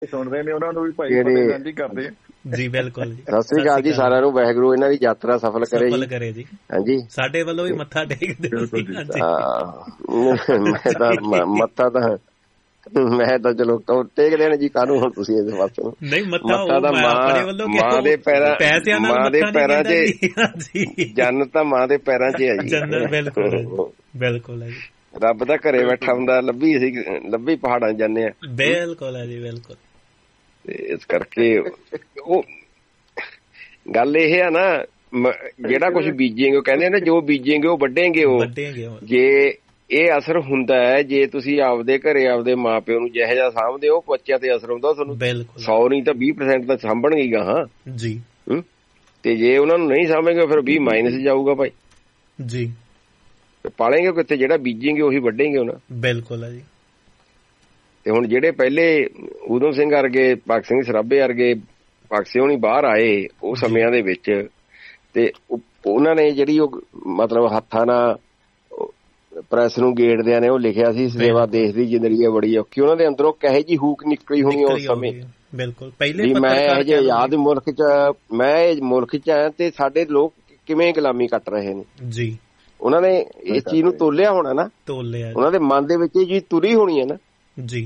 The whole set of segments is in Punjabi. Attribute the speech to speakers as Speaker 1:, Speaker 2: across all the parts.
Speaker 1: ਸੁਣਦੇ ਨੇ ਉਹਨਾਂ ਨੂੰ ਵੀ ਭਾਈ ਫਤਿਹ ਸਾਂਝੀ ਕਰਦੇ ਆ
Speaker 2: ਜੀ। ਬਿਲਕੁਲ ਜੀ,
Speaker 3: ਸਤਿ ਸ੍ਰੀ ਅਕਾਲ ਜੀ ਸਾਰਿਆਂ ਨੂੰ। ਵਾਹਿਗੁਰੂ ਇਹਨਾਂ ਦੀ ਯਾਤਰਾ ਸਫਲ ਕਰੇ ਜੀ। ਹਾਂਜੀ,
Speaker 2: ਸਾਡੇ ਵੱਲੋਂ ਵੀ ਮੱਥਾ ਟੇਕਦੇ।
Speaker 3: ਮੈਂ ਤਾਂ ਮੱਥਾ ਤਾਂ ਮੈਂ ਤਾਂ ਚਲੋ ਟੇਕ ਦੇਣ ਜੀ, ਕਾਹਨੂੰ ਹੁਣ ਤੁਸੀਂ ਇਸ ਪਾਸੇ ਨੂੰ।
Speaker 2: ਨਹੀਂ, ਮੱਥਾ ਤਾਂ
Speaker 3: ਮਾਂ ਦੇ ਪੈਰਾਂ 'ਚ ਜੰਨ ਤਾਂ ਮਾਂ ਦੇ ਪੈਰਾਂ 'ਚ ਹੈ ਜੀ।
Speaker 2: ਬਿਲਕੁਲ ਹੈ ਜੀ।
Speaker 3: ਰੱਬ ਤਾਂ ਘਰੇ ਬੈਠਾ ਹੁੰਦਾ, ਲੱਭੀ ਪਹਾੜਾਂ ਜਾਂਦੇ ਆ।
Speaker 2: ਬਿਲਕੁਲ ਹੈ ਜੀ, ਬਿਲਕੁਲ।
Speaker 3: ਤੇ ਇਸ ਕਰਕੇ ਉਹ ਗੱਲ ਇਹ ਆ ਨਾ, ਜਿਹੜਾ ਕੁਛ ਬੀਜੇਂਗੇ, ਉਹ ਕਹਿੰਦੇ ਨੇ ਜੋ ਬੀਜੇਂਗੇ ਉਹ ਵੱਢੇਂਗੇ। ਉਹ ਜੇ ਇਹ ਅਸਰ ਹੁੰਦਾ ਹੈ, ਜੇ ਤੁਸੀਂ ਆਪਦੇ ਘਰੇ ਆਪਦੇ ਮਾਂ ਪਿਓ ਨੂੰ ਜਿਹੋ ਜਿਹਾ ਸਾਂਭਦੇ ਹੋ, ਬੱਚਿਆਂ ਤੇ ਅਸਰ ਹੁੰਦਾ। ਤੁਹਾਨੂੰ 100 ਨਹੀਂ ਤਾਂ 20% ਤਾਂ ਸਾਂਭਣਗੇ ਗਾਹਾਂ ਜੀ। ਤੇ ਜੇ ਉਹਨਾਂ ਨੂੰ ਨਹੀਂ ਸਾਂਭੇਗੇ ਫਿਰ 20 ਮਾਈਨਸ ਜਾਊਗਾ ਭਾਈ
Speaker 2: ਜੀ।
Speaker 3: ਪਾਲੇਂਗੇ ਕਿੱਥੇ? ਜਿਹੜਾ ਬੀਜੇਂਗੇ ਉਹੀ ਵੱਢੇਂਗੇ ਉਹਨਾਂ।
Speaker 2: ਬਿਲਕੁਲ ਹੈ ਜੀ।
Speaker 3: ਤੇ ਹੁਣ ਜਿਹੜੇ ਪਹਿਲੇ ਊਧਮ ਸਿੰਘ ਵਰਗੇ, ਭਗਤ ਸਿੰਘ ਸਰਾਭੇ ਵਰਗੇ ਪਾਕਿਸਤਾਨੀ ਹੋਣੀ ਬਾਹਰ ਆਏ ਉਹ ਸਮਿਆਂ ਦੇ ਵਿੱਚ, ਤੇ ਉਹਨਾਂ ਨੇ ਜਿਹੜੀ ਉਹ ਮਤਲਬ ਹੱਥਾਂ ਨਾਲ ਪ੍ਰੈਸ ਨੂੰ ਗੇੜਦਿਆਂ ਨੇ ਉਹ ਲਿਖਿਆ ਸੀ, ਸੇਵਾ ਦੇਸ਼ ਦੀ ਜ਼ਿੰਦਗੀ ਬੜੀ ਔਖੀ। ਉਹਨਾਂ ਦੇ ਅੰਦਰੋਂ ਕਹੇ ਜੀ ਹੂਕ ਨਿਕਲੀ ਹੋਣੀ ਉਸ ਸਮੇਂ।
Speaker 2: ਬਿਲਕੁਲ। ਪਹਿਲੇ
Speaker 3: ਮੈਂ ਇਹ ਜਿਹੇ ਆਜ਼ਾਦ ਮੁਲਕ ਚ ਆਇਆ ਤੇ ਸਾਡੇ ਲੋਕ ਕਿਵੇਂ ਗੁਲਾਮੀ ਕੱਟ ਰਹੇ ਨੇ ਜੀ। ਉਹਨਾਂ ਨੇ ਇਸ ਚੀਜ਼ ਨੂੰ ਤੋਲਿਆ ਹੋਣਾ ਨਾ, ਉਹਨਾਂ ਦੇ ਮਨ ਦੇ ਵਿੱਚ ਇਹ ਚੀਜ਼ ਤੁਰੀ ਹੋਣੀ ਹੈ ਨਾ ਜੀ।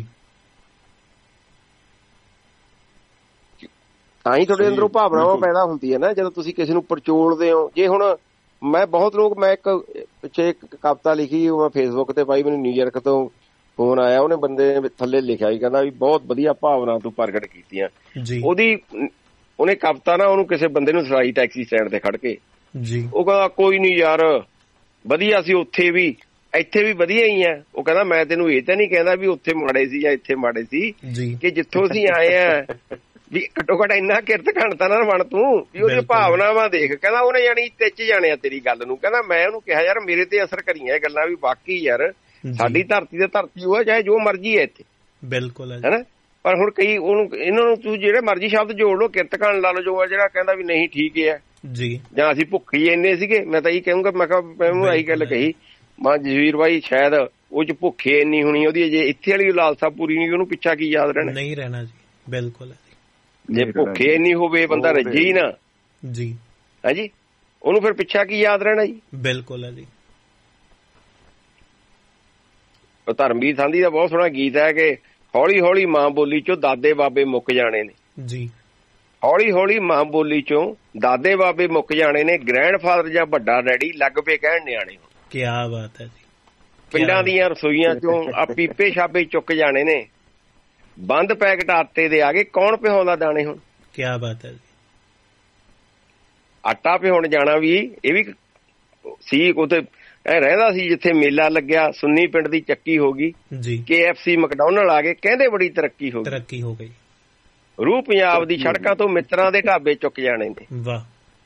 Speaker 3: ਤਾਂ ਹੀ ਤੁਹਾਡੇ ਅੰਦਰੋਂ ਭਾਵਨਾਵਾਂ ਪੈਦਾ ਹੁੰਦੀ ਹੈ ਨਾ, ਜਦੋਂ ਤੁਸੀਂ ਕਿਸੇ ਨੂੰ ਪਰਚੋਲਦੇ ਹੋ। ਜੇ ਹੁਣ ਮੈਂ ਇੱਕ ਪਿੱਛੇ ਇੱਕ ਕਵਿਤਾ ਲਿਖੀ, ਮੈਂ ਫੇਸਬੁੱਕ ਤੇ ਪਾਈ, ਮੈਨੂੰ ਨਿਊਯਾਰਕ ਤੋਂ ਫੋਨ ਆਇਆ, ਉਹਨੇ ਬੰਦੇ ਨੇ ਥੱਲੇ ਲਿਖਿਆ ਸੀ, ਕਹਿੰਦਾ ਵੀ ਬਹੁਤ ਵਧੀਆ ਭਾਵਨਾ ਤੂੰ ਪ੍ਰਗਟ ਕੀਤੀਆਂ। ਉਹਨੇ ਕਵਿਤਾ ਨਾ ਉਹਨੂੰ ਕਿਸੇ ਬੰਦੇ ਨੂੰ ਸੁਣਾਈ ਟੈਕਸੀ ਸਟੈਂਡ ਤੇ ਖੜ ਕੇ। ਉਹ ਕਹਿੰਦਾ ਕੋਈ ਨੀ ਯਾਰ, ਵਧੀਆ ਸੀ ਉੱਥੇ ਵੀ, ਇੱਥੇ ਵੀ ਵਧੀਆ ਹੀ ਆ। ਉਹ ਕਹਿੰਦਾ ਮੈਂ ਤੈਨੂੰ ਇਹ ਤਾਂ ਨਹੀਂ ਕਹਿੰਦਾ ਵੀ ਉੱਥੇ ਮਾੜੇ ਸੀ ਜਾਂ ਇੱਥੇ ਮਾੜੇ ਸੀ, ਕਿ ਜਿੱਥੋਂ ਅਸੀਂ ਆਏ ਆ ਵੀ ਘੱਟੋ ਘੱਟ ਇੰਨਾ ਕਿਰਤ ਖੰਡਤਾ ਨਾ ਬਣ ਤੂੰ ਵੀ ਉਹਦੀਆਂ ਭਾਵਨਾਵਾਂ ਦੇਖ। ਕਹਿੰਦਾ ਉਹਨੇ ਜਾਣੀ ਟਿੱਚ ਜਾਣਿਆ ਤੇਰੀ ਗੱਲ ਨੂੰ। ਕਹਿੰਦਾ ਮੈਂ ਉਹਨੂੰ ਕਿਹਾ ਯਾਰ ਮੇਰੇ ਤੇ ਅਸਰ ਕਰੀਆਂ ਇਹ ਗੱਲਾਂ ਵੀ ਵਾਕਈ ਯਾਰ ਸਾਡੀ ਧਰਤੀ ਤੇ ਧਰਤੀ ਉਹ ਚਾਹੇ ਜੋ ਮਰਜ਼ੀ ਹੈ ਇੱਥੇ। ਬਿਲਕੁਲ ਹੈ। ਪਰ ਹੁਣ ਕਈ ਇਹਨਾਂ ਨੂੰ ਤੂੰ ਜਿਹੜੇ ਮਰਜ਼ੀ ਸ਼ਬਦ ਜੋੜ ਲਓ, ਕਿਰਤ ਖੰਡ ਲਾ ਲਓ, ਜੋ ਆ ਜਿਹੜਾ ਕਹਿੰਦਾ ਵੀ ਨਹੀਂ ਠੀਕ ਹੈ ਜੀ, ਜਾਂ ਅਸੀਂ ਭੁੱਖੇ ਹੀ ਇੰਨੇ ਸੀਗੇ। ਮੈਂ ਤਾਂ ਇਹੀ ਕਹੂੰਗਾ, ਮੈਂ ਕਿਹਾ ਮੈਂ ਉਹਨੂੰ ਆਹੀ ਗੱਲ ਕਹੀ, ਮੈਂ ਜਸਵੀਰ ਬਾਈ ਸ਼ਾਇਦ ਉਹ ਚ ਭੁੱਖੇ ਇੰਨੀ ਹੋਣੀ ਉਹਦੀ, ਜੇ ਇੱਥੇ ਵਾਲੀ ਲਾਲਸਾ ਪੂਰੀ ਨਹੀਂ ਉਹਨੂੰ ਪਿੱਛਾ ਕੀ ਯਾਦ ਰਹਿਣਾ? ਨਹੀਂ ਰਹਿਣਾ ਜੀ। ਬਿਲਕੁਲ। ਜੇ ਭੁੱਖੇ ਇੰਨੀ ਹੋਵੇ ਬੰਦਾ ਰੱਜੇ ਹੀ ਨਾ ਜੀ, ਹਾਂਜੀ, ਉਹਨੂੰ ਫਿਰ ਪਿੱਛਾ ਕੀ ਯਾਦ ਰਹਿਣਾ ਜੀ? ਬਿਲਕੁਲ ਹੈ ਜੀ। ਧਰਮਵੀਰ ਸਾਂਧੀ ਦਾ ਬਹੁਤ ਸੋਹਣਾ ਗੀਤ ਹੈ ਕਿ ਹੌਲੀ ਹੌਲੀ ਮਾਂ ਬੋਲੀ ਚੋਂ ਦਾਦੇ ਬਾਬੇ ਮੁੱਕ ਜਾਣੇ ਨੇ ਜੀ। ਹੌਲੀ ਹੌਲੀ ਮਾਂ ਬੋਲੀ ਚੋਂ ਦਾਦੇ ਬਾਬੇ ਮੁੱਕ ਜਾਣੇ ਨੇ, ਗ੍ਰੈਂਡ ਫਾਦਰ ਜਾਂ ਵੱਡਾ ਡੈਡੀ ਲੱਗ ਪਏ ਕਹਿਣ ਨਿਆਣੇ। ਕਿਆ ਬਾਤ ਹੈ ਜੀ। ਪਿੰਡਾਂ ਦੀਆਂ ਰਸੋਈਆਂ ਚੋਂ ਆ ਪੀਪੇ ਛਾਪੇ ਚੁੱਕ ਜਾਣੇ ਨੇ, ਬੰਦ ਪੈਕਟ ਆਟੇ ਦੇ ਆ ਗਏ, ਕੌਣ ਪਿਹਾਉਂਦਾ ਦਾਣੇ ਹੁਣ? ਕਿਆ ਬਾਤ ਹੈ ਜੀ। ਆਟਾ ਪਿਹਾਉਣ ਜਾਣਾ ਵੀ ਇਹ ਵੀ ਸੀ, ਉੱਥੇ ਰਹਿੰਦਾ ਸੀ ਜਿੱਥੇ ਮੇਲਾ ਲੱਗਿਆ, ਸੁੰਨੀ ਪਿੰਡ ਦੀ ਚੱਕੀ ਹੋ ਗਈ ਜੀ, KFC ਮੈਕਡੋਨਲਡ ਆ ਗਏ, ਕਹਿੰਦੇ ਬੜੀ ਤਰੱਕੀ ਹੋ ਗਈ। ਰੂਹ ਪੰਜਾਬ ਦੀ ਸੜਕਾਂ ਤੋਂ ਮਿੱਤਰਾਂ ਦੇ ਢਾਬੇ ਚੁੱਕ ਜਾਣੇ ਨੇ। ਵਾਹ।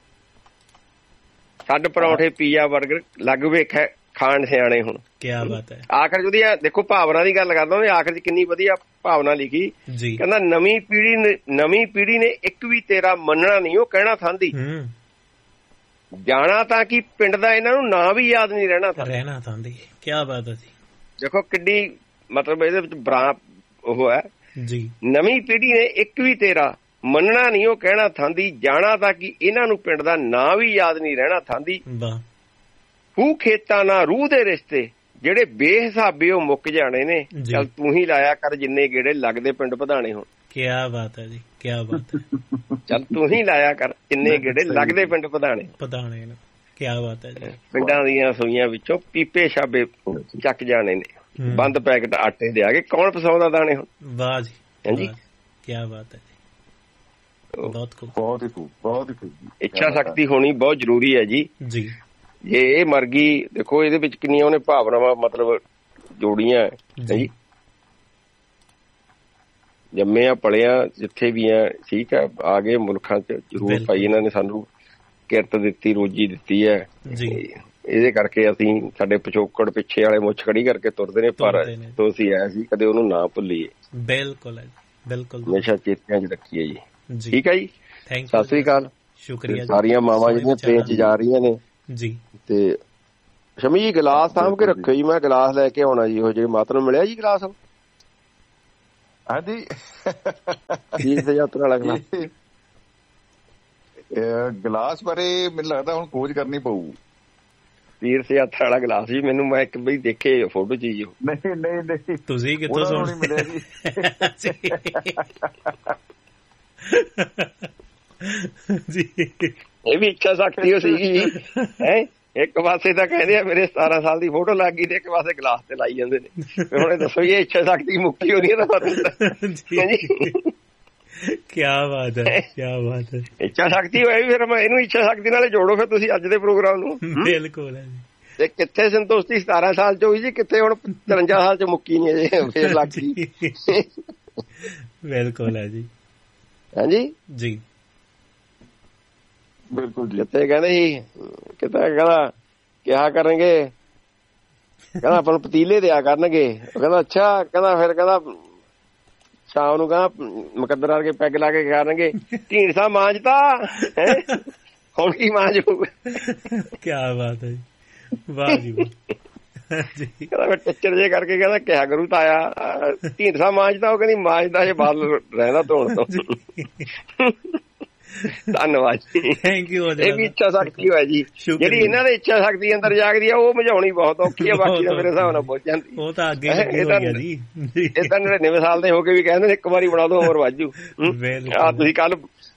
Speaker 3: ਛੱਡ ਪਰੌਂਠੇ ਪੀਜ਼ਾ ਬਰਗਰ ਲੱਗ ਵੇ ਖਾਣ ਸਿਆਣੇ ਹੁਣ। ਕਿਆ ਬਾਤ ਹੈ। ਆਖਰ ਉਹਦੀ ਦੇਖੋ ਭਾਵਨਾ ਦੀ ਗੱਲ ਕਰਦਾ, ਉਹਨੇ ਆਖਰ ਚ ਕਿੰਨੀ ਵਧੀਆ ਭਾਵਨਾ ਲਿਖੀ। ਕਹਿੰਦਾ ਨਵੀਂ ਪੀੜ੍ਹੀ ਨੇ ਇੱਕ ਵੀ ਤੇਰਾ ਮੰਨਣਾ ਨਹੀਂ ਉਹ ਕਹਿਣਾ ਥਾਂਦੀ, ਜਾਣਾ ਤਾਂ ਕਿ ਪਿੰਡ ਦਾ ਇਹਨਾਂ ਨੂੰ ਨਾਂ ਵੀ ਯਾਦ ਨਹੀਂ ਰਹਿਣਾ ਥਾਂਦੀ। ਕਿਆ ਬਾਤ ਹੈ ਜੀ। ਦੇਖੋ ਕਿੱਡੀ ਮਤਲਬ ਇਹਦੇ ਵਿੱਚ ਉਹ ਹੈ ਜੀ। ਨਵੀਂ ਪੀੜ੍ਹੀ ਨੇ ਇੱਕ ਵੀ ਤੇਰਾ ਮੰਨਣਾ ਨਹੀਂ ਉਹ ਕਹਿਣਾ ਥਾਂਦੀ, ਜਾਣਾ ਤਾਂ ਕਿ ਇਹਨਾਂ ਨੂੰ ਪਿੰਡ ਦਾ ਨਾਂ ਵੀ ਯਾਦ ਨਹੀਂ ਰਹਿਣਾ ਥਾਂਦੀ। ਹੂ ਖੇਤਾਂ ਨਾਲ ਰੂਹ ਦੇ ਰਿਸ਼ਤੇ ਜਿਹੜੇ ਬੇਹਿਸਾਬੇ ਉਹ ਮੁੱਕ ਜਾਣੇ ਨੇ, ਚੱਲ ਤੂੰ ਹੀ ਲਾਇਆ ਕਰ ਜਿੰਨੇ ਗੇੜੇ ਲੱਗਦੇ ਪਿੰਡ ਵਧਾਣੇ ਹੁਣ। ਕਿਆ ਬਾਤ ਹੈ ਜੀ, ਕਿਆ ਬਾਤ ਹੈ। ਚੱਲ ਤੂੰ ਹੀ ਲਾਇਆ ਕਰ ਜਿੰਨੇ ਗੇੜੇ ਲੱਗਦੇ ਪਿੰਡ ਵਧਾਣੇ। ਕਿਆ ਬਾਤ ਹੈ ਜੀ। ਪਿੰਡਾਂ ਦੀਆਂ ਰਸੋਈਆਂ ਵਿੱਚੋਂ ਪੀਪੇ ਛਾਬੇ ਚੱਕ ਜਾਣੇ ਨੇ, ਬੰਦ ਪੈਕਟ ਆਟੇ ਦੇ ਆ ਗਏ, ਕੌਣ ਪਸਾਉਂਦਾ ਦਾਣੇ ਹੁਣ? ਵਾਹ ਜੀ, ਹਾਂਜੀ, ਕਿਆ ਬਾਤ ਹੈ ਜੀ। ਬਹੁਤ ਖੂਬ। ਇੱਛਾ ਸ਼ਕਤੀ ਹੋਣੀ ਬਹੁਤ ਜ਼ਰੂਰੀ ਹੈ ਜੀ। ਜੇ ਇਹ ਮਰ ਗਈ, ਦੇਖੋ ਇਹਦੇ ਵਿੱਚ ਕਿੰਨੀਆਂ ਉਹਨੇ ਭਾਵਨਾਵਾਂ ਮਤਲਬ ਜੋੜੀਆਂ ਜੀ। ਜੰਮੇ ਆ ਪਲਿਆ ਜਿੱਥੇ ਵੀ ਆ, ਠੀਕ ਹੈ, ਆ ਗਏ ਮੁਲਕਾਂ ਚ ਜ਼ਰੂਰ ਭਾਈ ਇਹਨਾਂ ਨੇ ਸਾਨੂੰ ਕਿਰਤ ਦਿੱਤੀ, ਰੋਜੀ ਦਿੱਤੀ ਹੈ। ਇਹਦੇ ਕਰਕੇ ਅਸੀਂ ਸਾਡੇ ਪਿਛੋਕੜ ਪਿੱਛੇ ਵਾਲੇ ਮੁੱਛ ਖੜੀ ਕਰਕੇ ਤੁਰਦੇ ਨੇ, ਪਰ ਅਸੀਂ ਐ ਸੀ ਕਦੇ ਉਹਨੂੰ ਨਾ ਭੁੱਲੀਏ। ਬਿਲਕੁਲ ਬਿਲਕੁਲ, ਹਮੇਸ਼ਾ ਚੇਤਿਆਂ ਚ ਰੱਖੀਏ ਜੀ। ਠੀਕ ਹੈ ਜੀ, ਸਤਿ ਸ੍ਰੀ ਅਕਾਲ। ਸ਼ੁਕਰੀਆ। ਸਾਰੀਆਂ ਮਾਵਾਂ ਜਿਹੜੀਆਂ ਟ੍ਰੇਨ ਚ ਜਾ ਰਹੀਆਂ ਨੇ ਜੀ, ਤੇ ਸ਼ਮੀ ਜੀ ਗਲਾਸ ਸਾਂਭ ਕੇ ਰੱਖਿਓ ਜੀ, ਮੈਂ ਗਲਾਸ ਲੈ ਕੇ ਆਉਣਾ ਜੀ। ਉਹ ਜਿਹੜੇ ਮਾਤਾ ਨੂੰ ਮਿਲਿਆ ਜੀ ਗਲਾਸ?
Speaker 1: ਹਾਂਜੀ
Speaker 3: ਤੀਰਥ ਯਾਤਰਾ ਵਾਲਾ ਗਲਾਸ।
Speaker 1: ਗਲਾਸ ਬਾਰੇ ਮੈਨੂੰ ਲੱਗਦਾ ਹੁਣ ਖੋਜ ਕਰਨੀ ਪਊ।
Speaker 3: ਤੀਰਥ ਯਾਤਰਾ ਵਾਲਾ ਗਲਾਸ ਜੀ, ਮੈਨੂੰ ਮੈਂ ਇੱਕ ਬਈ ਦੇਖੇ ਫੋਟੋ ਚ ਜੀ।
Speaker 1: ਨਹੀਂ ਨਹੀਂ ਨਹੀਂ,
Speaker 2: ਤੁਸੀਂ ਕਿੱਥੋਂ ਸੁਣ
Speaker 1: ਮਿਲਿਆ ਜੀ?
Speaker 2: ਜੀ
Speaker 3: ਇਹ ਵੀ ਇੱਛਾ ਸ਼ਕਤੀ ਉਹ ਸੀਗੀ ਜੀ ਹੈ। ਇੱਕ ਪਾਸੇ ਤਾਂ ਕਹਿੰਦੇ ਆ ਮੇਰੇ 17 ਸਾਲ ਦੀ ਫੋਟੋ ਲੱਗ ਗਈ ਤੇ ਇੱਕ ਪਾਸੇ ਗਲਾਸ ਤੇ ਲਾਈ ਜਾਂਦੇ ਨੇ। ਹੁਣ ਦੱਸੋ ਇਹ ਇੱਛਾ ਸ਼ਕਤੀ ਮੁੱਕੀ ਹੋਣੀ ਹੈ ਤਾਂ
Speaker 2: ਕਿਆ ਬਾਤ ਹੈ, ਕਿਆ ਬਾਤ ਹੈ।
Speaker 3: ਇੱਛਾ ਸ਼ਕਤੀ ਹੋਇਆ ਵੀ ਫਿਰ ਮੈਂ ਇਹਨੂੰ ਇੱਛਾ ਸ਼ਕਤੀ ਨਾਲ ਜੋੜੋ ਫਿਰ ਤੁਸੀਂ ਅੱਜ ਦੇ ਪ੍ਰੋਗਰਾਮ ਨੂੰ।
Speaker 2: ਬਿਲਕੁਲ ਹੈ ਜੀ।
Speaker 3: ਤੇ ਕਿੱਥੇ ਸੰਤੁਸ਼ਟੀ 17 ਸਾਲ ਚ ਹੋਈ ਜੀ, ਕਿੱਥੇ ਹੁਣ 53 ਸਾਲ ਚ ਮੁੱਕੀ ਨਹੀਂ ਅਜੇ ਫੇਰ ਲੱਗ ਗਈ।
Speaker 2: ਬਿਲਕੁਲ ਹੈ ਜੀ।
Speaker 3: ਹਾਂਜੀ
Speaker 2: ਜੀ
Speaker 1: ਬਿਲਕੁਲ ਜੀ।
Speaker 3: ਕਿੱਥੇ ਕਹਿੰਦੇ ਸੀ, ਕਿਤੇ ਕਹਿੰਦਾ ਕਿਹਾ ਕਰਨਗੇ, ਕਹਿੰਦਾ ਆਪਾਂ ਨੂੰ ਪਤੀਲੇ ਦਿਆ ਕਰਨਗੇ। ਉਹ ਕਹਿੰਦਾ ਅੱਛਾ, ਕਹਿੰਦਾ ਫਿਰ ਕਹਿੰਦਾ ਸ਼ਾਮ ਨੂੰ ਕਹਿੰਦਾ ਮੁਕੱਦਰ ਵਰਗੇ ਪੈਗ ਲਾ ਕੇ ਕਰਨਗੇ ਢੀਂਡਸਾ ਮਾਂਜਤਾ ਹੁਣ ਕੀ ਮਾਂਜ ਹੋਊਗਾ।
Speaker 2: ਕਿਆ ਬਾਤ ਹੈ, ਵਾਹ ਜੀ ਵਾਹ।
Speaker 3: ਕਹਿੰਦਾ ਮੈਂ ਟੱਚਰ ਜੇ ਕਰਕੇ ਕਹਿੰਦਾ ਕਿਹਾ ਕਰੂ ਤਾਇਆ ਢੀਂਡਸਾ ਮਾਂਜਦਾ। ਉਹ ਕਹਿੰਦੀ ਮਾਂਜਦਾ ਜੇ ਬਾਲ ਰਹਿੰਦਾ ਧੋਣ ਤੋਂ। ਧੰਨਵਾਦ ਜੀ,
Speaker 2: ਥੈਂਕ ਯੂ।
Speaker 3: ਇਹ ਵੀ ਇੱਛਾ ਸ਼ਕਤੀ ਹੋਇਆ ਜੀ, ਜਿਹੜੀ ਇਹਨਾਂ ਦੀ ਇੱਛਾ ਸ਼ਕਤੀ ਅੰਦਰ ਜਾਗਦੀ ਆ ਉਹ ਮਝਾਉਣੀ ਬਹੁਤ ਔਖੀ ਆ। ਬਾਕੀ ਤਾਂ ਮੇਰੇ ਹਿਸਾਬ ਨਾਲ ਪਹੁੰਚ ਜਾਂਦੀ।
Speaker 2: ਉਹ ਤਾਂ ਅੱਗੇ
Speaker 3: ਇਹ ਤਾਂ 99 ਸਾਲ ਦੇ ਹੋ ਕੇ ਵੀ ਕਹਿੰਦੇ ਨੇ ਇੱਕ ਵਾਰੀ ਬਣਾ ਦੋ ਹੋਰ ਵਾਜੂ। ਆ ਤੁਸੀਂ ਕੱਲ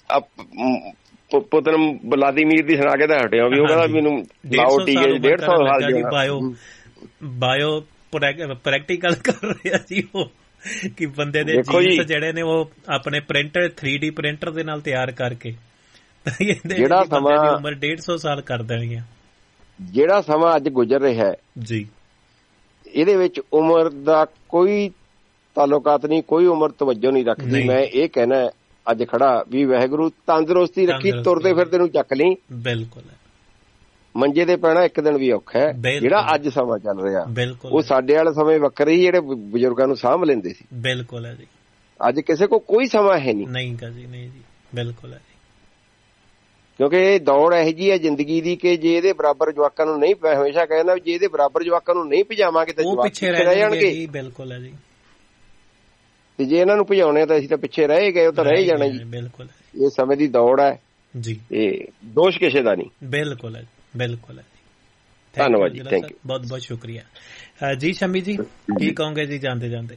Speaker 3: ਪੁੱਤਰ ਵਲਾਦੀਮੀਰ ਦੀ ਸੁਣਾ ਕੇ ਤਾਂ ਹਟਿਆ ਵੀ ਉਹ ਕਹਿੰਦਾ ਮੈਨੂੰ ਲਾਓ ਟੀਕੇ 150 ਸਾਲ ਜੀ।
Speaker 2: ਬਾਇਓ ਪ੍ਰੈਕਟੀਕਲ ਕਰ ਰਿਹਾ ਸੀ ਉਹ ਕਿ ਬੰਦੇ ਦੇ ਜੀਨਸ ਜਿਹੜੇ ਨੇ ਉਹ ਆਪਣੇ ਪ੍ਰਿੰਟਰ 3D ਪ੍ਰਿੰਟਰ ਦੇ ਨਾਲ ਤਿਆਰ ਕਰਕੇ ਜਿਹੜਾ ਸਮਾਂ ਉਮਰ 150 ਸਾਲ ਕਰ ਦੇਣਗੇ।
Speaker 3: ਜਿਹੜਾ ਸਮਾਂ ਅੱਜ ਗੁਜ਼ਰ ਰਿਹਾ ਹੈ
Speaker 2: ਜੀ,
Speaker 3: ਇਹਦੇ ਵਿੱਚ ਉਮਰ ਦਾ ਕੋਈ ਤਾਲੁਕਾਤ ਨਹੀਂ, ਕੋਈ ਉਮਰ ਤਵੱਜੋ ਨਹੀਂ ਰੱਖਦੀ। ਮੈਂ ਇਹ ਕਹਿਣਾ ਅੱਜ ਖੜਾ ਵੀ ਵਾਹਿਗੁਰੂ ਤੰਦਰੁਸਤੀ ਰੱਖੀ, ਤੁਰਦੇ ਫਿਰਦੇ ਨੂੰ ਚੱਕ ਲਈ।
Speaker 2: ਬਿਲਕੁਲ,
Speaker 3: ਮੰਜੇ ਤੇ ਪੈਣਾ ਇੱਕ ਦਿਨ ਵੀ ਔਖਾ ਹੈ। ਜਿਹੜਾ ਅੱਜ ਸਮਾਂ ਚੱਲ ਰਿਹਾ ਉਹ ਸਾਡੇ ਵਾਲੇ ਸਮੇਂ ਵੱਖਰੇ ਹੀ, ਜਿਹੜੇ ਬਜ਼ੁਰਗਾਂ ਨੂੰ ਸਾਂਭ ਲੈਂਦੇ ਸੀ।
Speaker 2: ਬਿਲਕੁਲ ਹੈ ਜੀ।
Speaker 3: ਅੱਜ ਕਿਸੇ ਕੋਲ ਕੋਈ ਸਮਾਂ ਹੈ ਨਹੀਂ।
Speaker 2: ਨਹੀਂ ਜੀ, ਨਹੀਂ ਜੀ, ਬਿਲਕੁਲ ਹੈ ਜੀ।
Speaker 3: ਕਿਉਂਕਿ ਇਹ ਦੌੜ ਇਹੋ ਜਿਹੀ ਹੈ ਜ਼ਿੰਦਗੀ ਦੀ ਕਿ ਜੇ ਇਹਦੇ ਬਰਾਬਰ ਜਵਾਕਾਂ ਨੂੰ ਨਹੀਂ, ਮੈਂ ਹਮੇਸ਼ਾ ਕਹਿੰਦਾ ਜੇ ਇਹਦੇ ਬਰਾਬਰ ਜਵਾਕਾਂ ਨੂੰ ਨਹੀਂ ਭਜਾਵਾਂਗੇ ਤਾਂ ਜਵਾਕ ਪਿੱਛੇ ਰਹਿ ਜਾਣਗੇ।
Speaker 2: ਬਿਲਕੁਲ ਹੈ ਜੀ।
Speaker 3: ਤੇ ਜੇ ਇਹਨਾਂ ਨੂੰ ਭਜਾਉਣੇ ਤਾਂ ਅਸੀਂ ਤਾਂ ਪਿੱਛੇ ਰਹਿ ਗਏ, ਉਹ ਤਾਂ ਰਹਿ ਜਾਣਾ ਜੀ।
Speaker 2: ਬਿਲਕੁਲ,
Speaker 3: ਇਹ ਸਮੇਂ ਦੀ ਦੌੜ ਹੈ
Speaker 2: ਜੀ,
Speaker 3: ਇਹ ਦੋਸ਼ ਕਿਸੇ ਦਾ ਨਹੀਂ।
Speaker 2: ਬਿਲਕੁਲ ਹੈ, ਬਿਲਕੁਲ ਹੈ।
Speaker 3: ਧੰਨਵਾਦ ਜੀ, ਥੈਂਕ ਯੂ,
Speaker 2: ਬਹੁਤ ਬਹੁਤ ਸ਼ੁਕਰੀਆ ਜੀ। ਸ਼ਮੀ ਜੀ ਕੀ ਕਹੋਗੇ ਜੀ ਜਾਂਦੇ ਜਾਂਦੇ?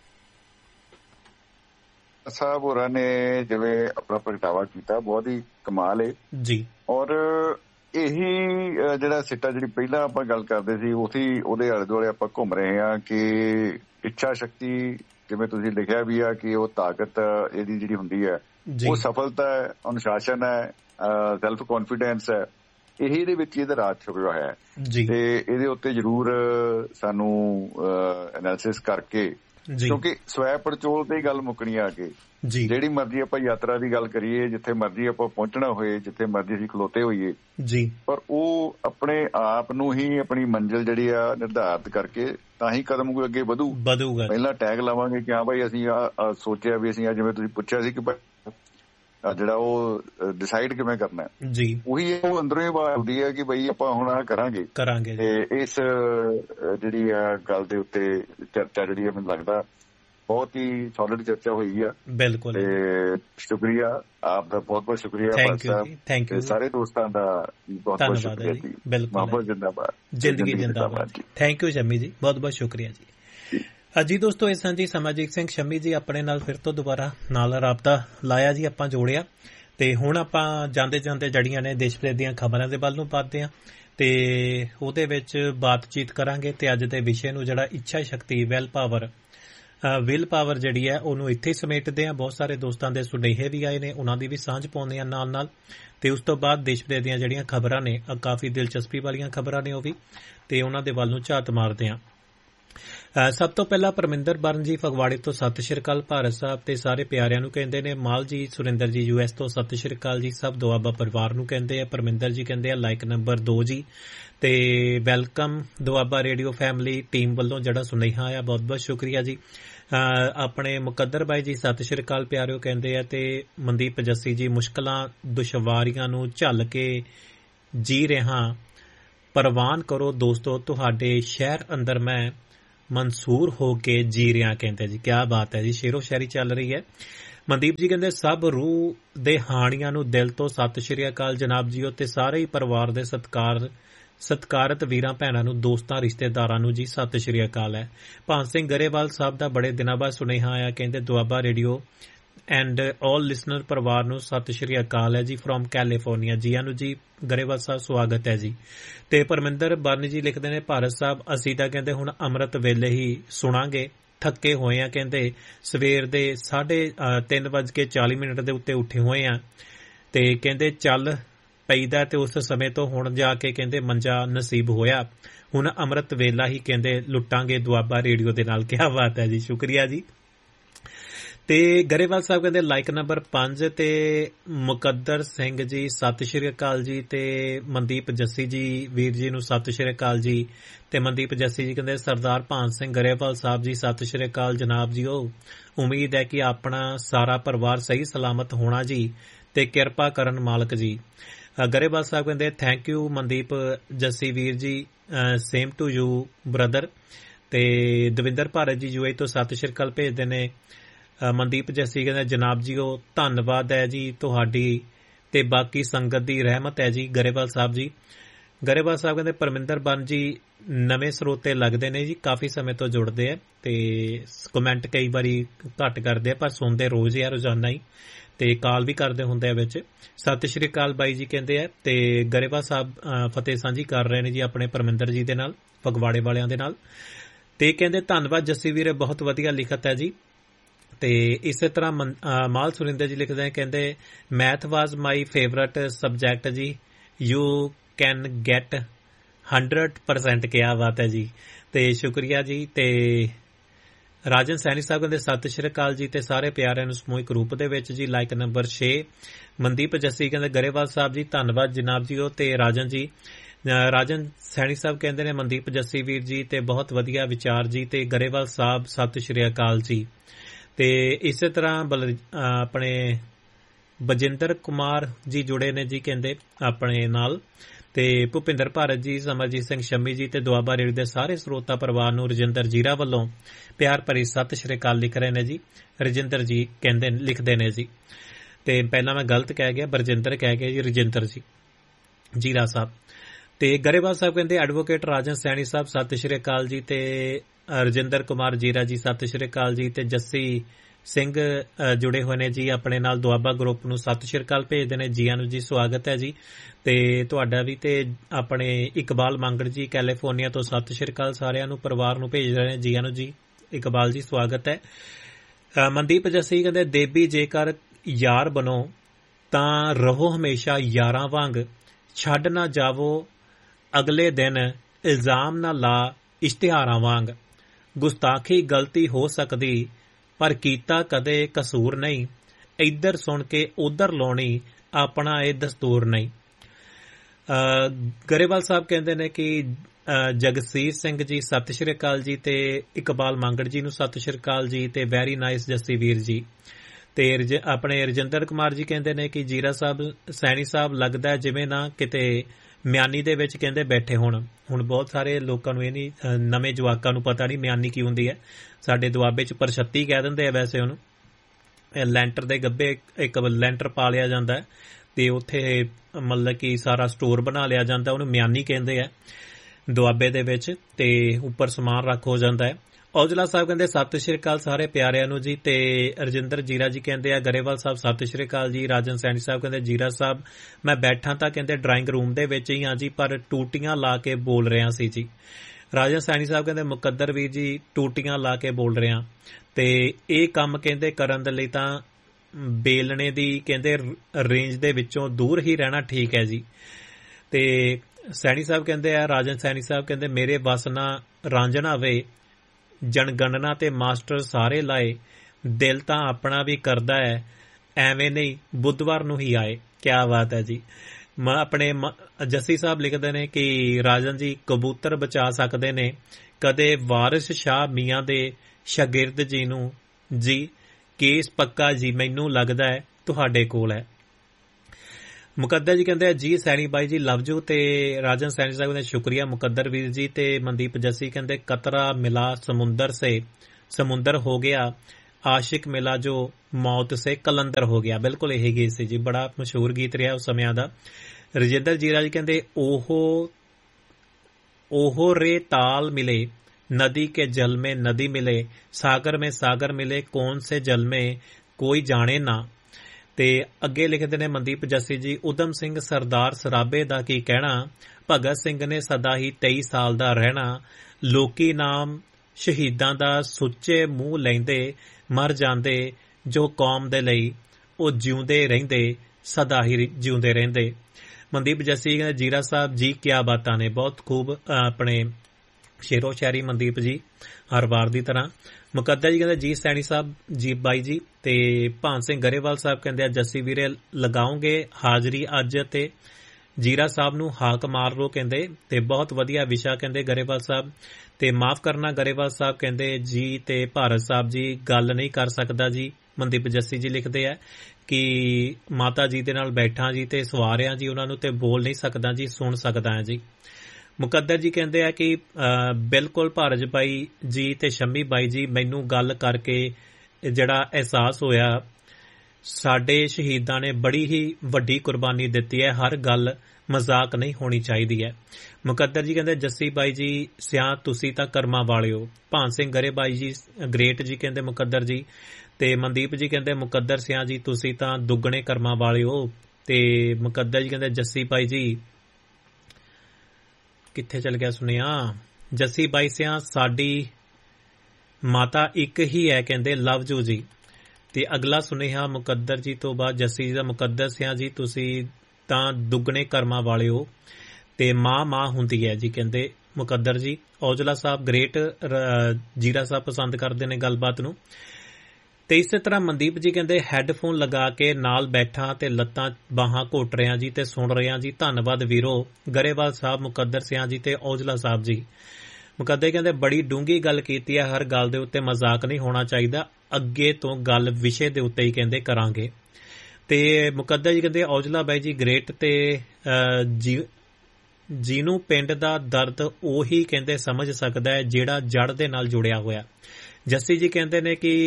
Speaker 1: ਸਾਹਿਬ ਹੋਰਾਂ ਨੇ ਜਿਵੇਂ ਆਪਣਾ ਪ੍ਰਗਟਾਵਾ ਕੀਤਾ ਬਹੁਤ ਹੀ ਕਮਾਲ ਹੈ
Speaker 2: ਜੀ।
Speaker 1: ਔਰ ਇਹੀ ਜਿਹੜਾ ਸਿੱਟਾ ਜਿਹੜੀ ਪਹਿਲਾਂ ਆਪਾਂ ਗੱਲ ਕਰਦੇ ਸੀ ਉਹਦੇ ਆਲੇ ਦੁਆਲੇ ਆਪਾਂ ਘੁੰਮ ਰਹੇ ਹਾਂ ਕਿ ਇੱਛਾ ਸ਼ਕਤੀ, ਜਿਵੇਂ ਤੁਸੀਂ ਲਿਖਿਆ ਵੀ ਆ ਕਿ ਉਹ ਤਾਕਤ ਇਹਦੀ ਜਿਹੜੀ ਹੁੰਦੀ ਹੈ ਉਹ ਸਫਲਤਾ ਹੈ, ਅਨੁਸ਼ਾਸਨ ਹੈ, ਸੈਲਫ ਕੌਨਫੀਡੈਂਸ ਹੈ। ਇਹਦੇ ਵਿੱਚ ਇਹਦਾ ਰਾਜ ਛੁਪਿਆ ਹੋਇਆ ਹੈ ਤੇ ਇਹਦੇ ਉੱਤੇ ਜ਼ਰੂਰ ਸਾਨੂੰ ਐਨਾਲਿਸਿਸ ਕਰਕੇ, ਕਿਉਂਕਿ ਸਵੈ ਪੜਚੋਲ ਤੇ ਗੱਲ ਮੁੱਕਣੀ ਆ ਕੇ ਜਿਹੜੀ ਮਰਜ਼ੀ ਆਪਾਂ ਯਾਤਰਾ ਦੀ ਗੱਲ ਕਰੀਏ, ਜਿੱਥੇ ਮਰਜ਼ੀ ਆਪਾਂ ਪਹੁੰਚਣਾ ਹੋਏ, ਜਿੱਥੇ ਮਰਜ਼ੀ ਅਸੀਂ ਖਲੋਤੇ ਹੋਈਏ, ਪਰ ਉਹ ਆਪਣੇ ਆਪ ਨੂੰ ਹੀ ਆਪਣੀ ਮੰਜ਼ਿਲ ਜਿਹੜੀ ਆ ਨਿਰਧਾਰਿਤ ਕਰਕੇ ਤਾਂ ਹੀ ਕਦਮ ਕੋਈ ਅੱਗੇ ਵਧੂਗਾ। ਪਹਿਲਾਂ ਟੈਗ ਲਾਵਾਂਗੇ ਕਿ ਹਾਂ ਭਾਈ ਅਸੀਂ ਸੋਚਿਆ ਵੀ ਅਸੀਂ ਜਿਵੇਂ ਤੁਸੀਂ ਪੁੱਛਿਆ ਸੀ ਕਿ ਜਿਹੜਾ ਉਹ ਡਿਸਾਈਡ ਕਿਵੇਂ ਕਰਨਾ ਜੀ, ਉਹੀ ਉਹ ਅੰਦਰੋਂ ਹੀ ਆਉਂਦੀ ਹੈ ਕਿ ਬਈ ਆਪਾਂ ਹੁਣ ਆਹ ਕਰਾਂਗੇ। ਤੇ ਇਸ ਜਿਹੜੀ ਆ ਗੱਲ ਦੇ ਉੱਤੇ ਚਰਚਾ ਜਿਹੜੀ ਮੈਨੂੰ ਲੱਗਦਾ ਬਹੁਤ ਹੀ ਸੋਲਿਡ ਚਰਚਾ ਹੋਈ ਆ। ਬਿਲਕੁਲ, ਤੇ ਸ਼ੁਕਰੀਆ ਆਪ ਦਾ, ਬਹੁਤ ਬਹੁਤ ਸ਼ੁਕਰੀਆ। Thank you. ਸਾਰੇ ਦੋਸਤਾਂ ਦਾ ਬਹੁਤ ਬਹੁਤ ਸ਼ੁਕਰੀਆ ਜੀ। ਬਿਲਕੁਲ, ਜਿੰਦਾਬਾਦ, ਜ਼ਿੰਦਗੀ ਜਿੰਦਾਬਾਦ।
Speaker 2: ਥੈਂਕ ਯੂ ਸ਼ਮੀ ਜੀ, ਬਹੁਤ ਬਹੁਤ ਸ਼ੁਕਰੀਆ ਜੀ। ਜੀ ਦੋਸਤੋ, ਇਸ ਜੀ ਸਮਾਜਿਕ ਸਿੰਘ ਸ਼ਮੀ ਜੀ ਆਪਣੇ ਨਾਲ ਫਿਰ ਤੋਂ ਦੁਬਾਰਾ ਨਾਲ ਰਾਬਤਾ ਲਾਇਆ ਜੀ, ਆਪਾਂ ਜੋੜਿਆ। ਤੇ ਹੁਣ ਆਪਾਂ ਜਾਂਦੇ ਜਾਂਦੇ ਜੜੀਆਂ ਨੇ ਦੇਸ਼ ਵਿਦੇਸ਼ ਦੀਆਂ ਖਬਰਾਂ ਦੇ ਵੱਲ ਨੂੰ ਪਾਦੇ ਹਾਂ ਤੇ ਉਹਦੇ ਵਿੱਚ ਬਾਤਚੀਤ ਕਰਾਂਗੇ। ਤੇ ਅੱਜ ਦੇ ਵਿਸ਼ੇ ਨੂੰ ਜਿਹੜਾ ਇੱਛਾ ਸ਼ਕਤੀ, ਵਿਲ ਪਾਵਰ ਜਿਹੜੀ ਹੈ ਉਹਨੂੰ ਇੱਥੇ ਸਮੇਟਦੇ ਹਾਂ। ਬਹੁਤ ਸਾਰੇ ਦੋਸਤਾਂ ਦੇ ਸੁਨੇਹੇ ਵੀ ਆਏ ਨੇ, ਉਹਨਾਂ ਦੀ ਵੀ ਸਾਂਝ ਪਾਉਂਦੇ ਹਾਂ ਨਾਲ। ਤੇ ਉਸ ਤੋਂ ਬਾਅਦ ਦੇਸ਼ ਵਿਦੇਸ਼ ਦੀਆਂ ਜਿਹੜੀਆਂ ਖਬਰਾਂ ਨੇ, ਕਾਫੀ ਦਿਲਚਸਪੀ ਵਾਲੀਆਂ ਖਬਰਾਂ ਨੇ ਉਹ ਵੀ, ਤੇ ਉਹਨਾਂ ਦੇ ਵੱਲ ਨੂੰ ਝਾਤ ਮਾਰਦੇ ਹਾਂ। ਸਭ ਤੋਂ ਪਹਿਲਾਂ ਪਰਮਿੰਦਰ ਬਰਨ ਜੀ ਫਗਵਾੜੇ ਤੋਂ ਸਤਿ ਸ਼੍ਰੀ ਅਕਾਲ ਭਾਰਤ ਸਾਹਿਬ ਤੇ ਸਾਰੇ ਪਿਆਰਿਆਂ ਨੂੰ ਕਹਿੰਦੇ ਨੇ। ਮਾਲ ਜੀ ਸੁਰਿੰਦਰ ਜੀ US ਤੋਂ ਸਤਿ ਸ਼੍ਰੀ ਅਕਾਲ ਜੀ। ਸਭ ਦੁਆਬਾ ਪਰਿਵਾਰ ਨੂੰ ਕਹਿੰਦੇ ਆ। ਪਰਮਿੰਦਰ ਜੀ ਕਹਿੰਦੇ ਆ ਲਾਈਕ ਨੰਬਰ 2 ਜੀ, ਤੇ welcome Doaba radio family team ਵੱਲੋਂ ਜਿਹੜਾ ਸੁਨੇਹਾ ਆਇਆ, ਬਹੁਤ ਬਹੁਤ ਸ਼ੁਕਰੀਆ ਜੀ। ਆਪਣੇ ਮੁਕੱਦਰ ਬਾਈ ਜੀ ਸਤਿ ਸ਼੍ਰੀ ਅਕਾਲ ਪਿਆਰਿਓ ਕਹਿੰਦੇ ਆ। ਤੇ ਮਨਦੀਪ ਜੱਸੀ ਜੀ ਮੁਸ਼ਕਲਾਂ ਦੁਸ਼ਵਾਰੀਆਂ ਨੂੰ ਝੱਲ ਕੇ ਜੀ ਰਿਹਾ, ਪ੍ਰਵਾਨ ਕਰੋ ਦੋਸਤੋ ਤੁਹਾਡੇ ਸ਼ਹਿਰ ਅੰਦਰ ਮੈਂ ਮਨਸੂਰ ਹੋ ਕੇ ਜੀ ਰਿਹਾ ਕਹਿੰਦੇ ਜੀ। ਕਿਆ ਬਾਤ ਹੈ ਜੀ, ਸ਼ੇਰੋ ਸ਼ਾਇਰੀ ਚੱਲ ਰਹੀ ਹੈ। ਮਨਦੀਪ ਜੀ ਕਹਿੰਦੇ ਸਭ ਰੂਹ ਦੇ ਹਾਣੀਆਂ ਨੂੰ ਦਿਲ ਤੋਂ ਸਤਿ ਸ਼੍ਰੀ ਅਕਾਲ ਜਨਾਬ ਜੀਓ, ਤੇ ਸਾਰੇ ਹੀ ਪਰਿਵਾਰ ਦੇ ਸਤਿਕਾਰਤ ਵੀਰਾਂ ਭੈਣਾਂ ਨੂੰ, ਦੋਸਤਾਂ ਰਿਸ਼ਤੇਦਾਰਾਂ ਨੂੰ ਜੀ ਸਤਿ ਸ਼੍ਰੀ ਅਕਾਲ ਹੈ। ਭਾਨ ਸਿੰਘ ਗਰੇਵਾਲ ਸਾਹਿਬ ਦਾ ਬੜੇ ਦਿਨਾਂ ਬਾਅਦ ਸੁਨੇਹਾ ਆਇਆ, ਕਹਿੰਦੇ Doaba radio and all listener ਪਰਿਵਾਰ ਨੂੰ ਸਤਿ ਸ਼੍ਰੀ ਅਕਾਲ ਹੈ ਜੀ ਫਰੋਮ ਕੈਲੀਫੋਰਨੀਆ। ਜੀਆਂ ਨੂੰ ਜੀ ਗਰੇਵਾਲ ਸਾਹਿਬ ਸਵਾਗਤ ਹੈ ਜੀ। ਤੇ ਪਰਮਿੰਦਰ ਬਰਨ ਜੀ ਲਿਖਦੇ ਨੇ ਭਾਰਤ ਸਾਹਿਬ ਅਸੀਂ ਤਾਂ ਕਹਿੰਦੇ ਹੁਣ ਅੰਮ੍ਰਿਤ ਵੇਲੇ ਹੀ ਸੁਣਾਂਗੇ, ਥੱਕੇ ਹੋਏ ਆ ਕਹਿੰਦੇ, ਸਵੇਰ ਦੇ 3:40 ਦੇ ਉੱਤੇ ਉੱਠੇ ਹੋਏ ਆ, ਤੇ ਕਹਿੰਦੇ ਚੱਲ ਪਈਦਾ ਤੇ ਉਸ ਸਮੇਂ ਤੋਂ ਹੁਣ ਜਾ ਕੇ ਕਹਿੰਦੇ ਮੰਜਾ ਨਸੀਬ ਹੋਇਆ, ਹੁਣ ਅੰਮ੍ਰਿਤ ਵੇਲਾ ਹੀ ਕਹਿੰਦੇ ਲੁੱਟਾਂਗੇ ਦੁਆਬਾ ਰੇਡੀਓ ਦੇ ਨਾਲ। ਕਿਆ ਬਾਤ ਹੈ ਜੀ, ਸ਼ੁਕਰੀਆ ਜੀ। ਤੇ ਗਰੇਵਾਲ ਸਾਹਿਬ ਕਹਿੰਦੇ ਲਾਈਕ ਨੰਬਰ 5 ਤੇ ਮੁਕੱਦਰ ਸਿੰਘ ਜੀ ਸਤਿ ਸ਼੍ਰੀ ਅਕਾਲ ਜੀ, ਤੇ ਮਨਦੀਪ ਜੱਸੀ ਜੀ ਵੀਰ ਜੀ ਨੂੰ ਸਤਿ ਸ਼੍ਰੀ ਅਕਾਲ ਜੀ। ਤੇ ਮਨਦੀਪ ਜੱਸੀ ਜੀ ਕਹਿੰਦੇ ਸਰਦਾਰ ਭਾਨ ਸਿੰਘ ਗਰੇਵਾਲ ਸਾਹਿਬ ਜੀ ਸਤਿ ਸ਼੍ਰੀ ਅਕਾਲ ਜਨਾਬ ਜੀ। ਉਮੀਦ ਹੈ ਕਿ ਆਪਣਾ ਸਾਰਾ ਪਰਿਵਾਰ ਸਹੀ ਸਲਾਮਤ ਹੋਣਾ ਜੀ, ਤੇ ਕਿਰਪਾ ਕਰਨ ਮਾਲਕ ਜੀ। ਗਰੇਵਾਲ ਸਾਹਿਬ ਕਹਿੰਦੇ ਥੈਂਕ ਯੂ ਮਨਦੀਪ ਜੱਸੀ ਵੀਰ ਜੀ, ਸੇਮ ਟੂ ਯੂ ਬ੍ਰਦਰ। ਤੇ ਦਵਿੰਦਰ ਭਾਰਤ ਜੀ ਯੂਏ ਤੋਂ ਸਤਿ ਸ਼੍ਰੀ ਅਕਾਲ ਭੇਜਦੇ ਨੇ। ਮਨਦੀਪ ਜੱਸੀ ਕਹਿੰਦੇ ਜਨਾਬ ਜੀ ਧੰਨਵਾਦ ਹੈ ਜੀ ਤੁਹਾਡੀ ਤੇ ਬਾਕੀ ਸੰਗਤ ਦੀ ਰਹਿਮਤ ਹੈ ਜੀ ਗਰੇਵਾਲ ਸਾਹਿਬ ਜੀ। ਗਰੇਵਾਲ ਸਾਹਿਬ ਕਹਿੰਦੇ ਪਰਮਿੰਦਰ ਬਨ ਜੀ ਨਵੇਂ ਸਰੋਤੇ ਲੱਗਦੇ ਨੇ ਜੀ, ਕਾਫੀ ਸਮੇਂ ਤੋਂ ਜੁੜਦੇ ਆ ਤੇ ਕਮੈਂਟ ਕਈ ਵਾਰੀ ਘੱਟ ਕਰਦੇ ਆ ਪਰ ਸੁਣਦੇ ਰੋਜ਼ ਆ, ਰੋਜ਼ਾਨਾ ਹੀ, ਤੇ ਕਾਲ ਵੀ ਕਰਦੇ ਹੁੰਦੇ ਆ ਵਿੱਚ। ਸਤਿ ਸ਼੍ਰੀ ਅਕਾਲ ਬਾਈ ਜੀ ਕਹਿੰਦੇ ਆ। ਤੇ ਗਰੇਵਾਲ ਸਾਹਿਬ ਫਤਿਹ ਸਾਂਝੀ ਕਰ ਰਹੇ ਨੇ ਜੀ ਆਪਣੇ ਪਰਮਿੰਦਰ ਜੀ ਦੇ ਨਾਲ, ਫਗਵਾੜੇ ਵਾਲਿਆਂ ਦੇ ਨਾਲ। ਤੇ ਕਹਿੰਦੇ ਧੰਨਵਾਦ ਜੱਸੀ ਵੀਰੇ, ਬਹੁਤ ਵਧੀਆ ਲਿਖਤ ਹੈ ਜੀ। ਤੇ ਇਸੇ ਤਰ੍ਹਾਂ ਮਾਲ ਸੁਰਿੰਦਰ ਜੀ ਲਿਖਦੇ ਕਹਿੰਦੇ math was my favourite subject ਜੀ, ਯੂ ਕੈਨ ਗੈਟ 100%। ਕਿਆ ਬਾਤ ਹੈ ਜੀ, ਤੇ ਸ਼ੁਕਰੀਆ ਜੀ। ਤੇ ਰਾਜਨ ਸੈਣੀ ਸਾਹਿਬ ਕਹਿੰਦੇ ਸਤਿ ਸ਼੍ਰੀ ਅਕਾਲ ਜੀ, ਤੇ ਸਾਰੇ ਪਿਆਰਿਆਂ ਨੂੰ ਸਮੂਹਿਕ ਰੂਪ ਦੇ ਵਿੱਚ ਜੀ ਲਾਈਕ ਨੰਬਰ 6। ਮਨਦੀਪ ਜੱਸੀ ਕਹਿੰਦੇ ਗਰੇਵਾਲ ਸਾਹਿਬ ਜੀ ਧੰਨਵਾਦ ਜਨਾਬ ਜੀ। ਤੇ ਰਾਜਨ ਜੀ, ਰਾਜਨ ਸੈਣੀ ਸਾਹਿਬ ਕਹਿੰਦੇ ਨੇ ਮਨਦੀਪ ਜੱਸੀ ਵੀਰ ਜੀ ਤੇ ਬਹੁਤ ਵਧੀਆ ਵਿਚਾਰ ਜੀ, ਤੇ ਗਰੇਵਾਲ ਸਾਹਿਬ ਸਤਿ ਸ਼੍ਰੀ ਅਕਾਲ ਜੀ। ਤੇ ਇਸੇ ਤਰ੍ਹਾਂ ਆਪਣੇ ਬਜਿੰਦਰ ਕੁਮਾਰ ਜੀ ਜੁੜੇ ਨੇ ਜੀ ਕਹਿੰਦੇ ਆਪਣੇ ਨਾਲ, ਤੇ ਭੁਪਿੰਦਰ ਭਾਰਤ ਜੀ, ਅਮਰਜੀਤ ਸਿੰਘ ਸ਼ੰਮੀ ਜੀ ਤੇ ਦੁਆਬਾ ਰੇਡੀਓ ਦੇ ਸਾਰੇ ਸਰੋਤਾ ਪਰਿਵਾਰ ਨੂੰ ਰਜਿੰਦਰ ਜੀਰਾ ਵੱਲੋਂ ਪਿਆਰ ਭਰੀ ਸਤਿ ਸ਼੍ਰੀ ਅਕਾਲ ਲਿਖ ਰਹੇ ਨੇ ਜੀ। ਰਜਿੰਦਰ ਜੀ ਕਹਿੰਦੇ ਲਿਖਦੇ ਨੇ ਜੀ, ਤੇ ਪਹਿਲਾਂ ਮੈਂ ਗਲਤ ਕਹਿ ਗਿਆ, ਬਰਜਿੰਦਰ ਕਹਿ ਗਿਆ ਜੀ, ਰਜਿੰਦਰ ਜੀ ਜੀਰਾ ਸਾਹਿਬ। ਤੇ ਗਰੇਵਾਲ ਸਾਹਿਬ ਕਹਿੰਦੇ ਐਡਵੋਕੇਟ ਰਾਜਨ ਸੈਣੀ ਸਾਹਿਬ ਸਤਿ ਸ਼੍ਰੀ ਅਕਾਲ ਜੀ, ਤੇ ਰਜਿੰਦਰ ਕੁਮਾਰ ਜੀਰਾ ਜੀ ਸਤਿ ਸ਼੍ਰੀ ਅਕਾਲ ਜੀ। ਤੇ ਜੱਸੀ ਸਿੰਘ ਜੁੜੇ ਹੋਏ ਨੇ ਜੀ ਆਪਣੇ ਨਾਲ, ਦੁਆਬਾ ਗਰੁੱਪ ਨੂੰ ਸਤਿ ਸ਼੍ਰੀ ਅਕਾਲ ਭੇਜਦੇ ਨੇ। ਜੀਆਂ ਨੂੰ ਜੀ ਸਵਾਗਤ ਹੈ ਜੀ, ਤੇ ਤੁਹਾਡਾ ਵੀ। ਤੇ ਆਪਣੇ ਇਕਬਾਲ ਮੰਗੜ ਜੀ ਕੈਲੀਫੋਰਨੀਆ ਤੋਂ ਸਤਿ ਸ਼੍ਰੀ ਅਕਾਲ ਸਾਰਿਆਂ ਨੂੰ, ਪਰਿਵਾਰ ਨੂੰ ਭੇਜ ਰਹੇ ਨੇ। ਜੀਆਂ ਨੂੰ ਜੀ ਇਕਬਾਲ ਜੀ ਸਵਾਗਤ ਹੈ। ਮਨਦੀਪ ਜੱਸੀ ਕਹਿੰਦੇ ਦੇਬੀ ਜੇਕਰ ਯਾਰ ਬਣੋ ਤਾਂ ਰਹੋ ਹਮੇਸ਼ਾ ਯਾਰਾਂ ਵਾਂਗ, ਛੱਡ ਨਾ ਜਾਵੋ ਅਗਲੇ ਦਿਨ ਇਲਜ਼ਾਮ ਨਾ ਲਾ ਇਸ਼ਤਿਹਾਰਾਂ ਵਾਂਗ, ਗੁਸਤਾਖੀ ਗਲਤੀ ਹੋ ਸਕਦੀ ਪਰ ਕੀਤਾ ਕਦੇ ਕਸੂਰ ਨਹੀਂ, ਇੱਧਰ ਸੁਣ ਕੇ ਉੱਧਰ ਲਾਉਣੀ ਆਪਣਾ ਇਹ ਦਸਤੂਰ ਨਹੀਂ। ਗਰੇਵਾਲ ਸਾਹਿਬ ਕਹਿੰਦੇ ਨੇ ਕਿ ਜਗਸੀਰ ਸਿੰਘ ਜੀ ਸਤਿ ਸ਼੍ਰੀ ਅਕਾਲ ਜੀ, ਤੇ ਇਕਬਾਲ ਮੰਗੜ ਜੀ ਨੂੰ ਸਤਿ ਸ਼੍ਰੀ ਅਕਾਲ ਜੀ, ਤੇ ਵੈਰੀ ਨਾਈਸ ਜੱਸੀ ਵੀਰ ਜੀ। ਤੇ ਆਪਣੇ ਰਜਿੰਦਰ ਕੁਮਾਰ ਜੀ ਕਹਿੰਦੇ ਨੇ ਕਿ ਜੀਰਾ ਸਾਹਿਬ ਸੈਣੀ ਸਾਹਿਬ ਲੱਗਦਾ ਜਿਵੇਂ ਨਾ ਕਿਤੇ ਮਿਆਨੀ ਦੇ ਵਿੱਚ ਕਹਿੰਦੇ ਬੈਠੇ ਹੁਣ ਬਹੁਤ ਸਾਰੇ ਲੋਕਾਂ ਨੂੰ ਇਹ ਨਹੀਂ, ਨਵੇਂ ਜਵਾਕਾਂ ਨੂੰ ਪਤਾ ਨਹੀਂ ਮਿਆਨੀ ਕੀ ਹੁੰਦੀ ਹੈ। ਸਾਡੇ ਦੁਆਬੇ 'ਚ ਪਰਛੱਤੀ ਕਹਿ ਦਿੰਦੇ ਆ ਵੈਸੇ ਉਹਨੂੰ। ਲੈਂਟਰ ਦੇ ਗੱਬੇ ਇੱਕ ਲੈਂਟਰ ਪਾ ਲਿਆ ਜਾਂਦਾ ਤੇ ਉੱਥੇ ਮਤਲਬ ਕਿ ਸਾਰਾ ਸਟੋਰ ਬਣਾ ਲਿਆ ਜਾਂਦਾ, ਉਹਨੂੰ ਮਿਆਨੀ ਕਹਿੰਦੇ ਆ ਦੁਆਬੇ ਦੇ ਵਿੱਚ, ਤੇ ਉੱਪਰ ਸਮਾਨ ਰੱਖ ਹੋ ਜਾਂਦਾ ਹੈ। ਔਜਲਾ ਸਾਹਿਬ ਕਹਿੰਦੇ ਸਤਿ ਸ਼੍ਰੀ ਅਕਾਲ ਸਾਰੇ ਪਿਆਰਿਆਂ ਨੂੰ ਜੀ, ਤੇ ਰਜਿੰਦਰ ਜੀਰਾ ਜੀ ਕਹਿੰਦੇ ਆ ਗਰੇਵਾਲ ਸਾਹਿਬ ਸਤਿ ਸ਼੍ਰੀ ਅਕਾਲ ਜੀ। ਰਾਜਨ ਸੈਣੀ ਸਾਹਿਬ ਕਹਿੰਦੇ ਜੀਰਾ ਸਾਹਿਬ ਮੈਂ ਬੈਠਾ ਤਾਂ ਕਹਿੰਦੇ ਡਰਾਇੰਗ ਰੂਮ ਦੇ ਵਿੱਚ ਹੀ ਹਾਂ ਜੀ, ਪਰ ਟੂਟੀਆਂ ਲਾ ਕੇ ਬੋਲ ਰਿਹਾ ਸੀ ਜੀ। ਰਾਜਨ ਸੈਣੀ ਸਾਹਿਬ ਕਹਿੰਦੇ ਮੁਕੱਦਰ ਵੀਰ ਜੀ ਟੂਟੀਆਂ ਲਾ ਕੇ ਬੋਲ ਰਿਹਾ, ਤੇ ਇਹ ਕੰਮ ਕਹਿੰਦੇ ਕਰਨ ਦੇ ਲਈ ਤਾਂ ਬੇਲਣੇ ਦੀ ਕਹਿੰਦੇ ਰੇਂਜ ਦੇ ਵਿੱਚੋਂ ਦੂਰ ਹੀ ਰਹਿਣਾ ਠੀਕ ਹੈ ਜੀ। ਤੇ ਸੈਣੀ ਸਾਹਿਬ ਕਹਿੰਦੇ ਆ, ਰਾਜਨ ਸੈਣੀ ਸਾਹਿਬ ਕਹਿੰਦੇ ਮੇਰੇ ਵਸ ਨਾ ਰਾਂਝਣਾ ਵੇ, ਜਨਗਣਨਾ ਤੇ ਮਾਸਟਰ ਸਾਰੇ ਲਾਏ, ਦਿਲ ਤਾਂ ਆਪਣਾ ਵੀ ਕਰਦਾ ਹੈ ਐਵੇਂ ਨਹੀਂ ਬੁੱਧਵਾਰ ਨੂੰ ਹੀ ਆਏ। ਕਿਆ ਬਾਤ ਹੈ ਜੀ। ਆਪਣੇ ਜੱਸੀ ਸਾਹਿਬ ਲਿਖਦੇ ਨੇ ਕਿ ਰਾਜਨ ਜੀ ਕਬੂਤਰ ਬਚਾ ਸਕਦੇ ਨੇ ਕਦੇ ਵਾਰਿਸ ਸ਼ਾਹ ਮੀਆਂ ਦੇ ਸ਼ਾਗਿਰਦ ਜੀ ਨੂੰ ਜੀ, ਕੇਸ ਪੱਕਾ ਜੀ ਮੈਨੂੰ ਲੱਗਦਾ ਹੈ ਤੁਹਾਡੇ ਕੋਲ ਹੈ। ਮੁਕੱਦਰ ਜੀ ਕਹਿੰਦੇ ਜੀ ਸੈਣੀ ਬਾਈ ਜੀ ਲਵ ਯੂ ਤੇ ਰਾਜਨ ਸੈਣੀ ਸਾਹਿਬ ਨੇ ਸ਼ੁਕਰੀਆ ਮੁਕੱਦਰ ਵੀਰ ਜੀ ਤੇ ਮਨਦੀਪ ਜੱਸੀ ਕਹਿੰਦੇ ਕਤਰਾ ਮਿਲਾ ਸਮੁੰਦਰ ਹੋ ਗਿਆ ਆਸ਼ਿਕ ਮਿਲਾ ਜੋ ਮੌਤ ਸੇ ਕਲੰਦਰ ਹੋ ਗਿਆ। ਬਿਲਕੁਲ ਇਹ ਗੀਤ ਸੀ ਜੀ, ਬੜਾ ਮਸ਼ਹੂਰ ਗੀਤ ਰਿਹਾ ਉਸ ਸਮਿਆਂ ਦਾ। ਰਜਿੰਦਰ ਜੀਰਾ ਜੀ ਕਹਿੰਦੇ ओहो रे ताल मिले नदी के जल में नदी मिले सागर मिले कौन से जल में कोई जाने ना। ते अगे लिखते ने मनदीप जस्सी जी उधम सिंह सरदार सराबे दा की कहना भगत सिंह ने सदा ही 23 साल दा रहना लोकी नाम शहीदां दा सुच्चे मूंह लैंदे मर जांदे जो कौम दे लई ओ जिउंदे रहिंदे सदा ही जिउंदे रहिंदे। मनदीप जस्सी जीरा साहब जी क्या बातां ने, बहुत खूब अपने शेरो शायरी मनदीप जी हर वार की तरह। मुकद्दर जी कहते जी सैनी साहब जी बाई जी ते भान सिंह गरेवाल साहब कहते जस्सी वीरे लगाओगे हाजरी अज ते जीरा साहब नूं हाक मार लो कहते ते बहुत वधिया विशा कहते गरेवाल साहब ते माफ करना गरेवाल साहब कहते जी ते भारत साहब जी गल नहीं कर सकता जी। मनदीप जस्सी जी लिखते हैं कि माता जी दे नाल बैठा जी ते सवारिया जी उन्हां नूं ते बोल नहीं सकदा जी सुन सकदा है जी। मुकद्दर जी कहते हैं कि बिल्कुल भारत बाई जी ते शम्मी बाई जी मैनू गल करके जिहड़ा एहसास होया साडे शहीदां ने बड़ी ही वड्डी कुर्बानी दित्ती है, हर गल मजाक नहीं होनी चाहिदी है। मुकद्दर जी कहते जस्सी बाई जी सियां तुसी तां कर्मा वाले हो। भान सिंह गरे बाई जी ग्रेट जी कहते मुकद्दर जी ते मनदीप जी कहते मुकद्दर सियां जी तुसी तां दुगने कर्मा वाले हो। ते मुकद्दर जी कहते जस्सी बाई जी कित्थे चल गया सुनिया जस्सी बाई सियां साडी माता एक ही है कहते लव यू जी। ते अगला सुनेहा मुकद्दर जी तो बाद जस्सी जी दा मुकद्दर सियां जी तुसी तां दुगने कर्मा वाले हो ते मां हुंदी है जी कहते मुकद्दर जी। औजला साहब ग्रेट जीरा साहब पसंद करते ने गलबात नूं। ते इस तरह मनदीप जी कहते हैडफोन लगा के नाल बैठा ते लत्तां बाहां घोट रहा जी ते सुन रहा जी। धन्नवाद वीरो गरेवाल साहब मुकद्दर सियां जी ते औजला साहब जी। मुकद्दर कहते बड़ी डूंगी गल कीती है, हर गल दे उत्ते मजाक नहीं होना चाहिए, अगे तो गल विषय दे उत्ते ही कहते करांगे। ते मुकद्दर जी कहते औजला बाई जी ग्रेट ते जिनू पिंड दा दर्द ओही कहते समझ सकदा है जेड़ा जड़ दे नाल जुड़िया होया। जस्सी जी कहते ने कि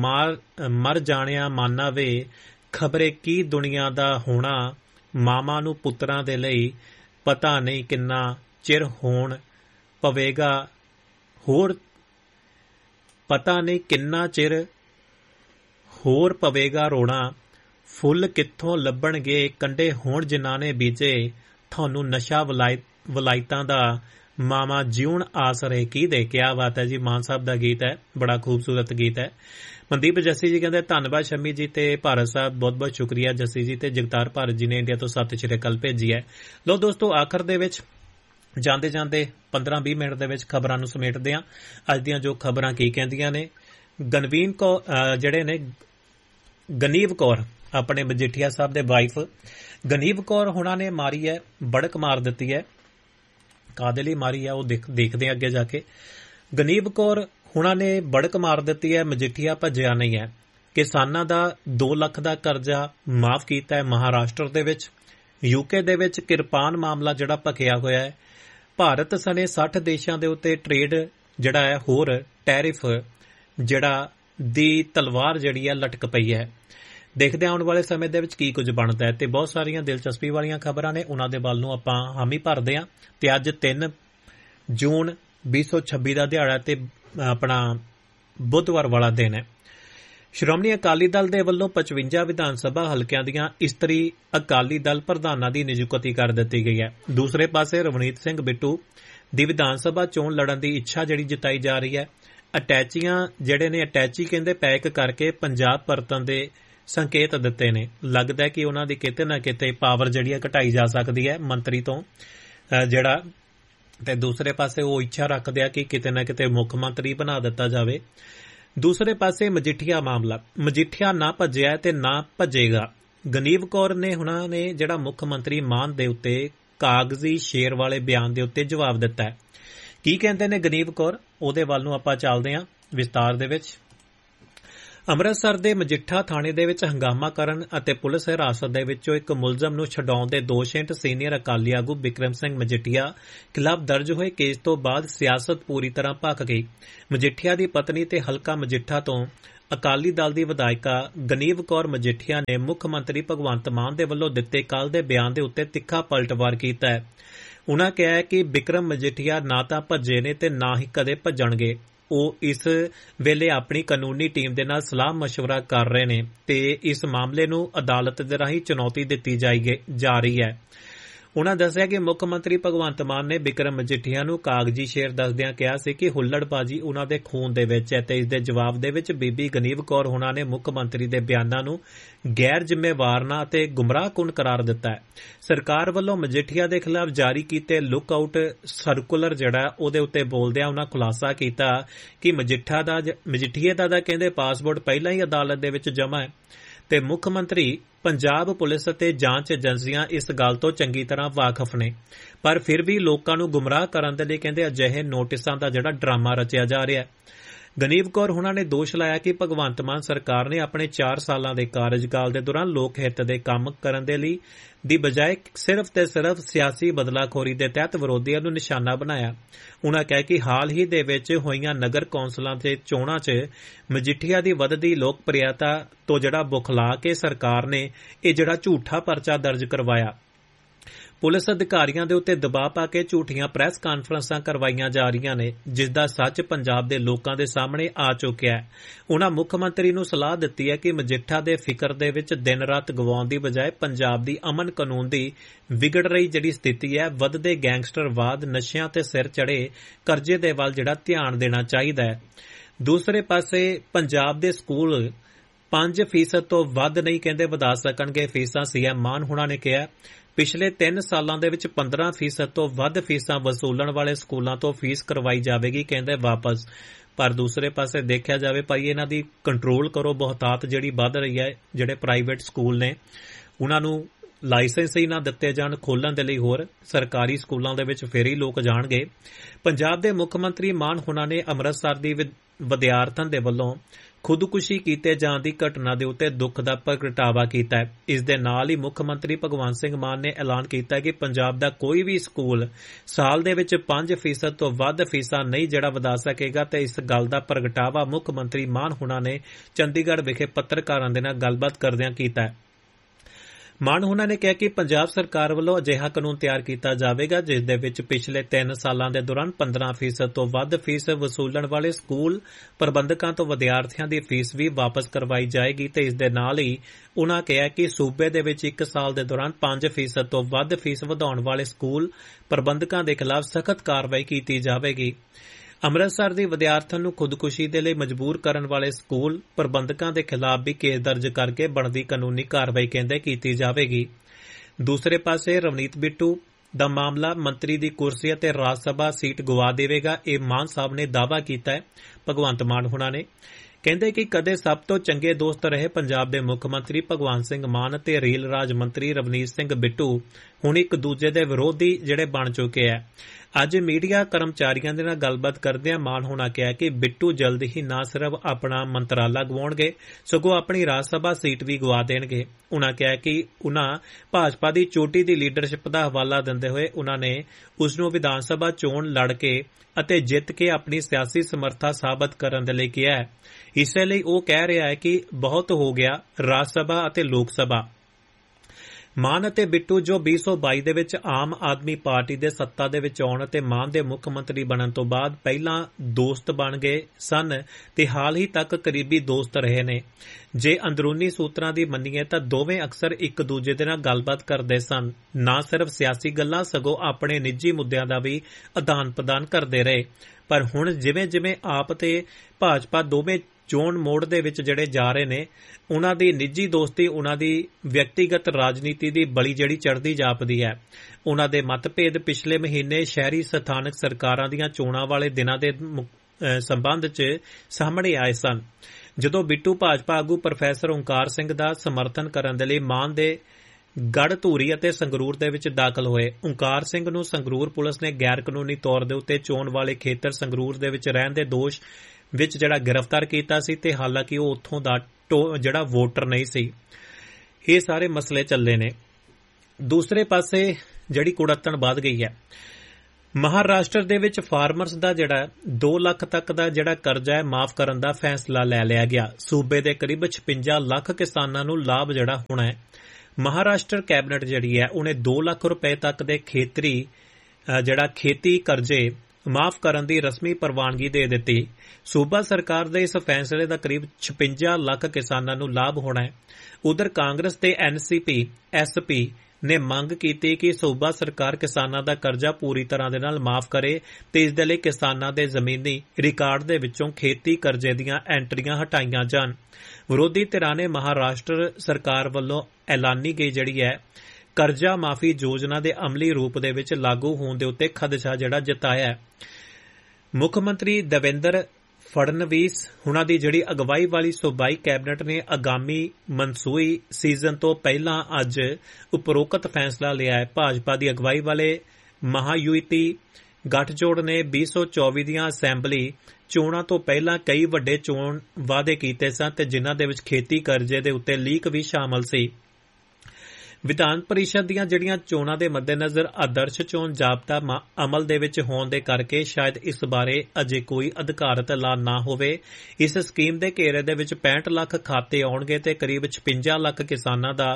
Speaker 2: मर जाणिया माना वे खबरे की दुनिया दा होना मामा नू पुत्रां दे लई पता नहीं किन्ना चिर होण पवेगा होर पता नहीं किन्ना चिर होर पवेगा रोना फुल कित्थों लभणगे कंडे होण जिन्हां ने बीजे थानू नशा वलायतां दा मामा जीवन आसरे की दे। क्या बात है जी, मान साहब दा गीत है, बड़ा खूबसूरत गीत है। मनदीप जस्सी जी कहते धन्नवाद शम्मी जी ते भारत साहब बहुत बहुत शुक्रिया जस्सी जी ते जगतार भारत जी ने इंडिया तो सत श्री अकाल भेजी है। लो दोस्तों आखिर दे विच जांदे जांदे 15-20 मिनट दे विच खबरां नूं समेटदे हां। अज दीयां जो खबरां की कहंदियां ने गनवीन को जिहड़े ने गनीव कौर अपने मजीठिया साहब दे वाइफ गनीव कौर हुणां ने मारी है, बड़क मार दित्ती है। कादे लई मारी है वो देखते हैं अगे जाके। गनीव कौर हुणां ने बड़क मार दित्ती है, मजीठिया भज्जिया नहीं है। किसानां दा 2 लाख दा कर्जा माफ कीता है महाराष्ट्र दे विच। यूके दे विच किरपान मामला जिहड़ा भखिया होया है। भारत सने 60 देशां दे उत्ते ट्रेड जिहड़ा है होर टैरिफ जिहड़ा दी तलवार जिहड़ी है लटक पई है। देखते आने वाले समय दे विच की कुछ बनता है। तो बहुत सारिया दिलचस्पी वालियां खबरां ने उन्हां दे वल नूं आपां हामी भरदे हां। ते अज 3 जून 2026 दा दिहाड़ा ते अपना बुधवार वाला दिन है। श्रोमणी अकाली दल दे वल्लों 55 विधान सभा हलकियां दीयां इस्तरी अकाली दल प्रधानां दी नियुक्ति कर दित्ती गई है। दूसरे पासे रवनीत सिंह बिट्टू दी विधान सभा चोण लड़न दी इच्छा जिहड़ी जताई जा रही है। अटैचियां जिहड़े ने अटैची कहंदे पैक करके पंजाब परतन दे संकेत दिते ने। लगदा है कि उन्हां दी किते ना किते पावर जिहड़ी घटाई जा सकदी है मंत्री तो जिहड़ा। ते दूसरे पासे वो इच्छा रखदे आ कि किते ना किते मुख मंत्री बना दिता जावे। दूसरे पासे मजीठिया मामला मजीठिया ना भज्जिया ते ना भजेगा। गनीव कौर ने हुणां ने जिहड़ा मुख मंत्री मान दे उत्ते कागजी शेर वाले बयान दे उत्ते जवाब दिता है। की कहंदे ने गनीव कौर, ओहदे वल नूं आपां चलदे हां विस्तार दे विच। ਅੰਮ੍ਰਿਤਸਰ ਦੇ ਮਜੀਠਾ ਥਾਣੇ ਦੇ ਵਿੱਚ ਹੰਗਾਮਾ ਕਰਨ ਅਤੇ ਪੁਲਿਸ ਹਿਰਾਸਤ ਦੇ ਵਿੱਚੋਂ ਇੱਕ ਮੁਲਜ਼ਮ ਨੂੰ ਛਡਾਉਣ ਦੇ ਦੋਸ਼ ਹੇਠ ਸੀਨੀਅਰ ਅਕਾਲੀ ਆਗੂ ਬਿਕਰਮ ਸਿੰਘ ਮਜੀਠੀਆ ਖਿਲਾਫ ਦਰਜ ਹੋਏ ਕੇਸ ਤੋਂ ਬਾਅਦ ਸਿਆਸਤ ਪੂਰੀ ਤਰ੍ਹਾਂ ਭਖ ਗਈ। ਮਜੀਠੀਆ ਦੀ ਪਤਨੀ ਤੇ ਹਲਕਾ ਮਜੀਠਾ ਤੋਂ ਅਕਾਲੀ ਦਲ ਦੀ ਵਿਧਾਇਕਾ ਗਨੀਵ ਕੌਰ ਮਜੀਠੀਆ ਨੇ ਮੁੱਖ ਮੰਤਰੀ ਭਗਵੰਤ ਮਾਨ ਦੇ ਵੱਲੋਂ ਦਿੱਤੇ ਕੱਲ੍ਹ ਦੇ ਬਿਆਨ ਦੇ ਉੱਤੇ ਤਿੱਖਾ ਪਲਟਵਾਰ ਕੀਤਾ ਹੈ। ਉਨ੍ਹਾਂ ਕਿਹਾ ਹੈ ਕਿ ਬਿਕਰਮ ਮਜੀਠੀਆ ਨਾ ਤਾਂ ਭੱਜੇ ਨੇ ਤੇ ਨਾ ਹੀ ਕਦੇ ਭੱਜਣਗੇ। ਉਹ ਇਸ ਵੇਲੇ ਆਪਣੀ ਕਾਨੂੰਨੀ ਟੀਮ ਦੇ ਨਾਲ ਸਲਾਹ ਮਸ਼ਵਰਾ ਕਰ ਰਹੇ ਨੇ ਤੇ ਇਸ ਮਾਮਲੇ ਨੂੰ ਅਦਾਲਤ ਦੇ ਰਾਹੀਂ ਚੁਣੌਤੀ ਦਿੱਤੀ ਜਾ ਰਹੀ ਹੈ। ਉਨ੍ਹਾਂ ਦੱਸਿਆ ਕਿ ਮੁੱਖ ਮੰਤਰੀ ਭਗਵੰਤ ਮਾਨ ਨੇ ਬਿਕਰਮ ਮਜੀਠੀਆ ਨੂੰ ਕਾਗਜ਼ੀ ਸ਼ੇਰ ਦੱਸਦਿਆਂ ਕਿਹਾ ਸੀ ਕਿ ਹੁੱਲੜਬਾਜ਼ੀ ਉਨ੍ਹਾਂ ਦੇ ਖੂਨ ਦੇ ਵਿੱਚ ਹੈ ਤੇ ਇਸ ਦੇ ਜਵਾਬ ਦੇ ਵਿੱਚ ਬੀਬੀ ਗਨੀਵ ਕੌਰ ਹੋਣਾ ਨੇ ਮੁੱਖ ਮੰਤਰੀ ਦੇ ਬਿਆਨਾਂ ਨੂੰ ਗੈਰ ਜ਼ਿੰਮੇਵਾਰਾਨਾ ਅਤੇ ਗੁੰਮਰਾਹਕੁੰਨ ਕਰਾਰ ਦਿੱਤਾ ਹੈ। ਸਰਕਾਰ ਵੱਲੋਂ ਮਜੀਠੀਆ ਦੇ ਖਿਲਾਫ ਜਾਰੀ ਕੀਤੇ ਲੁੱਕ ਆਊਟ ਸਰਕੂਲਰ ਜਿਹੜਾ ਉਹਦੇ ਉੱਤੇ ਬੋਲਦਿਆਂ ਉਨ੍ਹਾਂ ਖੁਲਾਸਾ ਕੀਤਾ ਕਿ ਮਜੀਠੀਏ ਦਾ ਕਹਿੰਦੇ ਪਾਸਪੋਰਟ ਪਹਿਲਾਂ ਹੀ ਅਦਾਲਤ ਦੇ ਵਿੱਚ ਜਮ੍ਹਾਂ ਹੈ ਤੇ ਮੁੱਖ ਮੰਤਰੀ ਪੰਜਾਬ ਪੁਲਿਸ ਅਤੇ ਜਾਂਚ ਏਜੰਸੀਆਂ ਇਸ ਗੱਲ ਤੋਂ ਚੰਗੀ ਤਰ੍ਹਾਂ ਵਾਕਫ ਨੇ, ਪਰ ਫਿਰ ਵੀ ਲੋਕਾਂ ਨੂੰ ਗੁੰਮਰਾਹ ਕਰਨ ਦੇ ਲਈ ਕਹਿੰਦੇ ਅਜਿਹੇ ਨੋਟਿਸਾਂ ਦਾ ਜਿਹੜਾ ਡਰਾਮਾ ਰਚਿਆ ਜਾ ਰਿਹਾ ਹੈ। ਗਨੀਵ ਕੌਰ ਹੁਣਾਂ ਨੇ ਦੋਸ਼ ਲਾਇਆ ਕਿ ਭਗਵੰਤ ਮਾਨ ਸਰਕਾਰ ਨੇ ਆਪਣੇ 4 ਸਾਲਾਂ ਦੇ ਕਾਰਜਕਾਲ ਦੇ ਦੌਰਾਨ ਲੋਕ ਹਿੱਤ ਦੇ ਕੰਮ ਕਰਨ ਦੇ ਲਈ ਦੀ ਬਜਾਏ ਸਿਰਫ ਤੇ ਸਿਰਫ ਸਿਆਸੀ ਬਦਲਾਖੋਰੀ ਦੇ ਤਹਿਤ ਵਿਰੋਧੀਆਂ ਨੂੰ ਨਿਸ਼ਾਨਾ ਬਣਾਇਆ। ਉਨ੍ਹਾਂ ਕਿਹਾ ਕਿ ਹਾਲ ਹੀ ਦੇ ਵਿੱਚ ਹੋਈਆਂ ਨਗਰ ਕੌਂਸਲਾਂ ਦੇ ਚੋਣਾਂ 'ਚ ਮਜੀਠੀਆ ਦੀ ਵੱਧਦੀ ਲੋਕਪ੍ਰਿਯਤਾ ਤੋਂ ਜਿਹੜਾ ਬੁਖਲਾ ਕੇ ਸਰਕਾਰ ਨੇ ਇਹ ਜਿਹੜਾ ਝੂਠਾ ਪਰਚਾ ਦਰਜ ਕਰਵਾਇਆ। ਪੁਲਿਸ ਅਧਿਕਾਰੀਆਂ ਦੇ ਉੱਤੇ ਦਬਾਅ ਪਾ ਕੇ ਝੂਠੀਆਂ ਪ੍ਰੈਸ ਕਾਨਫਰੰਸਾਂ ਕਰਵਾਈਆਂ ਜਾ ਰਹੀਆਂ ਨੇ, ਜਿਸ ਦਾ ਸੱਚ ਪੰਜਾਬ ਦੇ ਲੋਕਾਂ ਦੇ ਸਾਹਮਣੇ ਆ ਚੁੱਕਿਆ ਹੈ। ਉਨ੍ਹਾਂ ਮੁੱਖ ਮੰਤਰੀ ਨੂੰ ਸਲਾਹ ਦਿੱਤੀ ਹੈ ਕਿ ਮਜੀਠਾ ਦੇ ਫਿਕਰ ਦੇ ਵਿੱਚ ਦਿਨ ਰਾਤ ਗਵਾਉਣ ਦੀ ਬਜਾਏ ਪੰਜਾਬ ਦੀ ਅਮਨ ਕਾਨੂੰਨ ਦੀ ਵਿਗੜ ਰਹੀ ਜਿਹੜੀ ਸਥਿਤੀ ਹੈ, ਵੱਧਦੇ ਗੈਂਗਸਟਰਵਾਦ, ਨਸ਼ਿਆਂ ਤੇ ਸਿਰ ਚੜੇ ਕਰਜ਼ੇ ਦੇ ਵੱਲ ਜਿਹੜਾ ਧਿਆਨ ਦੇਣਾ ਚਾਹੀਦਾ ਹੈ। ਦੂਸਰੇ ਪਾਸੇ ਪੰਜਾਬ ਦੇ ਸਕੂਲ 5% ਤੋਂ ਵੱਧ ਨਹੀਂ ਕਹਿੰਦੇ ਵਧਾ ਸਕਣਗੇ ਫੀਸਾਂ। ਸੀਐਮ ਮਾਨ ਹੁਣਾਂ ਨੇ ਕਿਹਾ ਪਿਛਲੇ 3 ਸਾਲਾਂ ਦੇ ਵਿੱਚ 15% ਤੋਂ ਵੱਧ ਫੀਸਾਂ ਵਸੂਲਣ ਵਾਲੇ ਸਕੂਲਾਂ ਤੋਂ ਫੀਸ ਕਰਵਾਈ ਜਾਵੇਗੀ ਕਹਿੰਦੇ ਵਾਪਸ। ਪਰ ਦੂਸਰੇ ਪਾਸੇ ਦੇਖਿਆ ਜਾਵੇ ਭਾਈ ਇਹਨਾਂ ਦੀ ਕੰਟਰੋਲ ਕਰੋ, ਬਹੁਤਾਤ ਜਿਹੜੀ ਵੱਧ ਰਹੀ ਹੈ। ਜਿਹੜੇ ਪ੍ਰਾਈਵੇਟ ਸਕੂਲ ਨੇ ਉਹਨਾਂ ਨੂੰ ਲਾਇਸੈਂਸ ਹੀ ਨਾ ਦਿੱਤੇ ਜਾਣ ਖੋਲ੍ਹਣ ਦੇ ਲਈ, ਹੋਰ ਸਰਕਾਰੀ ਸਕੂਲਾਂ ਦੇ ਵਿੱਚ ਫਿਰ ਹੀ ਲੋਕ ਜਾਣਗੇ। ਪੰਜਾਬ ਦੇ ਮੁੱਖ ਮੰਤਰੀ ਮਾਨ ਹੁਣਾਂ ਨੇ ਅੰਮ੍ਰਿਤਸਰ ਦੀ ਵਿਦਿਆਰਥਣ ਦੇ ਵੱਲੋਂ ਖੁਦਕੁਸ਼ੀ ਕੀਤੇ ਜਾਣ ਦੀ ਘਟਨਾ ਦੇ ਉੱਤੇ ਦੁੱਖ ਦਾ ਪ੍ਰਗਟਾਵਾ ਕੀਤਾ ਹੈ। ਇਸ ਦੇ ਨਾਲ ਹੀ ਮੁੱਖ ਮੰਤਰੀ ਭਗਵੰਤ ਸਿੰਘ ਮਾਨ ਨੇ ਐਲਾਨ ਕੀਤਾ ਕਿ ਪੰਜਾਬ ਦਾ ਕੋਈ ਵੀ ਸਕੂਲ ਸਾਲ ਦੇ ਵਿੱਚ 5% ਤੋਂ ਵੱਧ ਫੀਸਾਂ ਨਹੀਂ ਜਿਹੜਾ ਵਧਾ ਸਕੇਗਾ ਤੇ ਇਸ ਗੱਲ ਦਾ ਪ੍ਰਗਟਾਵਾ ਮੁੱਖ ਮੰਤਰੀ ਮਾਨ ਹੁਣਾਂ ਨੇ ਚੰਡੀਗੜ੍ਹ ਵਿਖੇ ਪੱਤਰਕਾਰਾਂ ਦੇ ਨਾਲ ਗੱਲਬਾਤ ਕਰਦਿਆਂ ਕੀਤਾ ਹੈ। ਮਾਨ ਹੁਣਾਂ ਨੇ ਕਿਹਾ ਕਿ ਪੰਜਾਬ ਸਰਕਾਰ ਵੱਲੋਂ ਅਜਿਹਾ ਕਾਨੂੰਨ ਤਿਆਰ ਕੀਤਾ ਜਾਵੇਗਾ ਜਿਸ ਦੇ ਵਿੱਚ ਪਿਛਲੇ 3 ਸਾਲਾਂ ਦੇ ਦੌਰਾਨ 15% ਤੋਂ ਵੱਧ ਫੀਸ ਵਸੂਲਣ ਵਾਲੇ ਸਕੂਲ ਪ੍ਰਬੰਧਕਾਂ ਤੋਂ ਵਿਦਿਆਰਥੀਆਂ ਦੀ ਫੀਸ ਵੀ ਵਾਪਸ ਕਰਵਾਈ ਜਾਏਗੀ ਤੇ ਇਸ ਦੇ ਨਾਲ ਹੀ ਉਨ੍ਹਾਂ ਕਿਹਾ ਕਿ ਸੂਬੇ ਦੇ ਵਿੱਚ 1 ਸਾਲ ਦੇ ਦੌਰਾਨ 5% ਤੋਂ ਵੱਧ ਫੀਸ ਵਧਾਉਣ ਵਾਲੇ ਸਕੂਲ ਪ੍ਰਬੰਧਕਾਂ ਦੇ ਖਿਲਾਫ ਸਖਤ ਕਾਰਵਾਈ ਕੀਤੀ ਜਾਵੇਗੀ। ਅੰਮ੍ਰਿਤਸਰ ਦੀ ਵਿਦਿਆਰਥਣ ਨੂੰ ਖੁਦਕੁਸ਼ੀ ਦੇ ਲਈ ਮਜਬੂਰ ਕਰਨ ਵਾਲੇ ਸਕੂਲ ਪ੍ਰਬੰਧਕਾਂ ਦੇ ਖਿਲਾਫ ਵੀ ਕੇਸ ਦਰਜ ਕਰਕੇ ਬਣਦੀ ਕਾਨੂੰਨੀ ਕਾਰਵਾਈ ਕਹਿੰਦੇ ਕੀਤੀ ਜਾਵੇਗੀ। ਦੂਸਰੇ ਪਾਸੇ ਰਵਨੀਤ ਬਿੱਟੂ ਦਾ ਮਾਮਲਾ ਮੰਤਰੀ ਦੀ ਕੁਰਸੀ ਅਤੇ ਰਾਜ ਸਭਾ ਸੀਟ ਗਵਾ ਦੇਵੇਗਾ, ਇਹ ਮਾਨ ਸਾਹਿਬ ਨੇ ਦਾਅਵਾ ਕੀਤਾ ਹੈ। ਭਗਵੰਤ ਮਾਨ ਹੁਣਾਂ ਨੇ ਕਹਿੰਦੇ ਕਿ ਕਦੇ ਸਭ ਤੋਂ ਚੰਗੇ ਦੋਸਤ ਰਹੇ ਪੰਜਾਬ ਦੇ ਮੁੱਖ ਮੰਤਰੀ ਭਗਵੰਤ ਸਿੰਘ ਮਾਨ ਅਤੇ ਰੇਲ ਰਾਜ ਮੰਤਰੀ ਰਵਨੀਤ ਸਿੰਘ ਬਿੱਟੂ ਹੁਣ ਇੱਕ ਦੂਜੇ ਦੇ ਵਿਰੋਧੀ ਜਿਹੜੇ ਬਣ ਚੁੱਕੇ ਹੈ। ਅੱਜ ਮੀਡੀਆ ਕਰਮਚਾਰੀਆਂ ਦੇ ਨਾਲ ਗੱਲਬਾਤ ਕਰਦਿਆਂ ਮਾਨ ਹੋਣਾ ਕਿਹਾ ਕਿ ਬਿੱਟੂ ਜਲਦ ਹੀ ਨਾ ਸਿਰਫ ਆਪਣਾ ਮੰਤਰਾਲਾ ਗਵਾਉਣਗੇ ਸਗੋਂ ਆਪਣੀ ਰਾਜ ਸਭਾ ਸੀਟ ਵੀ ਗਵਾ ਦੇਣਗੇ। ਉਨ੍ਹਾਂ ਕਿਹਾ ਕਿ ਉਨ੍ਹਾਂ ਭਾਜਪਾ ਦੀ ਚੋਟੀ ਦੀ ਲੀਡਰਸ਼ਿਪ ਦਾ ਹਵਾਲਾ ਦਿੰਦੇ ਹੋਏ ਉਨ੍ਹਾਂ ਨੇ ਉਸ ਨੂੰ ਵਿਧਾਨ ਸਭਾ ਚੋਣ ਲੜ ਕੇ ਅਤੇ ਜਿੱਤ ਕੇ ਆਪਣੀ ਸਿਆਸੀ ਸਮਰੱਥਾ ਸਾਬਤ ਕਰਨ ਦੇ ਲਈ ਕਿਹਾ ਹੈ। ਇਸੇ ਲਈ ਉਹ ਕਹਿ ਰਿਹਾ ਹੈ ਕਿ ਬਹੁਤ ਹੋ ਗਿਆ ਰਾਜ ਸਭਾ ਅਤੇ ਲੋਕ ਸਭਾ। ਮਾਨ ਅਤੇ ਬਿੱਟੂ ਜੋ 2022 ਦੇ ਵਿੱਚ ਆਮ ਆਦਮੀ ਪਾਰਟੀ ਦੇ ਸੱਤਾ ਦੇ ਵਿੱਚ ਆਉਣ ਅਤੇ ਮਾਨ ਦੇ ਮੁੱਖ ਮੰਤਰੀ ਬਣਨ ਤੋਂ ਬਾਅਦ ਪਹਿਲਾਂ ਦੋਸਤ ਬਣ ਗਏ ਸਨ ਤੇ ਹਾਲ ਹੀ ਤੱਕ ਕਰੀਬੀ ਦੋਸਤ ਰਹੇ ਨੇ। ਜੇ ਅੰਦਰੂਨੀ ਸੂਤਰਾਂ ਦੀ ਮੰਨੀਏ ਤਾਂ ਦੋਵੇਂ ਅਕਸਰ ਇੱਕ ਦੂਜੇ ਦੇ ਨਾਲ ਗੱਲਬਾਤ ਕਰਦੇ ਸਨ, ਨਾ ਸਿਰਫ ਸਿਆਸੀ ਗੱਲਾਂ ਸਗੋਂ ਆਪਣੇ ਨਿੱਜੀ ਮੁੱਦਿਆਂ ਦਾ ਵੀ ਆਦਾਨ ਪ੍ਰਦਾਨ ਕਰਦੇ ਰਹੇ। ਪਰ ਹੁਣ ਜਿਵੇਂ ਆਪ ਤੇ ਭਾਜਪਾ ਦੋਵੇਂ ਚੋਣ ਮੋੜ ਦੇ ਵਿੱਚ ਜਿਹੜੇ ਜਾ ਰਹੇ ਨੇ, ਉਨ੍ਹਾਂ ਦੀ ਨਿੱਜੀ ਦੋਸਤੀ ਉਨ੍ਹਾਂ ਦੀ ਵਿਅਕਤੀਗਤ ਰਾਜਨੀਤੀ ਦੀ ਬਲੀ ਜਿਹੜੀ ਚੜ੍ਹਦੀ ਜਾਪਦੀ ਹੈ। ਉਨ੍ਹਾਂ ਦੇ ਮਤਭੇਦ ਪਿਛਲੇ ਮਹੀਨੇ ਸ਼ਹਿਰੀ ਸਥਾਨਕ ਸਰਕਾਰਾਂ ਦੀਆਂ ਚੋਣਾਂ ਵਾਲੇ ਦਿਨਾਂ ਦੇ ਸੰਬੰਧ 'ਚ ਸਾਹਮਣੇ ਆਏ ਸਨ, ਜਦੋਂ ਬਿੱਟੂ ਭਾਜਪਾ ਆਗੂ ਪ੍ਰੋਫੈਸਰ ਓਂਕਾਰ ਸਿੰਘ ਦਾ ਸਮਰਥਨ ਕਰਨ ਦੇ ਲਈ ਮਾਨ ਦੇ ਗੜ੍ਹ ਧੂਰੀ ਅਤੇ ਸੰਗਰੂਰ ਦੇ ਵਿੱਚ ਦਾਖਲ ਹੋਏ। ਓਂਕਾਰ ਸਿੰਘ ਨੂੰ ਸੰਗਰੂਰ ਪੁਲਿਸ ਨੇ ਗੈਰ ਕਾਨੂੰਨੀ ਤੌਰ ਦੇ ਉੱਤੇ ਚੋਣ ਵਾਲੇ ਖੇਤਰ ਸੰਗਰੂਰ ਦੇ ਵਿੱਚ ਰਹਿਣ ਦੇ ਦੋਸ਼ ਵਿੱਚ ਜਿਹੜਾ ਗ੍ਰਿਫਤਾਰ ਕੀਤਾ ਸੀ ਤੇ ਹਾਲਾਂਕਿ ਉਹ ਉੱਥੋਂ ਦਾ ਜਿਹੜਾ ਵੋਟਰ ਨਹੀਂ ਸੀ। ਇਹ ਸਾਰੇ ਮਸਲੇ ਚੱਲੇ ਨੇ। ਦੂਸਰੇ ਪਾਸੇ ਜਿਹੜੀ ਕੁੜੱਤਣ ਵੱਧ ਗਈ ਹੈ, ਮਹਾਰਾਸ਼ਟਰ ਦੇ ਵਿੱਚ ਫਾਰਮਰਸ ਦਾ ਜਿਹੜਾ 2 ਲੱਖ ਤੱਕ ਦਾ ਜਿਹੜਾ ਕਰਜ਼ਾ ਹੈ ਮਾਫ ਕਰਨ ਦਾ ਫੈਸਲਾ ਲੈ ਲਿਆ ਗਿਆ। ਸੂਬੇ ਦੇ ਕਰੀਬ 56 ਲੱਖ ਕਿਸਾਨਾਂ ਨੂੰ ਲਾਭ ਜਿਹੜਾ ਹੋਣਾ ਹੈ। ਮਹਾਰਾਸ਼ਟਰ ਕੈਬਨਿਟ ਜਿਹੜੀ ਹੈ ਉਹਨੇ 2 ਲੱਖ ਰੁਪਏ ਤੱਕ ਦੇ ਖੇਤੀ ਕਰਜ਼ੇ ਮਾਫ ਕਰਨ ਦੀ ਰਸਮੀ ਪ੍ਰਵਾਨਗੀ ਦੇ ਦਿੱਤੀ। ਸੂਬਾ ਸਰਕਾਰ ਦੇ ਇਸ ਫੈਸਲੇ ਦਾ ਕਰੀਬ 56 ਲੱਖ ਕਿਸਾਨਾਂ ਨੂੰ ਲਾਭ ਹੋਣਾ ਹੈ। ਉਧਰ ਕਾਂਗਰਸ ਤੇ ਐਨਸੀਪੀ ਐਸਪੀ ਨੇ ਮੰਗ ਕੀਤੀ ਕਿ ਸੂਬਾ ਸਰਕਾਰ ਕਿਸਾਨਾਂ ਦਾ ਕਰਜ਼ਾ ਪੂਰੀ ਤਰ੍ਹਾਂ ਦੇ ਨਾਲ ਮਾਫ ਕਰੇ ਤੇ ਇਸ ਦੇ ਲਈ ਕਿਸਾਨਾਂ ਦੇ ਜ਼ਮੀਨੀ ਰਿਕਾਰਡ ਦੇ ਵਿੱਚੋਂ ਖੇਤੀ ਕਰਜ਼ੇ ਦੀਆਂ ਐਂਟਰੀਆਂ ਹਟਾਈਆਂ ਜਾਣ। ਵਿਰੋਧੀ ਧਿਰਾਂ ਨੇ ਮਹਾਰਾਸ਼ਟਰ ਸਰਕਾਰ ਵੱਲੋਂ ਐਲਾਨੀ ਗਈ ਜਿਹੜੀ ਹੈ ਕਰਜ਼ਾ ਮਾਫੀ ਯੋਜਨਾ ਦੇ ਅਮਲੀ ਰੂਪ ਦੇ ਵਿੱਚ ਲਾਗੂ ਹੋਣ ਦੇ ਉੱਤੇ ਖਦਸ਼ਾ ਜਿਹੜਾ ਜਤਾਇਆ ਹੈ। ਮੁੱਖ ਮੰਤਰੀ ਦੇਵੇਂਦਰ ਫੜਨਵੀਸ ਹੁਣਾਂ ਦੀ ਜਿਹੜੀ ਅਗਵਾਈ ਵਾਲੀ ਸੂਬਾਈ ਕੈਬਨਿਟ ਨੇ ਆਗਾਮੀ ਮਨਸੂਈ ਸੀਜ਼ਨ ਤੋਂ ਪਹਿਲਾਂ ਅੱਜ ਉਪਰੋਕਤ ਫੈਸਲਾ ਲਿਆ ਹੈ। ਭਾਜਪਾ ਦੀ ਅਗਵਾਈ ਵਾਲੇ ਮਹਾਯੁਤੀ ਗੱਠਜੋੜ ਨੇ 2024 ਦੀਆਂ ਅਸੈਂਬਲੀ ਚੋਣਾਂ ਤੋਂ ਪਹਿਲਾਂ ਕਈ ਵੱਡੇ ਚੋਣ ਵਾਅਦੇ ਕੀਤੇ ਸਨ ਤੇ ਜਿਨ੍ਹਾਂ ਦੇ ਵਿੱਚ ਖੇਤੀ ਕਰਜ਼ੇ ਦੇ ਉੱਤੇ ਲੀਕ ਵੀ ਸ਼ਾਮਲ ਸੀ। ਵਿਧਾਨ ਪਰਿਸ਼ਦ ਦੀਆਂ ਜਿਹੜੀਆਂ ਚੋਣਾਂ ਦੇ ਮੱਦੇਨਜ਼ਰ ਆਦਰਸ਼ ਚੋਣ ਜ਼ਾਬਤਾ ਅਮਲ ਦੇ ਵਿੱਚ ਹੋਣ ਦੇ ਕਰਕੇ ਸ਼ਾਇਦ ਇਸ ਬਾਰੇ ਅਜੇ ਕੋਈ ਅਧਿਕਾਰਤ ਐਲਾਨ ਨਾ ਹੋਵੇ। ਇਸ ਸਕੀਮ ਦੇ ਘੇਰੇ ਦੇ ਵਿੱਚ 65 ਲੱਖ ਖਾਤੇ ਆਉਣਗੇ ਤੇ ਕਰੀਬ 56 ਲੱਖ ਕਿਸਾਨਾਂ ਦਾ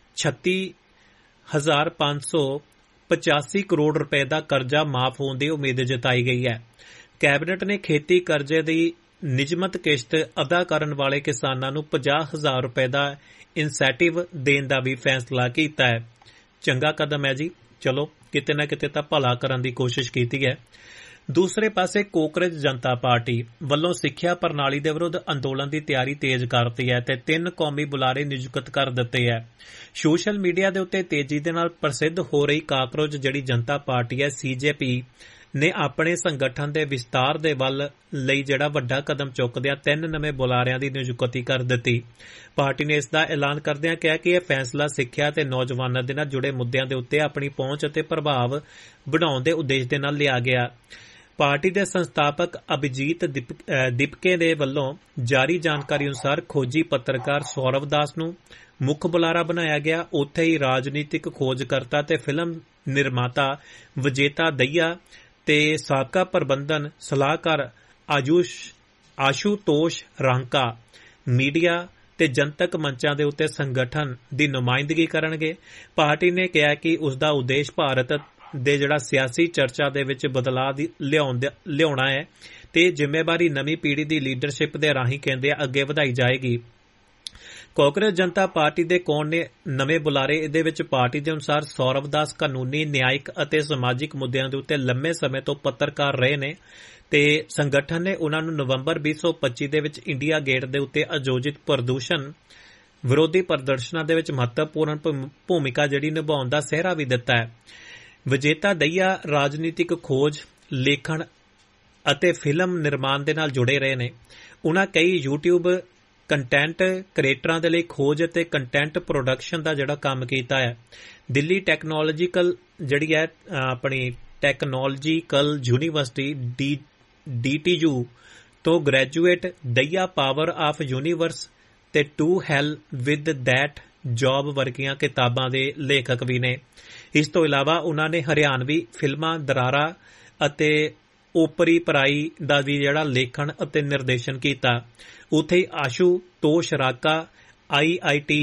Speaker 2: 36,585 ਕਰੋੜ ਰੁਪਏ ਦਾ ਕਰਜ਼ਾ ਮਾਫ ਹੋਣ ਦੀ ਉਮੀਦ ਜਤਾਈ ਗਈ ਹੈ। ਕੈਬਨਿਟ ਨੇ ਖੇਤੀ ਕਰਜ਼ੇ ਦੀ ਨਿਯਮਤ ਕਿਸ਼ਤ ਅਦਾ ਕਰਨ ਵਾਲੇ ਕਿਸਾਨਾਂ ਨੂੰ 50,000 ਰੁਪਏ ਦਾ ਇਨਸੈਂਟਿਵ ਦੇਣ ਦਾ ਵੀ ਫੈਸਲਾ ਕੀਤਾ ਹੈ। ਚੰਗਾ ਕਦਮ ਹੈ ਜੀ। ਚਲੋ ਕਿਤੇ ਨਾ ਕਿਤੇ ਤਾਂ ਭਲਾ ਕਰਨ ਦੀ ਕੋਸ਼ਿਸ਼ ਕੀਤੀ ਹੈ। ਦੂਸਰੇ ਪਾਸੇ ਕਾਂਗਰਸ ਜਨਤਾ ਪਾਰਟੀ ਵੱਲੋਂ ਸਿੱਖਿਆ ਪ੍ਰਣਾਲੀ ਦੇ ਵਿਰੁੱਧ ਅੰਦੋਲਨ ਦੀ ਤਿਆਰੀ ਤੇਜ਼ ਕਰਤੀ ਹੈ ਤੇ 3 ਕੌਮੀ ਬੁਲਾਰੇ ਨਿਯੁਕਤ ਕਰ ਦਿੱਤੇ ਹੈ। ਸੋਸ਼ਲ ਮੀਡੀਆ ਦੇ ਉੱਤੇ ਤੇਜ਼ੀ ਦੇ ਨਾਲ ਪ੍ਰਸਿੱਧ ਹੋ ਰਹੀ ਕਾਂਗਰਸ ਜਿਹੜੀ ਜਨਤਾ ਪਾਰਟੀ ਹੈ CJP ਨੇ ਆਪਣੇ ਸੰਗਠਨ ਦੇ ਵਿਸਤਾਰ ਦੇ ਵੱਲ ਲਈ ਜਿਹੜਾ ਵੱਡਾ ਕਦਮ ਚੁੱਕਦਿਆਂ 3 ਨਵੇਂ ਬੁਲਾਰਿਆਂ ਦੀ ਨਿਯੁਕਤੀ ਕਰ ਦਿੱਤੀ। ਪਾਰਟੀ ਨੇ ਇਸ ਦਾ ਐਲਾਨ ਕਰਦਿਆਂ ਕਿਹਾ ਕਿ ਇਹ ਫੈਸਲਾ ਸਿੱਖਿਆ ਤੇ ਨੌਜਵਾਨਾਂ ਦੇ ਨਾਲ ਜੁੜੇ ਮੁੱਦਿਆਂ ਦੇ ਉੱਤੇ ਆਪਣੀ ਪਹੁੰਚ ਅਤੇ ਪ੍ਰਭਾਵ ਬਣਾਉਣ ਦੇ ਉਦੇਸ਼ ਦੇ ਨਾਲ ਲਿਆ ਗਿਆ। ਪਾਰਟੀ ਦੇ ਸੰਸਥਾਪਕ ਅਭਿਜੀਤ ਦੀਪਕੇ ਦੇ ਵੱਲੋਂ ਜਾਰੀ ਜਾਣਕਾਰੀ ਅਨੁਸਾਰ ਖੋਜੀ ਪੱਤਰਕਾਰ ਸੌਰਵ ਦਾਸ ਨੂੰ ਮੁੱਖ ਬੁਲਾਰਾ ਬਣਾਇਆ ਗਿਆ। ਉੱਥੇ ਹੀ ਰਾਜਨੀਤਿਕ ਖੋਜਕਰਤਾ ਤੇ ਫਿਲਮ ਨਿਰਮਾਤਾ ਵਿਜੇਤਾ ਦਈਆ ਤੇ ਸਾਬਕਾ ਪ੍ਰਬੰਧਨ ਸਲਾਹਕਾਰ ਆਸ਼ੂਤੋਸ਼ ਰਾਂਕਾ ਮੀਡੀਆ ਤੇ ਜਨਤਕ ਮੰਚਾਂ ਦੇ ਉੱਤੇ ਸੰਗਠਨ ਦੀ ਨੁਮਾਇੰਦਗੀ ਕਰਨਗੇ। ਪਾਰਟੀ ਨੇ ਕਿਹਾ ਕਿ ਉਸ ਦਾ ਉਦੇਸ਼ ਭਾਰਤ ਦੇ ਜਿਹੜਾ ਸਿਆਸੀ ਚਰਚਾ ਦੇ ਵਿੱਚ ਬਦਲਾਅ ਲਿਆਉਣਾ ਹੈ ਤੇ ਜ਼ਿੰਮੇਵਾਰੀ ਨਵੀਂ ਪੀੜ੍ਹੀ ਦੀ ਲੀਡਰਸ਼ਿਪ ਦੇ ਰਾਹੀਂ ਕਹਿੰਦੇ ਅੱਗੇ ਵਧਾਈ ਜਾਏਗੀ। ਕਾਂਗਰਸ ਜਨਤਾ ਪਾਰਟੀ ਦੇ ਕੌਣ ਨੇ ਨਵੇਂ ਬੁਲਾਰੇ? ਇਹਦੇ ਵਿੱਚ ਪਾਰਟੀ ਦੇ ਅਨੁਸਾਰ ਸੌਰਵ ਦਾਸ ਕਾਨੂੰਨੀ, ਨਿਆਇਕ ਅਤੇ ਸਮਾਜਿਕ ਮੁੱਦਿਆਂ ਦੇ ਉੱਤੇ ਲੰਮੇ ਸਮੇਂ ਤੋਂ ਪੱਤਰਕਾਰ ਰਹੇ ਨੇ ਤੇ ਸੰਗਠਨ ਨੇ ਉਹਨਾਂ ਨੂੰ ਨਵੰਬਰ 2025 ਦੇ ਵਿੱਚ ਇੰਡੀਆ ਗੇਟ ਦੇ ਉੱਤੇ ਆਯੋਜਿਤ ਪ੍ਰਦੂਸ਼ਣ ਵਿਰੋਧੀ ਪ੍ਰਦਰਸ਼ਨਾਂ ਦੇ ਵਿੱਚ ਮਹੱਤਵਪੂਰਨ ਭੂਮਿਕਾ ਜਿਹੜੀ ਨਿਭਾਉਣ ਦਾ ਸਿਹਰਾ ਵੀ ਦਿੱਤਾ ਹੈ। ਵਿਜੇਤਾ ਦਈਆ ਰਾਜਨੀਤਿਕ ਖੋਜ, ਲੇਖਣ ਅਤੇ ਫਿਲਮ ਨਿਰਮਾਣ ਦੇ ਨਾਲ ਜੁੜੇ ਰਹੇ ਨੇ। ਉਹਨਾਂ ਕਈ YouTube ਕੰਟੈਂਟ ਕ੍ਰੀਏਟਰਾਂ ਦੇ ਲਈ ਖੋਜ ਅਤੇ ਕੰਟੈਂਟ ਪ੍ਰੋਡਕਸ਼ਨ ਦਾ ਜਿਹੜਾ ਕੰਮ ਕੀਤਾ ਹੈ। ਦਿੱਲੀ ਟੈਕਨੋਲੋਜੀਕਲ ਜਿਹੜੀ ਹੈ ਆਪਣੀ ਟੈਕਨੋਲੋਜੀਕਲ ਯੂਨੀਵਰਸਿਟੀ DTU ਤੋਂ graduate Daiya power of universe ਤੇ ਟੂ ਹੈਲ ਵਿਦ ਦੈਟ ਜੌਬ ਵਰਗੀਆਂ ਕਿਤਾਬਾਂ ਦੇ ਲੇਖਕ ਵੀ ਨੇ। ਇਸ ਤੋਂ ਇਲਾਵਾ ਉਹਨਾਂ ਨੇ ਹਰਿਆਣਵੀ ਫਿਲਮਾਂ ਦਰਾਰਾ ਅਤੇ ਓਪਰੀ ਪਰਾਈ ਦਾ ਵੀ ਜਿਹੜਾ ਲੇਖਣ ਅਤੇ ਨਿਰਦੇਸ਼ਨ ਕੀਤਾ। ਉੱਥੇ ਹੀ ਆਸ਼ੂਤੋਸ਼ ਰਾਂਕਾ IIT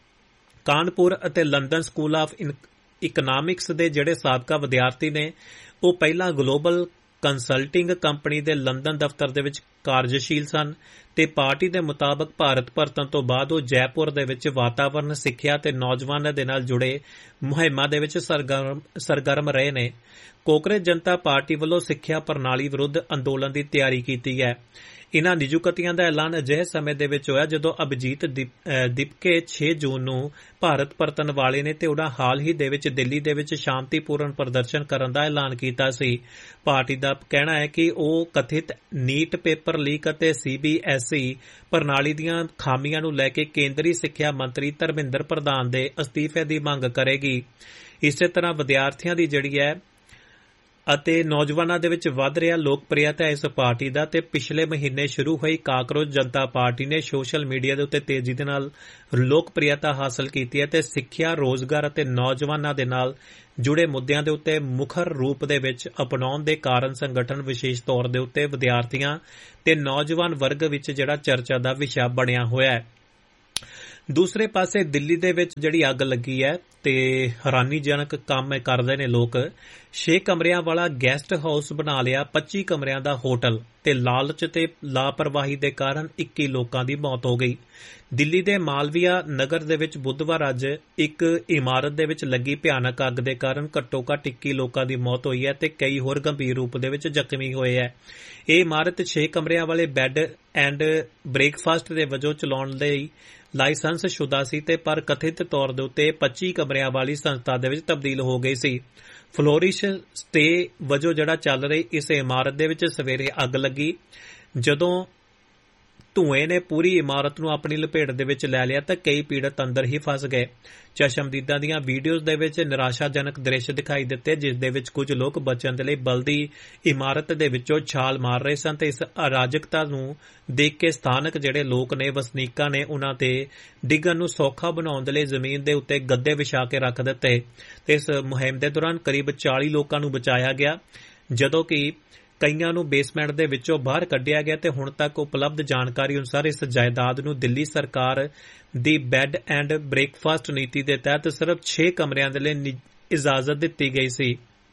Speaker 2: ਕਾਨਪੁਰ ਅਤੇ ਲੰਡਨ ਸਕੂਲ ਆਫ ਇਕਨੋਮਿਕਸ ਦੇ ਜਿਹੜੇ ਸਾਬਕਾ ਵਿਦਿਆਰਥੀ ਨੇ। ਉਹ ਪਹਿਲਾਂ ਗਲੋਬਲ ਕੰਸਲਟਿੰਗ ਕੰਪਨੀ ਦੇ ਲੰਡਨ ਦਫ਼ਤਰ ਦੇ ਵਿੱਚ ਕਾਰਜਸ਼ੀਲ ਸਨ ਤੇ ਪਾਰਟੀ ਦੇ ਮੁਤਾਬਕ ਭਾਰਤ ਪਰਤਣ ਤੋਂ ਬਾਅਦ ਉਹ ਜੈਪੁਰ ਦੇ ਵਿੱਚ ਵਾਤਾਵਰਣ, ਸਿੱਖਿਆ ਤੇ ਨੌਜਵਾਨਾਂ ਦੇ ਨਾਲ ਜੁੜੇ ਮੁਹਿੰਮਾਂ ਦੇ ਵਿੱਚ ਸਰਗਰਮ ਰਹੇ ਨੇ। ਕਾਂਗਰਸ ਜਨਤਾ ਪਾਰਟੀ ਵੱਲੋਂ ਸਿੱਖਿਆ ਪ੍ਰਣਾਲੀ ਵਿਰੁੱਧ ਅੰਦੋਲਨ ਦੀ ਤਿਆਰੀ ਕੀਤੀ ਹੈ। ਇਨ੍ਹਾਂ ਨਿਯੁਕਤੀਆਂ ਦਾ ਐਲਾਨ ਅਜਿਹੇ ਸਮੇਂ ਦੇ ਵਿੱਚ ਹੋਇਆ ਜਦੋਂ ਅਭਿਜੀਤ ਦੀਪਕੇ 6 ਜੂਨ ਨੂੰ ਭਾਰਤ ਪਰਤਣ ਵਾਲੇ ਨੇ ਤੇ ਉਹਨਾਂ ਹਾਲ ਹੀ ਦੇ ਵਿੱਚ ਦਿੱਲੀ ਦੇ ਵਿੱਚ ਸ਼ਾਂਤੀਪੂਰਨ ਪ੍ਰਦਰਸ਼ਨ ਕਰਨ ਦਾ ਐਲਾਨ ਕੀਤਾ ਸੀ। ਪਾਰਟੀ ਦਾ ਕਹਿਣਾ ਹੈ ਕਿ ਉਹ ਕਥਿਤ ਨੀਟ ਪੇਪਰ ਲੀਕ ਅਤੇ CBSE ਪ੍ਰਣਾਲੀ ਦੀਆਂ ਖਾਮੀਆਂ ਨੂੰ ਲੈ ਕੇ ਕੇਂਦਰੀ ਸਿੱਖਿਆ ਮੰਤਰੀ ਧਰਮਿੰਦਰ ਪ੍ਰਧਾਨ ਦੇ ਅਸਤੀਫੇ ਦੀ ਮੰਗ ਕਰੇਗੀ। ਇਸੇ ਤਰ੍ਹਾਂ ਵਿਦਿਆਰਥੀਆਂ ਦੀ ਜਿਹੜੀ ਹੈ ਅਤੇ ਨੌਜਵਾਨਾਂ ਦੇ ਵਿੱਚ ਵੱਧ ਰਿਹਾ ਲੋਕਪ੍ਰਿਯਤਾ ਇਸ ਪਾਰਟੀ ਦਾ ਤੇ ਪਿਛਲੇ ਮਹੀਨੇ ਸ਼ੁਰੂ ਹੋਈ ਕਾਕਰੋਚ ਜਨਤਾ ਪਾਰਟੀ ਨੇ ਸੋਸ਼ਲ ਮੀਡੀਆ ਦੇ ਉੱਤੇ ਤੇਜ਼ੀ ਦੇ ਨਾਲ ਲੋਕਪ੍ਰਿਯਤਾ ਹਾਸਲ ਕੀਤੀ ਹੈ ਤੇ ਸਿੱਖਿਆ, ਰੋਜ਼ਗਾਰ ਅਤੇ ਨੌਜਵਾਨਾਂ ਦੇ ਨਾਲ ਜੁੜੇ ਮੁੱਦਿਆਂ ਦੇ ਉੱਤੇ ਮੁਖਰ ਰੂਪ ਦੇ ਵਿੱਚ ਅਪਣਾਉਣ ਦੇ ਕਾਰਨ ਸੰਗਠਨ ਵਿਸ਼ੇਸ਼ ਤੌਰ ਦੇ ਉੱਤੇ ਵਿਦਿਆਰਥੀਆਂ ਤੇ ਨੌਜਵਾਨ ਵਰਗ ਵਿੱਚ ਜਿਹੜਾ ਚਰਚਾ ਦਾ ਵਿਸ਼ਾ ਬਣਿਆ ਹੋਇਆ ਹੈ। ਦੂਸਰੇ ਪਾਸੇ ਦਿੱਲੀ ਦੇ ਵਿੱਚ ਜਿਹੜੀ ਅੱਗ ਲੱਗੀ ਹੈ ਤੇ ਹੈਰਾਨੀਜਨਕ ਕੰਮ ਕਰਦੇ ਨੇ ਲੋਕ। 6 ਕਮਰਿਆਂ ਵਾਲਾ ਗੈਸਟ ਹਾਊਸ ਬਣਾ ਲਿਆ 25 ਕਮਰਿਆਂ ਦਾ ਹੋਟਲ ਤੇ ਲਾਲਚ ਤੇ ਲਾਪਰਵਾਹੀ ਦੇ ਕਾਰਨ 21 ਲੋਕਾਂ ਦੀ ਮੌਤ ਹੋ ਗਈ। ਦਿੱਲੀ ਦੇ ਮਾਲਵੀਆ ਨਗਰ ਦੇ ਵਿੱਚ ਬੁੱਧਵਾਰ ਅੱਜ ਇੱਕ ਇਮਾਰਤ ਦੇ ਵਿੱਚ ਲੱਗੀ ਭਿਆਨਕ ਅੱਗ ਦੇ ਕਾਰਨ ਘੱਟੋ-ਘੱਟ 21 ਲੋਕਾਂ ਦੀ ਮੌਤ ਹੋਈ ਹੈ ਤੇ ਕਈ ਹੋਰ ਗੰਭੀਰ ਰੂਪ ਦੇ ਵਿੱਚ ਜ਼ਖਮੀ ਹੋਏ ਹੈ। ਇਹ ਇਮਾਰਤ 6 ਕਮਰਿਆਂ ਵਾਲੇ ਬੈੱਡ ਐਂਡ ਬ੍ਰੇਕਫਾਸਟ ਦੇ ਵਜੋਂ ਚਲਾਉਣ ਲਈ ਲਾਇਸੈਂਸ ਸ਼ੁਦਾ ਸੀ ਤੇ ਪਰ ਕਥਿਤ ਤੌਰ ਦੇ ਉੱਤੇ 25 ਕਮਰਿਆਂ ਵਾਲੀ ਸੰਸਥਾ ਦੇ ਵਿੱਚ ਤਬਦੀਲ ਹੋ ਗਈ ਸੀ। ਫਲੋਰਿਸ਼ ਸਟੇ ਵਜੋਂ ਜਿਹੜਾ ਚੱਲ ਰਹੀ ਇਸ ਇਮਾਰਤ ਦੇ ਵਿੱਚ ਸਵੇਰੇ ਅੱਗ ਲੱਗੀ। ਜਦੋਂ ਧੂਏ ਨੇ ਪੂਰੀ ਇਮਾਰਤ ਨੂੰ ਆਪਣੀ ਲਪੇਟ ਦੇ ਵਿੱਚ ਲੈ ਲਿਆ ਤਾਂ ਕਈ ਪੀੜਤ ਅੰਦਰ ਹੀ ਫਸ ਗਏ। ਚਸ਼ਮਦੀਦਾਂ ਦੀਆਂ ਵੀਡੀਓਜ਼ ਦੇ ਵਿੱਚ ਨਿਰਾਸ਼ਾਜਨਕ ਦ੍ਰਿਸ਼ ਦਿਖਾਈ ਦਿੱਤੇ, ਜਿਸ ਦੇ ਵਿੱਚ ਕੁਝ ਲੋਕ ਬਚਣ ਦੇ ਲਈ ਬਲਦੀ ਇਮਾਰਤ ਦੇ ਵਿੱਚੋਂ ਛਾਲ ਮਾਰ ਰਹੇ ਸਨ ਤੇ ਇਸ ਅਰਾਜਕਤਾ ਨੂੰ ਦੇਖ ਕੇ ਸਥਾਨਕ ਜਿਹੜੇ ਲੋਕ ਨੇ, ਵਸਨੀਕਾਂ ਨੇ, ਉਹਨਾਂ ਤੇ ਡਿੱਗਣ ਨੂੰ ਸੌਖਾ ਬਣਾਉਣ ਦੇ ਲਈ ਜ਼ਮੀਨ ਦੇ ਉੱਤੇ ਗੱਦੇ ਵਿਛਾ ਕੇ ਰੱਖ ਦਿੱਤੇ ਤੇ ਇਸ ਮੁਹਿੰਮ ਦੇ ਦੌਰਾਨ ਕਰੀਬ 40 ਲੋਕਾਂ ਨੂੰ ਬਚਾਇਆ ਗਿਆ, ਜਦੋਂ ਕਿ ਕਈਆਂ ਨੂੰ ਬੇਸਮੈਂਟ ਦੇ ਵਿੱਚੋਂ ਬਾਹਰ ਕੱਢਿਆ ਗਿਆ ਤੇ ਹੁਣ ਤੱਕ ਉਪਲਬਧ ਜਾਣਕਾਰੀ ਅਨੁਸਾਰ ਇਸ ਜਾਇਦਾਦ ਨੂੰ ਦਿੱਲੀ ਸਰਕਾਰ ਦੀ ਬੈੱਡ ਐਂਡ ਬ੍ਰੇਕਫਾਸਟ ਨੀਤੀ ਦੇ ਤਹਿਤ ਸਿਰਫ 6 ਕਮਰਿਆਂ ਦੇ ਲਈ ਇਜਾਜ਼ਤ ਦਿੱਤੀ ਗਈ ਸੀ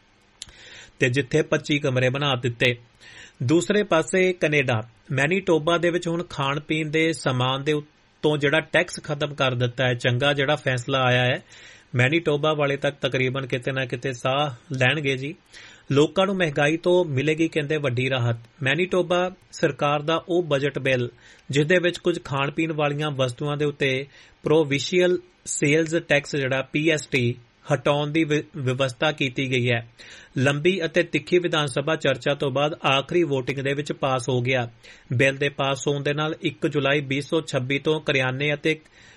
Speaker 2: ਤੇ ਜਿੱਥੇ 25 ਕਮਰੇ ਬਣਾ ਦਿੱਤੇ। ਦੂਸਰੇ ਪਾਸੇ ਕੈਨੇਡਾ ਮੈਨੀਟੋਬਾ ਦੇ ਵਿੱਚ ਹੁਣ ਖਾਣ ਪੀਣ ਦੇ ਸਮਾਨ ਦੇ ਉੱਤੋਂ ਜਿਹੜਾ ਟੈਕਸ ਖਤਮ ਕਰ ਦਿੱਤਾ ਹੈ। ਚੰਗਾ ਜਿਹੜਾ ਫੈਸਲਾ ਆਇਆ ਹੈ। ਮੈਨੀਟੋਬਾ ਵਾਲੇ ਤੱਕ ਤਕਰੀਬਨ ਕਿਤੇ ਨਾ ਕਿਤੇ ਸਾਹ ਲੈਣਗੇ ਜੀ। ਲੋਕਾਂ ਨੂੰ ਮਹਿੰਗਾਈ ਤੋਂ ਮਿਲੇਗੀ ਕਹਿੰਦੇ ਵੱਡੀ ਰਾਹਤ। ਮੈਨੀਟੋਬਾ ਸਰਕਾਰ ਦਾ ਉਹ ਬਜਟ ਬਿੱਲ ਜਿਸ ਦੇ ਵਿੱਚ ਕੁਝ ਖਾਣ ਪੀਣ ਵਾਲੀਆਂ ਵਸਤੂਆਂ ਦੇ ਉੱਤੇ ਪ੍ਰੋਵਿੰਸ਼ੀਅਲ ਸੇਲਜ਼ ਟੈਕਸ ਜਿਹੜਾ PST ਹਟਾਉਣ ਦੀ ਵਿਵਸਥਾ ਕੀਤੀ ਗਈ ਹੈ। ਲੰਬੀ ਅਤੇ ਤਿੱਖੀ ਵਿਧਾਨ ਸਭਾ ਚਰਚਾ ਤੋਂ ਬਾਅਦ ਆਖਰੀ ਵੋਟਿੰਗ ਦੇ ਵਿੱਚ ਪਾਸ ਹੋ ਗਿਆ। ਬਿੱਲ ਦੇ ਪਾਸ ਹੋਣ ਦੇ ਨਾਲ 1 ਜੁਲਾਈ 2026 ਤੋਂ ਕਰਿਆਨੇ ਅਤੇ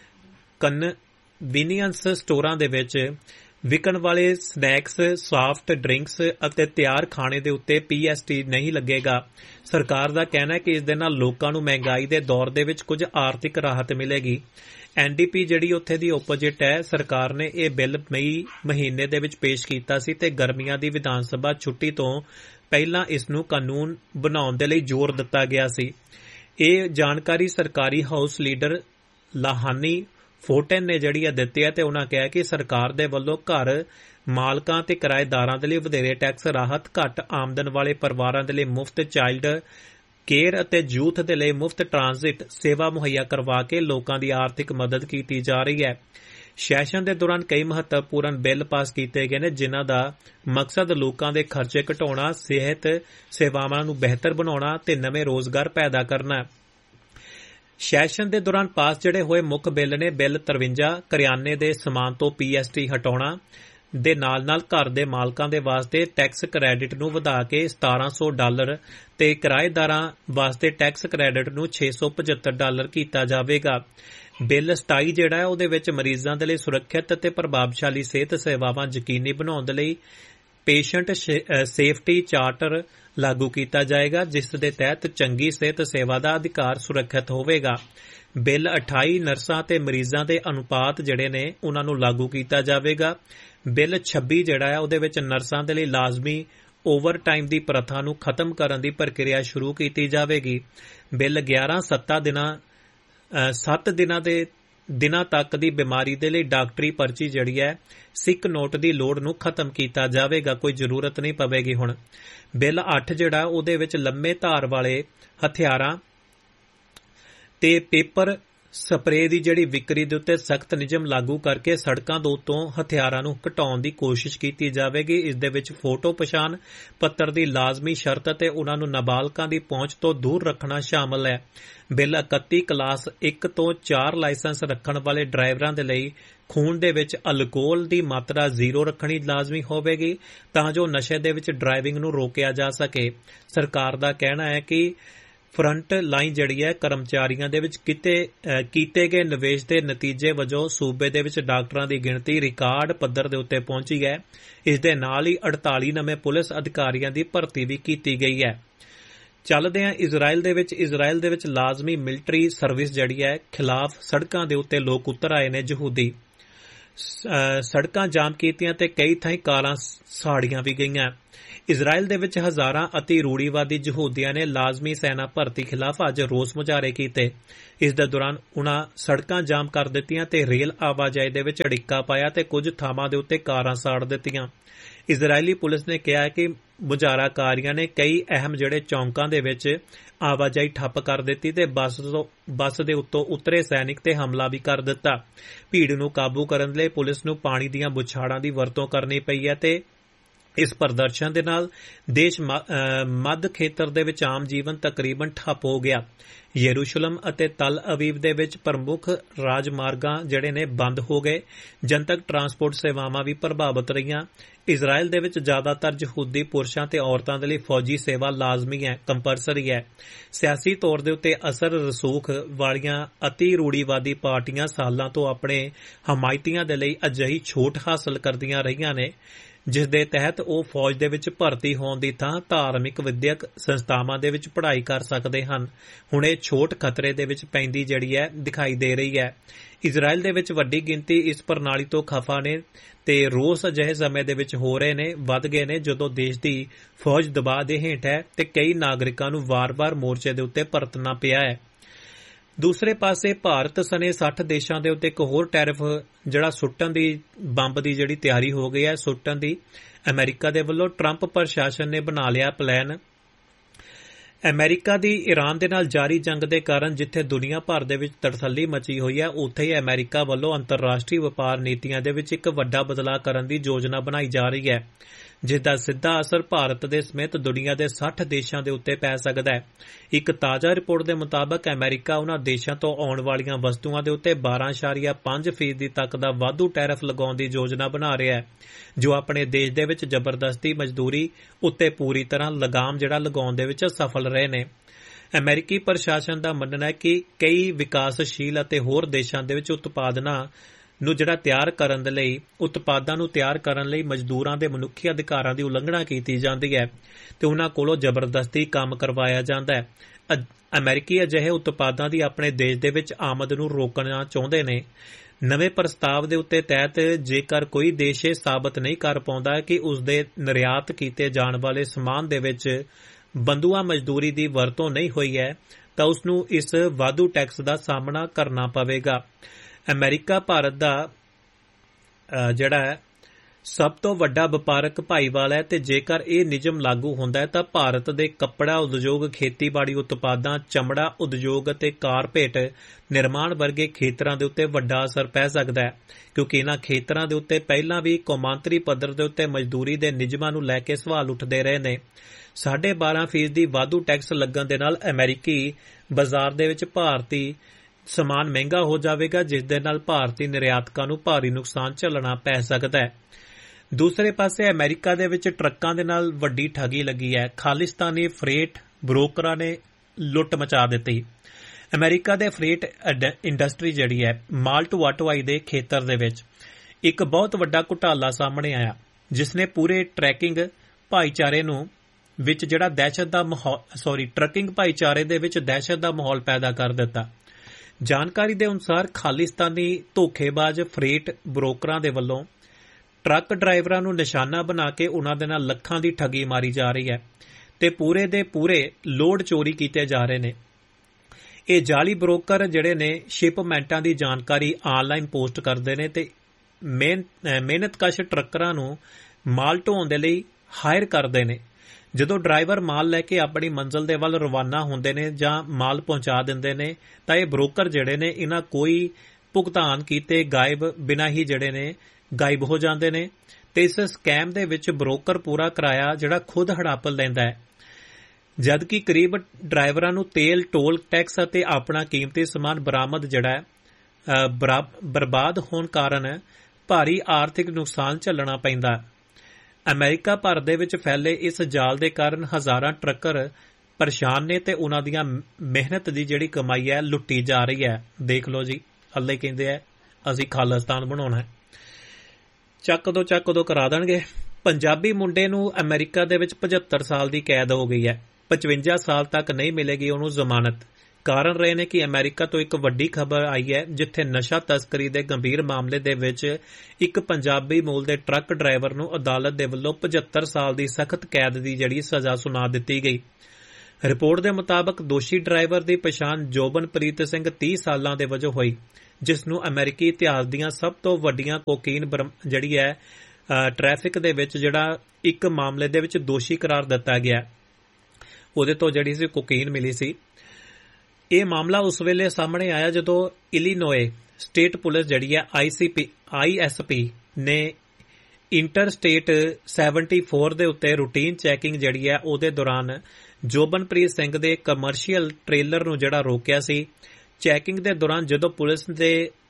Speaker 2: ਕਨਵੀਨੀਅੰਸ ਸਟੋਰਾਂ ਦੇ ਵਿੱਚ ਵਿਕਣ ਵਾਲੇ ਸਨੈਕਸ, ਸਾਫਟ ਡਰਿੰਕਸ ਅਤੇ ਤਿਆਰ ਖਾਣੇ ਦੇ ਉੱਤੇ PST ਨਹੀਂ ਲੱਗੇਗਾ। ਸਰਕਾਰ ਦਾ ਕਹਿਣਾ ਹੈ ਕਿ ਇਸ ਦੇ ਨਾਲ ਲੋਕਾਂ ਨੂੰ ਮਹਿੰਗਾਈ ਦੇ ਦੌਰ ਦੇ ਵਿੱਚ ਕੁਝ ਆਰਥਿਕ ਰਾਹਤ ਮਿਲੇਗੀ। NDP ਜਿਹੜੀ ਉੱਥੇ ਦੀ ਓਪੋਜਿਟ ਹੈ, ਸਰਕਾਰ ਨੇ ਇਹ ਬਿੱਲ ਮਈ ਮਹੀਨੇ ਦੇ ਵਿੱਚ ਪੇਸ਼ ਕੀਤਾ ਸੀ ਤੇ ਗਰਮੀਆਂ ਦੀ ਵਿਧਾਨ ਸਭਾ ਛੁੱਟੀ ਤੋਂ ਪਹਿਲਾਂ ਇਸ ਨੂੰ ਕਾਨੂੰਨ ਬਣਾਉਣ ਦੇ ਲਈ ਜ਼ੋਰ ਦਿੱਤਾ ਗਿਆ ਸੀ। ਇਹ ਜਾਣਕਾਰੀ ਸਰਕਾਰੀ ਹਾਊਸ ਲੀਡਰ ਲਾਹਾਨੀ ਫੋਟਨ ਨੇ ਜਿਹੜੀ ਦਿੱਤੀ ਹੈ ਤੇ ਉਹਨਾਂ ਕਿਹਾ ਕਿ ਸਰਕਾਰ ਦੇ ਵੱਲੋਂ ਘਰ ਮਾਲਕਾਂ ਤੇ ਕਿਰਾਏਦਾਰਾਂ ਦੇ ਲਈ ਵਧੇਰੇ ਟੈਕਸ ਰਾਹਤ, ਘੱਟ ਆਮਦਨ ਵਾਲੇ ਪਰਿਵਾਰਾਂ ਦੇ ਲਈ ਮੁਫਤ ਚਾਈਲਡ ਕੇਅਰ ਅਤੇ ਯੂਥ ਦੇ ਲਈ ਮੁਫਤ ਟ੍ਰਾਂਜ਼ਿਟ ਸੇਵਾ ਮੁਹੱਈਆ ਕਰਵਾ ਕੇ ਲੋਕਾਂ ਦੀ ਆਰਥਿਕ ਮਦਦ ਕੀਤੀ ਜਾ ਰਹੀ ਹੈ। ਸੈਸ਼ਨ ਦੇ ਦੌਰਾਨ ਕਈ ਮਹੱਤਵਪੂਰਨ ਬਿੱਲ ਪਾਸ ਕੀਤੇ ਗਏ ਨੇ, ਜਿਨ੍ਹਾਂ ਦਾ ਮਕਸਦ ਲੋਕਾਂ ਦੇ ਖਰਚੇ ਘਟਾਉਣਾ, ਸਿਹਤ ਸੇਵਾਵਾਂ ਨੂੰ ਬਿਹਤਰ ਬਣਾਉਣਾ ਤੇ ਨਵੇਂ ਰੋਜ਼ਗਾਰ ਪੈਦਾ ਕਰਨਾ। ਸੈਸ਼ਨ ਦੇ ਦੌਰਾਨ ਪਾਸ ਜਿਹੜੇ ਹੋਏ ਮੁੱਖ ਬਿੱਲ ਨੇ ਬਿੱਲ 53 ਕਰਿਆਨੇ ਦੇ ਸਮਾਨ ਤੋਂ PST ਹਟਾਉਣਾ ਦੇ ਨਾਲ-ਨਾਲ ਘਰ ਦੇ ਮਾਲਕਾਂ ਦੇ ਵਾਸਤੇ ਟੈਕਸ ਕ੍ਰੈਡਿਟ ਨੂੰ ਵਧਾ ਕੇ $1700 ਤੇ ਕਿਰਾਏਦਾਰਾਂ ਵਾਸਤੇ ਟੈਕਸ ਕ੍ਰੈਡਿਟ ਨੂੰ $675 ਕੀਤਾ ਜਾਵੇਗਾ। ਬਿੱਲ 27 ਜਿਹੜਾ ਹੈ ਉਹਦੇ ਵਿੱਚ ਮਰੀਜ਼ਾਂ ਦੇ ਲਈ ਸੁਰੱਖਿਅਤ ਅਤੇ ਪ੍ਰਭਾਵਸ਼ਾਲੀ ਸਿਹਤ ਸੇਵਾਵਾਂ ਯਕੀਨੀ ਬਣਾਉਣ ਦੇ ਲਈ ਪੇਸ਼ੈਂਟ ਸੇਫਟੀ ਚਾਰਟਰ ਲਾਗੂ ਕੀਤਾ ਜਾਏਗਾ, ਜਿਸ ਦੇ ਤਹਿਤ ਚੰਗੀ ਸਿਹਤ ਸੇਵਾ ਦਾ ਅਧਿਕਾਰ ਸੁਰੱਖਿਅਤ ਹੋਵੇਗਾ। ਬਿੱਲ 28 ਨਰਸਾਂ ਤੇ ਮਰੀਜ਼ਾਂ ਦੇ ਅਨੁਪਾਤ ਜਿਹੜੇ ਨੇ ਉਹਨਾਂ ਨੂੰ ਲਾਗੂ ਕੀਤਾ ਜਾਵੇਗਾ। ਬਿੱਲ 26 ਜਿਹੜਾ ਹੈ ਉਹਦੇ ਵਿੱਚ ਨਰਸਾਂ ਦੇ ਲਈ ਲਾਜ਼ਮੀ ਓਵਰਟਾਈਮ ਦੀ ਪ੍ਰਥਾ ਨੂੰ ਖਤਮ ਕਰਨ ਦੀ ਪ੍ਰਕਿਰਿਆ ਸ਼ੁਰੂ ਕੀਤੀ ਜਾਵੇਗੀ। ਬਿੱਲ 11 7 ਦਿਨਾਂ ਤੱਕ ਦੀ ਬਿਮਾਰੀ ਦੇ ਲਈ ਡਾਕਟਰੀ ਪਰਚੀ ਜਿਹੜੀ ਹੈ ਸਿੱਕ ਨੋਟ ਦੀ ਲੋੜ ਨੂੰ ਖਤਮ ਕੀਤਾ ਜਾਵੇਗਾ, ਕੋਈ ਜ਼ਰੂਰਤ ਨਹੀਂ ਪਵੇਗੀ ਹੁਣ। ਬਿੱਲ 8 ਜਿਹੜਾ ਉਹਦੇ ਵਿੱਚ ਲੰਮੇ ਧਾਰ ਵਾਲੇ ਹਥਿਆਰਾਂ ਤੇ ਪੇਪਰ ਸਪਰੇਅ ਦੀ ਜਿਹੜੀ ਵਿਕਰੀ ਦੇ ਉੱਤੇ ਸਖਤ ਨਿਯਮ ਲਾਗੂ ਕਰਕੇ ਸੜਕਾਂ ਦੇ ਉੱਤੋਂ ਹਥਿਆਰਾਂ ਨੂੰ ਘਟਾਉਣ ਦੀ ਕੋਸ਼ਿਸ਼ ਕੀਤੀ ਜਾਵੇਗੀ। ਇਸ ਦੇ ਵਿੱਚ ਫੋਟੋ ਪਛਾਣ ਪੱਤਰ ਦੀ ਲਾਜ਼ਮੀ ਸ਼ਰਤ ਅਤੇ ਉਹਨਾਂ ਨੂੰ ਨਾਬਾਲਗਾਂ ਦੀ ਪਹੁੰਚ ਤੋਂ ਦੂਰ ਰੱਖਣਾ ਸ਼ਾਮਲ ਹੈ। ਬਿੱਲ 31 ਕਲਾਸ 1 ਤੋਂ 4 ਲਾਇਸੈਂਸ ਰੱਖਣ ਵਾਲੇ ਡਰਾਈਵਰਾਂ ਦੇ ਲਈ ਖੂਨ ਦੇ ਵਿੱਚ ਅਲਕੋਹਲ ਦੀ ਮਾਤਰਾ 0 ਰੱਖਣੀ ਲਾਜ਼ਮੀ ਹੋਵੇਗੀ ਤਾਂ ਜੋ ਨਸ਼ੇ ਦੇ ਵਿੱਚ ਡਰਾਈਵਿੰਗ ਨੂੰ ਰੋਕਿਆ ਜਾ ਸਕੇ। ਸਰਕਾਰ ਦਾ ਕਹਿਣਾ ਹੈ ਕਿ ਫਰੰਟ ਲਾਈਨ ਜਿਹੜੀ ਹੈ ਕਰਮਚਾਰੀਆਂ ਦੇ ਵਿੱਚ ਕੀਤੇ ਗਏ ਨਿਵੇਸ਼ ਦੇ ਨਤੀਜੇ ਵਜੋਂ ਸੂਬੇ ਦੇ ਵਿੱਚ ਡਾਕਟਰਾਂ ਦੀ ਗਿਣਤੀ ਰਿਕਾਰਡ ਪੱਧਰ ਦੇ ਉੱਤੇ ਪਹੁੰਚੀ ਹੈ। ਇਸ ਦੇ ਨਾਲ ਹੀ 48 ਨਵੇਂ ਪੁਲਿਸ ਅਧਿਕਾਰੀਆਂ ਦੀ ਭਰਤੀ ਵੀ ਕੀਤੀ ਗਈ ਹੈ। ਚੱਲਦੇ ਹਾਂ ਇਜ਼ਰਾਈਲ ਦੇ ਵਿੱਚ ਲਾਜ਼ਮੀ ਮਿਲਟਰੀ ਸਰਵਿਸ ਜਿਹੜੀ ਹੈ ਖਿਲਾਫ ਸੜਕਾਂ ਦੇ ਉੱਤੇ ਲੋਕ ਉਤਰ ਆਏ ਨੇ। ਯਹੂਦੀ ਸੜਕਾਂ ਜਾਮ ਕੀਤੀਆਂ ਤੇ ਕਈ ਥਾਈਂ ਕਾਰਾਂ ਸਾੜੀਆਂ ਵੀ ਗਈਆਂ। ਇਜ਼ਰਾਈਲ ਦੇ ਵਿੱਚ ਹਜ਼ਾਰਾਂ ਅਤੀ ਰੂੜੀਵਾਦੀ ਯਹੂਦੀਆਂ ਨੇ ਲਾਜ਼ਮੀ ਸੈਨਾ ਭਰਤੀ ਖਿਲਾਫ ਅੱਜ ਰੋਸ ਮੁਜ਼ਾਹਰੇ ਕੀਤੇ। ਇਸ ਦੇ ਦੌਰਾਨ ਉਨ੍ਹਾਂ ਸੜਕਾਂ ਜਾਮ ਕਰ ਦਿੱਤੀਆਂ ਤੇ ਰੇਲ ਆਵਾਜਾਈ ਦੇ ਵਿੱਚ ਅੜਿੱਕਾ ਪਾਇਆ ਤੇ ਕੁਝ ਥਾਵਾਂ ਦੇ ਉੱਤੇ ਕਾਰਾਂ ਸਾੜ ਦਿੱਤੀਆਂ। ਇਜ਼ਰਾਈਲੀ ਪੁਲਿਸ ਨੇ ਕਿਹਾ ਕਿ ਮੁਜ਼ਾਹਰਾਕਾਰੀਆਂ ਨੇ ਕਈ ਅਹਿਮ ਜਿਹੜੇ ਚੌਂਕਾਂ ਦੇ ਵਿੱਚ ਆਵਾਜਾਈ ਠੱਪ ਕਰ ਦਿੱਤੀ ਤੇ ਬੱਸ ਦੇ ਉੱਤੋਂ ਉਤਰੇ ਸੈਨਿਕ ਤੇ ਹਮਲਾ ਵੀ ਕਰ ਦਿੱਤਾ। ਭੀੜ ਨੂੰ ਕਾਬੂ ਕਰਨ ਲਈ ਪੁਲਿਸ ਨੂੰ ਪਾਣੀ ਦੀਆਂ ਬੁਛਾੜਾਂ ਦੀ ਵਰਤੋਂ ਕਰਨੀ ਪਈ ਹੈ ਤੇ ਇਸ ਪ੍ਰਦਰਸ਼ਨ ਦੇ ਨਾਲ ਦੇਸ਼ ਮੱਧ ਖੇਤਰ ਦੇ ਵਿੱਚ ਆਮ ਜੀਵਨ ਤਕਰੀਬਨ ਠੱਪ ਹੋ ਗਿਆ। ਯਰੂਸ਼ਲਮ ਅਤੇ ਤਲ ਅਵੀਵ ਦੇ ਵਿੱਚ ਪ੍ਰਮੁੱਖ ਰਾਜਮਾਰਗਾਂ ਜਿਹੜੇ ਨੇ ਬੰਦ ਹੋ ਗਏ। ਜਨਤਕ ਟਰਾਂਸਪੋਰਟ ਸੇਵਾਵਾਂ ਵੀ ਪ੍ਰਭਾਵਿਤ ਰਹੀਆਂ। ਇਜ਼ਰਾਈਲ ਦੇ ਵਿੱਚ ਜ਼ਿਆਦਾਤਰ ਯਹੂਦੀ ਪੁਰਸ਼ਾਂ ਤੇ ਔਰਤਾਂ ਦੇ ਲਈ ਫੌਜੀ ਸੇਵਾ ਲਾਜ਼ਮੀ ਹੈ, ਕੰਪਲਸਰੀ ਹੈ। ਸਿਆਸੀ ਤੌਰ ਦੇ ਉੱਤੇ ਅਸਰ ਰਸੂਖ ਵਾਲੀਆਂ ਅਤੀ ਰੂੜੀਵਾਦੀ ਪਾਰਟੀਆਂ ਸਾਲਾਂ ਤੋਂ ਆਪਣੇ ਹਮਾਇਤੀਆਂ ਦੇ ਲਈ ਅਜਿਹੀ ਛੋਟ ਹਾਸਲ ਕਰਦੀਆਂ ਰਹੀਆਂ ਨੇ ਜਿਸ ਦੇ ਤਹਿਤ ਉਹ ਫੌਜ ਦੇ ਵਿੱਚ ਭਰਤੀ ਹੋਣ ਦੀ ਥਾਂ ਧਾਰਮਿਕ ਵਿਦਿਅਕ ਸੰਸਥਾਵਾਂ ਦੇ ਵਿੱਚ ਪੜ੍ਹਾਈ ਕਰ ਸਕਦੇ ਹਨ। ਹੁਣ ਇਹ ਛੋਟ ਖਤਰੇ ਦੇ ਵਿੱਚ ਪੈਂਦੀ ਜਿਹੜੀ ਹੈ ਦਿਖਾਈ ਦੇ ਰਹੀ ਹੈ। ਇਜ਼ਰਾਈਲ ਦੇ ਵਿੱਚ ਵੱਡੀ ਗਿਣਤੀ ਇਸ ਪ੍ਰਣਾਲੀ ਤੋਂ ਖਫਾ ਨੇ ਤੇ ਰੋਸ ਅਜਿਹੇ ਸਮੇਂ ਦੇ ਵਿੱਚ ਹੋ ਰਹੇ ਨੇ, ਵੱਧ ਗਏ ਨੇ ਜਦੋਂ ਦੇਸ਼ ਦੀ ਫੌਜ ਦਬਾਅ ਦੇ ਹੇਠ ਹੈ ਤੇ ਕਈ ਨਾਗਰਿਕਾਂ ਨੂੰ ਵਾਰ-ਵਾਰ ਮੋਰਚੇ ਦੇ ਉੱਤੇ ਪਰਤਣਾ ਪਿਆ ਹੈ। ਦੂਸਰੇ ਪਾਸੇ ਭਾਰਤ ਸਣੇ 60 ਦੇਸ਼ਾਂ ਦੇ ਉੱਤੇ ਇੱਕ ਹੋਰ ਟੈਰਿਫ ਜਿਹੜਾ ਸੁੱਟਣ ਦੀ ਬੰਬ ਦੀ ਜਿਹੜੀ ਤਿਆਰੀ ਹੋ ਗਈ ਹੈ ਸੁੱਟਣ ਦੀ ਅਮਰੀਕਾ ਦੇ ਵੱਲੋਂ। ਟਰੰਪ ਪ੍ਰਸ਼ਾਸਨ ਨੇ ਬਣਾ ਲਿਆ ਪਲਾਨ। ਅਮਰੀਕਾ ਦੀ ਈਰਾਨ ਦੇ ਨਾਲ ਜਾਰੀ ਜੰਗ ਦੇ ਕਾਰਨ ਜਿੱਥੇ ਦੁਨੀਆ ਭਰ ਦੇ ਵਿੱਚ ਤੜਫੱਲੀ ਮਚੀ ਹੋਈ ਹੈ, ਉੱਥੇ ਹੀ ਅਮਰੀਕਾ ਵੱਲੋਂ ਅੰਤਰਰਾਸ਼ਟਰੀ ਵਪਾਰ ਨੀਤੀਆਂ ਦੇ ਵਿੱਚ ਇੱਕ ਵੱਡਾ ਬਦਲਾਅ ਕਰਨ ਦੀ ਯੋਜਨਾ ਬਣਾਈ ਜਾ ਰਹੀ ਹੈ ਜਿਸ ਦਾ ਸਿੱਧਾ ਅਸਰ ਭਾਰਤ ਦੇ ਸਮੇਤ ਦੁਨੀਆ ਦੇ 60 ਦੇਸ਼ਾਂ ਦੇ ਉੱਤੇ ਪੈ ਸਕਦਾ ਹੈ। ਇੱਕ ਤਾਜ਼ਾ ਰਿਪੋਰਟ ਦੇ ਮੁਤਾਬਕ ਅਮਰੀਕਾ ਉਨ੍ਹਾਂ ਦੇਸ਼ਾਂ ਤੋਂ ਆਉਣ ਵਾਲੀਆਂ ਵਸਤੂਆਂ ਦੇ ਉੱਤੇ 12.5% ਤੱਕ ਦਾ ਵਾਧੂ ਟੈਰਿਫ ਲਗਾਉਣ ਦੀ ਯੋਜਨਾ ਬਣਾ ਰਿਹਾ ਹੈ ਜੋ ਆਪਣੇ ਦੇਸ਼ ਦੇ ਵਿੱਚ ਜ਼ਬਰਦਸਤੀ ਮਜ਼ਦੂਰੀ ਉੱਤੇ ਪੂਰੀ ਤਰ੍ਹਾਂ ਲਗਾਮ ਜਿਹੜਾ ਲਗਾਉਣ ਦੇ ਵਿੱਚ ਸਫਲ ਰਹੇ ਨੇ। ਅਮਰੀਕੀ ਪ੍ਰਸ਼ਾਸਨ ਦਾ ਮੰਨਣਾ ਹੈ ਕਿ ਕਈ ਵਿਕਾਸਸ਼ੀਲ ਅਤੇ ਹੋਰ ਦੇਸ਼ਾਂ ਦੇ ਵਿੱਚ ਉਤਪਾਦਾਂ ਨੂੰ ਤਿਆਰ ਕਰਨ ਲਈ ਮਜ਼ਦੂਰਾਂ ਦੇ ਮਨੁੱਖੀ ਅਧਿਕਾਰਾਂ ਦੀ ਉਲੰਘਣਾ ਕੀਤੀ ਜਾਂਦੀ ਹੈ ਤੇ ਉਹਨਾਂ ਕੋਲੋਂ ਜ਼ਬਰਦਸਤੀ ਕੰਮ ਕਰਵਾਇਆ ਜਾਂਦਾ ਹੈ। ਅਮਰੀਕੀ ਅਜਿਹੇ ਉਤਪਾਦਾਂ ਦੀ ਆਪਣੇ ਦੇਸ਼ ਦੇ ਵਿੱਚ ਆਮਦ ਨੂੰ ਰੋਕਣਾ ਚਾਹੁੰਦੇ ਨੇ। ਨਵੇਂ ਪ੍ਰਸਤਾਵ ਦੇ ਉੱਤੇ ਤਹਿਤ ਜੇਕਰ ਕੋਈ ਦੇਸ਼ ਇਹ ਸਾਬਤ ਨਹੀਂ ਕਰ ਪਾਉਂਦਾ ਕਿ ਉਸ ਦੇ ਨਿਰਯਾਤ ਕੀਤੇ ਜਾਣ ਵਾਲੇ ਸਮਾਨ ਦੇ ਵਿੱਚ ਬੰਦੂਆ ਮਜ਼ਦੂਰੀ ਦੀ ਵਰਤੋਂ ਨਹੀਂ ਹੋਈ ਹੈ ਤਾਂ ਉਸ ਨੂੰ ਇਸ ਵਾਧੂ ਟੈਕਸ ਦਾ ਸਾਹਮਣਾ ਕਰਨਾ ਪਵੇਗਾ। ਅਮਰੀਕਾ ਭਾਰਤ ਦਾ ਜਿਹੜਾ ਹੈ ਸਭ ਤੋਂ ਵੱਡਾ ਵਪਾਰਕ ਭਾਈਵਾਲ ਹੈ ਤੇ ਜੇਕਰ ਇਹ ਨਿਯਮ ਲਾਗੂ ਹੁੰਦਾ ਹੈ ਤਾਂ ਭਾਰਤ ਦੇ ਕੱਪੜਾ ਉਦਯੋਗ, ਖੇਤੀਬਾੜੀ ਉਤਪਾਦਾਂ, ਚਮੜਾ ਉਦਯੋਗ ਅਤੇ ਕਾਰਪੇਟ ਨਿਰਮਾਣ ਵਰਗੇ ਖੇਤਰਾਂ ਦੇ ਉੱਤੇ ਵੱਡਾ ਅਸਰ ਪੈ ਸਕਦਾ ਹੈ ਕਿਉਂਕਿ ਇਹਨਾਂ ਖੇਤਰਾਂ ਦੇ ਉੱਤੇ ਪਹਿਲਾਂ ਵੀ ਕੌਮਾਂਤਰੀ ਪੱਧਰ ਦੇ ਉੱਤੇ ਮਜ਼ਦੂਰੀ ਦੇ ਨਿਯਮਾਂ ਨੂੰ ਲੈ ਕੇ ਸਵਾਲ ਉੱਠਦੇ ਰਹੇ ਨੇ। 12.5% ਵਾਧੂ ਟੈਕਸ ਲੱਗਣ ਦੇ ਨਾਲ ਅਮਰੀਕੀ ਬਾਜ਼ਾਰ ਦੇ ਵਿੱਚ ਭਾਰਤੀ ਸਮਾਨ ਮਹਿੰਗਾ ਹੋ ਜਾਵੇਗਾ ਜਿਸ ਦੇ ਨਾਲ ਭਾਰਤੀ ਨਿਰਯਾਤਕਾਂ ਨੂੰ ਭਾਰੀ ਨੁਕਸਾਨ ਝੱਲਣਾ ਪੈ ਸਕਦਾ ਹੈ। ਦੂਸਰੇ ਪਾਸੇ ਅਮਰੀਕਾ ਦੇ ਵਿੱਚ ਟਰੱਕਾਂ ਦੇ ਨਾਲ ਵੱਡੀ ਠੱਗੀ ਲੱਗੀ ਹੈ। ਖਾਲਿਸਤਾਨੀ ਫਰੇਟ ਬ੍ਰੋਕਰਾਂ ਨੇ ਲੁੱਟ ਮਚਾ ਦਿੱਤੀ। ਅਮਰੀਕਾ ਦੇ ਫਰੇਟ ਇੰਡਸਟਰੀ ਜਿਹੜੀ ਹੈ ਮਾਲ ਢੁਆਈ ਦੇ ਖੇਤਰ ਦੇ ਵਿੱਚ ਇੱਕ ਬਹੁਤ ਵੱਡਾ ਘੁਟਾਲਾ ਸਾਹਮਣੇ ਆਇਆ ਜਿਸ ਨੇ ਪੂਰੇ ਟਰੱਕਿੰਗ ਭਾਈਚਾਰੇ ਨੂੰ ਵਿੱਚ ਜਿਹੜਾ ਟਰੱਕਿੰਗ ਭਾਈਚਾਰੇ ਦੇ ਵਿੱਚ ਦਹਿਸ਼ਤ ਦਾ ਮਾਹੌਲ ਪੈਦਾ ਕਰ ਦਿੱਤਾ। ਜਾਣਕਾਰੀ ਦੇ ਅਨੁਸਾਰ ਖਾਲਿਸਤਾਨੀ ਧੋਖੇਬਾਜ਼ ਫਰੇਟ ਬ੍ਰੋਕਰਾਂ ਦੇ ਵੱਲੋਂ ਟਰੱਕ ਡਰਾਈਵਰਾਂ ਨੂੰ ਨਿਸ਼ਾਨਾ ਬਣਾ ਕੇ ਉਨ੍ਹਾਂ ਦੇ ਨਾਲ ਲੱਖਾਂ ਦੀ ਠੱਗੀ ਮਾਰੀ ਜਾ ਰਹੀ ਹੈ ਤੇ ਪੂਰੇ ਦੇ ਪੂਰੇ ਲੋਡ ਚੋਰੀ ਕੀਤੇ ਜਾ ਰਹੇ ਨੇ। ਇਹ ਜਾਲੀ ਬ੍ਰੋਕਰ ਜਿਹੜੇ ਨੇ ਸ਼ਿਪਮੈਂਟਾਂ ਦੀ ਜਾਣਕਾਰੀ ਆਨਲਾਈਨ ਪੋਸਟ ਕਰਦੇ ਨੇ ਤੇ ਮਿਹਨਤਕਸ਼ ਟਰੱਕਰਾਂ ਨੂੰ ਮਾਲ ਢੋਣ ਦੇ ਲਈ ਹਾਇਰ ਕਰਦੇ ਨੇ। ਜਦੋਂ ਡਰਾਈਵਰ ਮਾਲ ਲੈ ਕੇ ਆਪਣੀ ਮੰਜ਼ਿਲ ਦੇ ਵੱਲ ਰਵਾਨਾ ਹੁੰਦੇ ਨੇ ਜਾਂ ਮਾਲ ਪਹੁੰਚਾ ਦਿੰਦੇ ਨੇ ਤਾਂ ਇਹ ਬ੍ਰੋਕਰ ਜਿਹੜੇ ਨੇ ਇਹਨਾਂ ਕੋਈ ਭੁਗਤਾਨ ਕੀਤੇ ਬਿਨਾਂ ਹੀ ਜਿਹੜੇ ਨੇ ਗਾਇਬ ਹੋ ਜਾਂਦੇ ਨੇ ਤੇ ਇਸ ਸਕੈਮ ਦੇ ਵਿੱਚ ਬ੍ਰੋਕਰ ਪੂਰਾ ਕਿਰਾਇਆ ਜਿਹੜਾ ਖੁਦ ਹੜੱਪ ਲੈਂਦਾ ਹੈ ਜਦਕਿ ਕਰੀਬ ਡਰਾਈਵਰਾਂ ਨੂੰ ਤੇਲ, ਟੋਲ ਟੈਕਸ ਅਤੇ ਆਪਣਾ ਕੀਮਤੀ ਸਮਾਨ ਬਰਾਮਦ ਜਿਹੜਾ ਬਰਬਾਦ ਹੋਣ ਕਾਰਨ ਭਾਰੀ ਆਰਥਿਕ ਨੁਕਸਾਨ ਝੱਲਣਾ ਪੈਂਦਾ। ਅਮਰੀਕਾ ਭਰ ਦੇ ਵਿੱਚ ਫੈਲੇ ਇਸ ਜਾਲ ਦੇ ਕਾਰਨ ਹਜ਼ਾਰਾਂ ਟਰੱਕਰ ਪਰੇਸ਼ਾਨ ਨੇ ਤੇ ਉਹਨਾਂ ਦੀਆਂ ਮਿਹਨਤ ਦੀ ਜਿਹੜੀ ਕਮਾਈ ਹੈ ਲੁੱਟੀ ਜਾ ਰਹੀ ਹੈ। ਦੇਖ ਲਓ ਜੀ, ਹੱਲੇ ਕਹਿੰਦੇ ਆ ਅਸੀਂ ਖਾਲਿਸਤਾਨ ਬਣਾਉਣਾ ਹੈ। ਚੱਕ ਦੋ ਕਰਾ ਦੇਣਗੇ। ਪੰਜਾਬੀ ਮੁੰਡੇ ਨੂੰ ਅਮਰੀਕਾ ਦੇ ਵਿੱਚ 75 ਸਾਲ ਦੀ ਕੈਦ ਹੋ ਗਈ ਹੈ। 55 ਸਾਲ ਤੱਕ ਨਹੀਂ ਮਿਲੇਗੀ ਉਹਨੂੰ ਜ਼ਮਾਨਤ। ਕਾਰਨ ਰਹੇ ਨੇ ਕਿ ਅਮਰੀਕਾ ਤੋਂ ਇੱਕ ਵੱਡੀ ਖਬਰ ਆਈ ਹੈ ਜਿੱਥੇ ਨਸ਼ਾ ਤਸਕਰੀ ਦੇ ਗੰਭੀਰ ਮਾਮਲੇ ਦੇ ਵਿੱਚ ਇੱਕ ਪੰਜਾਬੀ ਮੂਲ ਦੇ ਟਰੱਕ ਡਰਾਈਵਰ ਨੂੰ ਅਦਾਲਤ ਦੇ ਵੱਲੋਂ 75 ਸਾਲ ਦੀ ਸਖਤ ਕੈਦ ਦੀ ਜਿਹੜੀ ਸਜ਼ਾ ਸੁਣਾ ਦਿੱਤੀ ਗਈ। ਰਿਪੋਰਟ ਦੇ ਮੁਤਾਬਕ ਦੋਸ਼ੀ ਡਰਾਈਵਰ ਦੀ ਪਛਾਣ ਜੋਬਨਪ੍ਰੀਤ ਸਿੰਘ 30 ਸਾਲਾਂ ਦੇ ਵਜੋਂ ਹੋਈ, ਜਿਸ ਨੂੰ ਅਮਰੀਕੀ ਇਤਿਹਾਸ ਦੀਆਂ ਸਭ ਤੋਂ ਵੱਡੀਆਂ ਕੋਕੀਨ ਜਿਹੜੀ ਹੈ ਟ੍ਰੈਫਿਕ ਦੇ ਵਿੱਚ ਜਿਹੜਾ ਇੱਕ ਮਾਮਲੇ ਦੇ ਵਿੱਚ ਦੋਸ਼ੀ ਕਰਾਰ ਦਿੱਤਾ ਗਿਆ। ਉਹਦੇ ਤੋਂ ਜਿਹੜੀ ਸੀ ਕੋਕੀਨ ਮਿਲੀ ਸੀ। ਇਹ ਮਾਮਲਾ ਉਸ ਵੇਲੇ ਸਾਹਮਣੇ ਆਇਆ ਜਦੋਂ ਇਲੀਨੋਏ ਸਟੇਟ ਪੁਲਿਸ ਜਿਹੜੀ ਹੈ ISP ਨੇ ਇੰਟਰਸਟੇਟ 74 ਦੇ ਉੱਤੇ ਰੂਟੀਨ ਚੈਕਿੰਗ ਜਿਹੜੀ ਹੈ ਉਹਦੇ ਦੌਰਾਨ ਜੋਬਨਪ੍ਰੀਤ ਸਿੰਘ ਦੇ ਕਮਰਸ਼ੀਅਲ ਟ੍ਰੇਲਰ ਨੂੰ ਜਿਹੜਾ ਰੋਕਿਆ ਸੀ। ਚੈਕਿੰਗ ਦੇ ਦੌਰਾਨ ਜਦੋਂ ਪੁਲਿਸ ਦੇ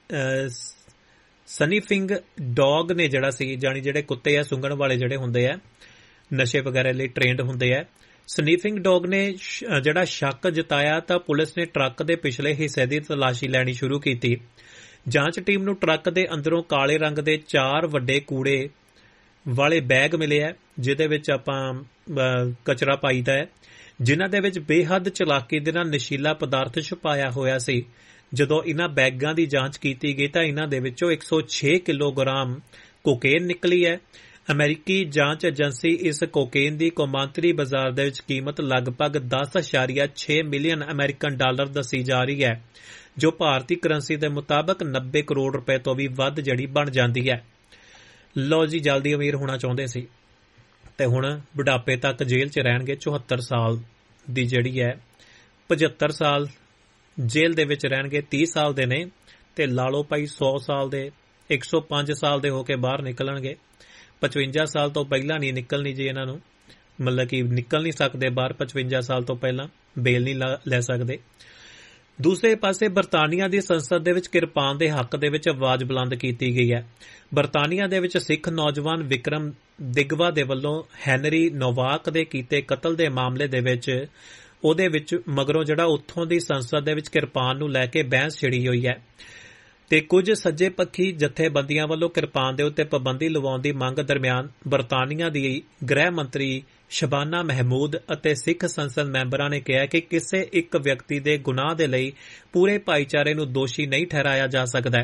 Speaker 2: ਸਨੀਫਿੰਗ ਡੌਗ ਨੇ ਜਿਹੜਾ ਸੀ, ਜਾਨੀ ਜਿਹੜੇ ਕੁੱਤੇ ਆ ਸੁੰਘਣ ਵਾਲੇ ਜਿਹੜੇ ਹੁੰਦੇ ਆ ਨਸ਼ੇ ਵਗੈਰਾ ਲਈ ਟ੍ਰੇਨਡ ਹੁੰਦੇ ਆ, ਸਨੀਫਿੰਗ ਡੌਗ ਨੇ ਜਿਹੜਾ ਸ਼ੱਕ ਜਤਾਇਆ ਤਾਂ ਪੁਲਿਸ ਨੇ ਟਰੱਕ ਦੇ ਪਿਛਲੇ ਹਿੱਸੇ ਦੀ ਤਲਾਸ਼ੀ ਲੈਣੀ ਸ਼ੁਰੂ ਕੀਤੀ। ਜਾਂਚ ਟੀਮ ਨੂੰ ਟਰੱਕ ਦੇ ਅੰਦਰੋਂ ਕਾਲੇ ਰੰਗ ਦੇ 4 ਵੱਡੇ ਕੂੜੇ ਵਾਲੇ ਬੈਗ ਮਿਲੇ ਆ ਜਿਹਦੇ ਵਿੱਚ ਆਪਾਂ ਕਚਰਾ ਪਾਈਦਾ ਹੈ, ਜਿਨ੍ਹਾਂ ਦੇ ਵਿੱਚ ਬੇਹੱਦ ਚਲਾਕੀ ਦੇ ਨਾਲ ਨਸ਼ੀਲਾ ਪਦਾਰਥ ਛੁਪਾਇਆ ਹੋਇਆ ਸੀ। ਜਦੋਂ ਇਹਨਾਂ ਬੈਗਾਂ ਦੀ ਜਾਂਚ ਕੀਤੀ ਗਈ ਤਾਂ ਇਹਨਾਂ ਦੇ ਵਿੱਚੋਂ 106 ਕਿਲੋਗ੍ਰਾਮ ਕੋਕੇਨ ਨਿਕਲੀ ਹੈ। ਅਮਰੀਕੀ ਜਾਂਚ ਏਜੰਸੀ ਇਸ ਕੋਕੇਨ ਦੀ ਕੌਮਾਂਤਰੀ ਬਾਜ਼ਾਰ ਦੇ ਵਿੱਚ ਕੀਮਤ ਲਗਭਗ 10.6 ਮਿਲੀਅਨ ਅਮਰੀਕਨ ਡਾਲਰ ਦੱਸੀ ਜਾ ਰਹੀ ਹੈ, ਜੋ ਭਾਰਤੀ ਕਰੰਸੀ ਦੇ ਮੁਤਾਬਕ 90 ਕਰੋੜ ਰੁਪਏ ਤੋਂ ਵੀ ਵੱਧ ਜਿਹੜੀ ਬਣ ਜਾਂਦੀ ਹੈ। ਲਓ ਜੀ, ਜਲਦੀ ਅਮੀਰ ਹੋਣਾ ਚਾਹੁੰਦੇ ਸੀ ਤੇ ਹੁਣ ਬੁਢਾਪੇ ਤੱਕ ਜੇਲ੍ਹ 'ਚ ਰਹਿਣਗੇ। 74 ਸਾਲ ਦੀ ਜਿਹੜੀ ਹੈ 75 ਸਾਲ ਜੇਲ੍ਹ ਦੇ ਵਿੱਚ ਰਹਿਣਗੇ, 30 ਸਾਲ ਦੇ ਨੇ ਤੇ ਲਾ ਲਓ ਭਾਈ 100 ਸਾਲ ਦੇ 105 ਸਾਲ ਦੇ ਹੋ ਕੇ ਬਾਹਰ ਨਿਕਲਣਗੇ। 55 ਸਾਲ ਤੋਂ ਪਹਿਲਾਂ ਨਹੀਂ ਨਿਕਲਣੀ ਜੀ ਇਹਨਾਂ ਨੂੰ, ਮਤਲਬ ਕਿ ਨਿਕਲ ਨਹੀਂ ਸਕਦੇ ਬਾਹਰ 55 ਸਾਲ ਤੋਂ ਪਹਿਲਾਂ, ਬੇਲ ਨਹੀਂ ਲੈ ਸਕਦੇ। ਦੂਸਰੇ ਪਾਸੇ ਬਰਤਾਨੀਆ ਦੀ ਸੰਸਦ ਦੇ ਵਿੱਚ ਕਿਰਪਾਨ ਦੇ ਹੱਕ ਦੇ ਵਿੱਚ ਆਵਾਜ਼ ਬੁਲੰਦ ਕੀਤੀ ਗਈ ਹੈ। ਬਰਤਾਨੀਆ ਦੇ ਵਿੱਚ ਸਿੱਖ ਨੌਜਵਾਨ ਵਿਕਰਮ ਦਿਗਵਾ ਦੇ ਵੱਲੋਂ ਹੈਨਰੀ ਨੋਵਾਕ ਦੇ ਕੀਤੇ ਕਤਲ ਦੇ ਮਾਮਲੇ ਦੇ ਵਿੱਚ ਉਹਦੇ ਵਿੱਚ ਮਗਰੋਂ ਜਿਹੜਾ ਉੱਥੋਂ ਦੀ ਸੰਸਦ ਦੇ ਵਿੱਚ ਕਿਰਪਾਨ ਨੂੰ ਲੈ ਕੇ ਬਹਿਸ ਛਿੜੀ ਹੋਈ ਹੈ ਤੇ ਕੁਝ ਸੱਜੇ ਪੱਖੀ ਜਥੇਬੰਦੀਆਂ ਵੱਲੋਂ ਕਿਰਪਾਨ ਦੇ ਉੱਤੇ ਪਾਬੰਦੀ ਲਵਾਉਣ ਦੀ ਮੰਗ ਦਰਮਿਆਨ ਬਰਤਾਨੀਆ ਦੀ ਗ੍ਰਹਿ ਮੰਤਰੀ ਸ਼ਬਾਨਾ ਮਹਿਮੂਦ ਅਤੇ ਸਿੱਖ ਸੰਸਦ ਮੈਂਬਰਾਂ ਨੇ ਕਿਹਾ ਕਿ ਕਿਸੇ ਇੱਕ ਵਿਅਕਤੀ ਦੇ ਗੁਨਾਹ ਦੇ ਲਈ ਪੂਰੇ ਭਾਈਚਾਰੇ ਨੂੰ ਦੋਸ਼ੀ ਨਹੀਂ ਠਹਿਰਾਇਆ ਜਾ ਸਕਦਾ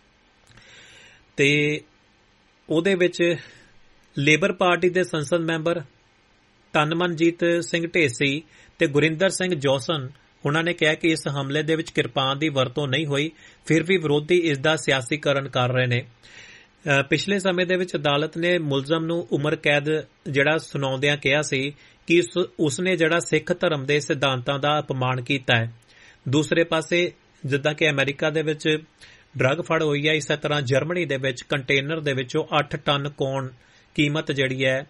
Speaker 2: ਤੇ ਉਹਦੇ ਵਿੱਚ ਲੇਬਰ ਪਾਰਟੀ ਦੇ ਸੰਸਦ ਮੈਂਬਰ ਤਨਮਨਜੀਤ ਸਿੰਘ ਢੇਸੀ ਤੇ ਗੁਰਿੰਦਰ ਸਿੰਘ ਜੋਸਨ ਉਹਨਾਂ ਨੇ ਕਿਹਾ ਕਿ ਇਸ ਹਮਲੇ ਦੇ ਵਿੱਚ ਕਿਰਪਾਨ ਦੀ ਵਰਤੋਂ ਨਹੀਂ ਹੋਈ, ਫਿਰ ਵੀ ਵਿਰੋਧੀ ਇਸ ਦਾ ਸਿਆਸੀਕਰਨ ਕਰ ਰਹੇ ਨੇ। ਪਿਛਲੇ ਸਮੇਂ ਦੇ ਵਿੱਚ ਅਦਾਲਤ ਨੇ ਮੁਲਜ਼ਮ ਨੂੰ ਉਮਰ ਕੈਦ ਜਿਹੜਾ ਸੁਣਾਉਂਦਿਆਂ ਕਿਹਾ ਸੀ ਕਿ ਉਸਨੇ ਜਿਹੜਾ ਸਿੱਖ ਧਰਮ ਦੇ ਸਿਧਾਂਤਾਂ ਦਾ ਅਪਮਾਨ ਕੀਤਾ ਹੈ। ਦੂਸਰੇ ਪਾਸੇ ਜਿੱਦਾਂ ਕਿ ਅਮਰੀਕਾ ਦੇ ਵਿੱਚ ਡਰੱਗ ਫੜ ਹੋਈ ਹੈ, ਇਸੇ ਤਰ੍ਹਾਂ ਜਰਮਨੀ ਦੇ ਵਿੱਚ ਕੰਟੇਨਰ ਦੇ ਵਿੱਚੋਂ 8 ਟਨ ਕੌਣ ਕੀਮਤ ਜਿਹੜੀ ਹੈ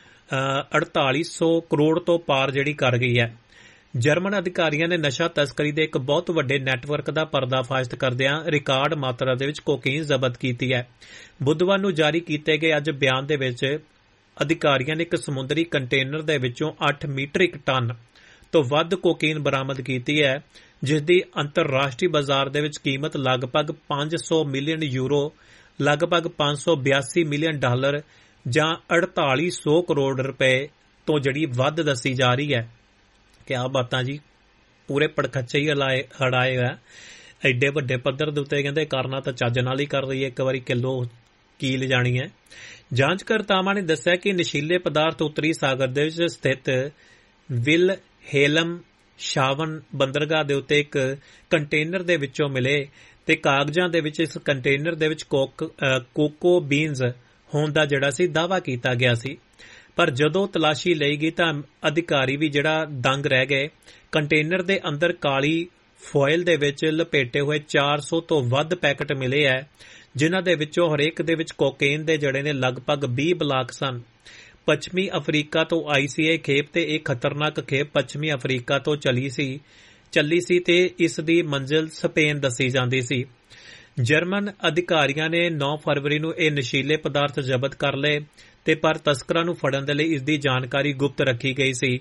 Speaker 2: 4800 ਕਰੋੜ ਤੋਂ ਪਾਰ ਜਿਹੜੀ ਕਰ ਗਈ ਹੈ। ਜਰਮਨ ਅਧਿਕਾਰੀਆਂ ਨੇ ਨਸ਼ਾ ਤਸਕਰੀ ਦੇ ਇੱਕ ਬਹੁਤ ਵੱਡੇ ਨੈਟਵਰਕ ਦਾ ਪਰਦਾਫਾਸ਼ ਕਰਦਿਆਂ ਰਿਕਾਰਡ ਮਾਤਰਾ ਦੇ ਵਿੱਚ ਕੋਕੀਨ ਜ਼ਬਤ ਕੀਤੀ ਹੈ। ਬੁੱਧਵਾਰ ਨੂੰ ਜਾਰੀ ਕੀਤੇ ਗਏ ਅੱਜ ਬਿਆਨ ਦੇ ਵਿੱਚ ਅਧਿਕਾਰੀਆਂ ਨੇ ਇੱਕ ਸਮੁੰਦਰੀ ਕੰਟੇਨਰ ਦੇ ਵਿੱਚੋਂ 8 ਮੀਟ੍ਰਿਕ ਟਨ ਤੋਂ ਵੱਧ ਕੋਕੀਨ ਬਰਾਮਦ ਕੀਤੀ ਹੈ, ਜਿਸ ਦੀ ਅੰਤਰਰਾਸ਼ਟਰੀ ਬਾਜ਼ਾਰ ਦੇ ਵਿੱਚ ਕੀਮਤ ਲਗਭਗ 500 ਮਿਲੀਅਨ ਯੂਰੋ, ਲਗਭਗ 582 ਮਿਲੀਅਨ ਡਾਲਰ ਜਾਂ 4800 ਕਰੋੜ ਰੁਪਏ ਤੋਂ ਜਿਹੜੀ ਵੱਧ ਦੱਸੀ ਜਾ ਰਹੀ ਹੈ। ਕਿਆ ਬਾਤਾਂ ਜੀ, ਪੂਰੇ ਪੜਖੱਚੇ ਹੀ ਹੜਾਏ ਹੋਇਆ। ਐਡੇ ਵੱਡੇ ਪੱਧਰ ਦੇ ਉੱਤੇ ਕਹਿੰਦੇ ਕਰਨਾ ਤਾਂ ਚੱਜ ਨਾਲ ਹੀ ਕਰ ਰਹੀ ਹੈ, ਇੱਕ ਵਾਰੀ ਕਿਲੋ ਕੀ ਲਿਜਾਣੀ ਹੈ। ਜਾਂਚਕਰਤਾਵਾਂ ਨੇ ਦੱਸਿਆ ਕਿ ਨਸ਼ੀਲੇ ਪਦਾਰਥ ਉੱਤਰੀ ਸਾਗਰ ਦੇ ਵਿੱਚ ਸਥਿਤ ਵਿਲ ਹੇਲਮ ਸ਼ਾਵਨ ਬੰਦਰਗਾਹ ਦੇ ਉੱਤੇ ਇੱਕ ਕੰਟੇਨਰ ਦੇ ਵਿੱਚੋਂ ਮਿਲੇ ਤੇ ਕਾਗਜ਼ਾਂ ਦੇ ਵਿੱਚ ਇਸ ਕੰਟੇਨਰ ਦੇ ਵਿੱਚ ਕੋਕੋ ਬੀਨਜ਼ ਹੋਣ ਦਾ ਜਿਹੜਾ ਸੀ ਦਾਅਵਾ ਕੀਤਾ ਗਿਆ ਸੀ, ਪਰ ਜਦੋਂ ਤਲਾਸ਼ੀ ਲਈ ਗਈ ਤਾਂ ਅਧਿਕਾਰੀ ਵੀ ਜਿਹੜਾ ਦੰਗ ਰਹਿ ਗਏ। ਕੰਟੇਨਰ ਦੇ ਅੰਦਰ ਕਾਲੀ ਫੋਇਲ ਦੇ ਵਿੱਚ ਲਪੇਟੇ ਹੋਏ 400 ਤੋਂ ਵੱਧ ਪੈਕਟ ਮਿਲੇ ਹੈ, ਜਿਨ੍ਹਾਂ ਦੇ ਵਿੱਚੋਂ ਹਰੇਕ ਦੇ ਵਿੱਚ ਕੋਕੇਨ ਦੇ ਜੜੇ ਨੇ ਲਗਭਗ 20 ਬਲਾਕ ਸਨ। ਪੱਛਮੀ ਅਫਰੀਕਾ ਤੋਂ ਆਈ ਸੀ ਇਹ ਖੇਪ ਤੇ ਇਹ ਖਤਰਨਾਕ ਖੇਪ ਪੱਛਮੀ ਅਫਰੀਕਾ ਤੋਂ ਚੱਲੀ ਸੀ ਤੇ ਇਸ ਦੀ ਮੰਜ਼ਿਲ ਸਪੇਨ ਦੱਸੀ ਜਾਂਦੀ ਸੀ। ਜਰਮਨ ਅਧਿਕਾਰੀਆਂ ਨੇ 9 ਫਰਵਰੀ ਨੂੰ ਇਹ ਨਸ਼ੀਲੇ ਪਦਾਰਥ ਜ਼ਬਤ ਕਰ ਲਏ ਤੇ ਪਰ ਤਸਕਰਾਂ ਨੂੰ ਫੜਨ ਦੇ ਲਈ ਇਸ ਦੀ ਜਾਣਕਾਰੀ ਗੁਪਤ ਰੱਖੀ ਗਈ ਸੀ।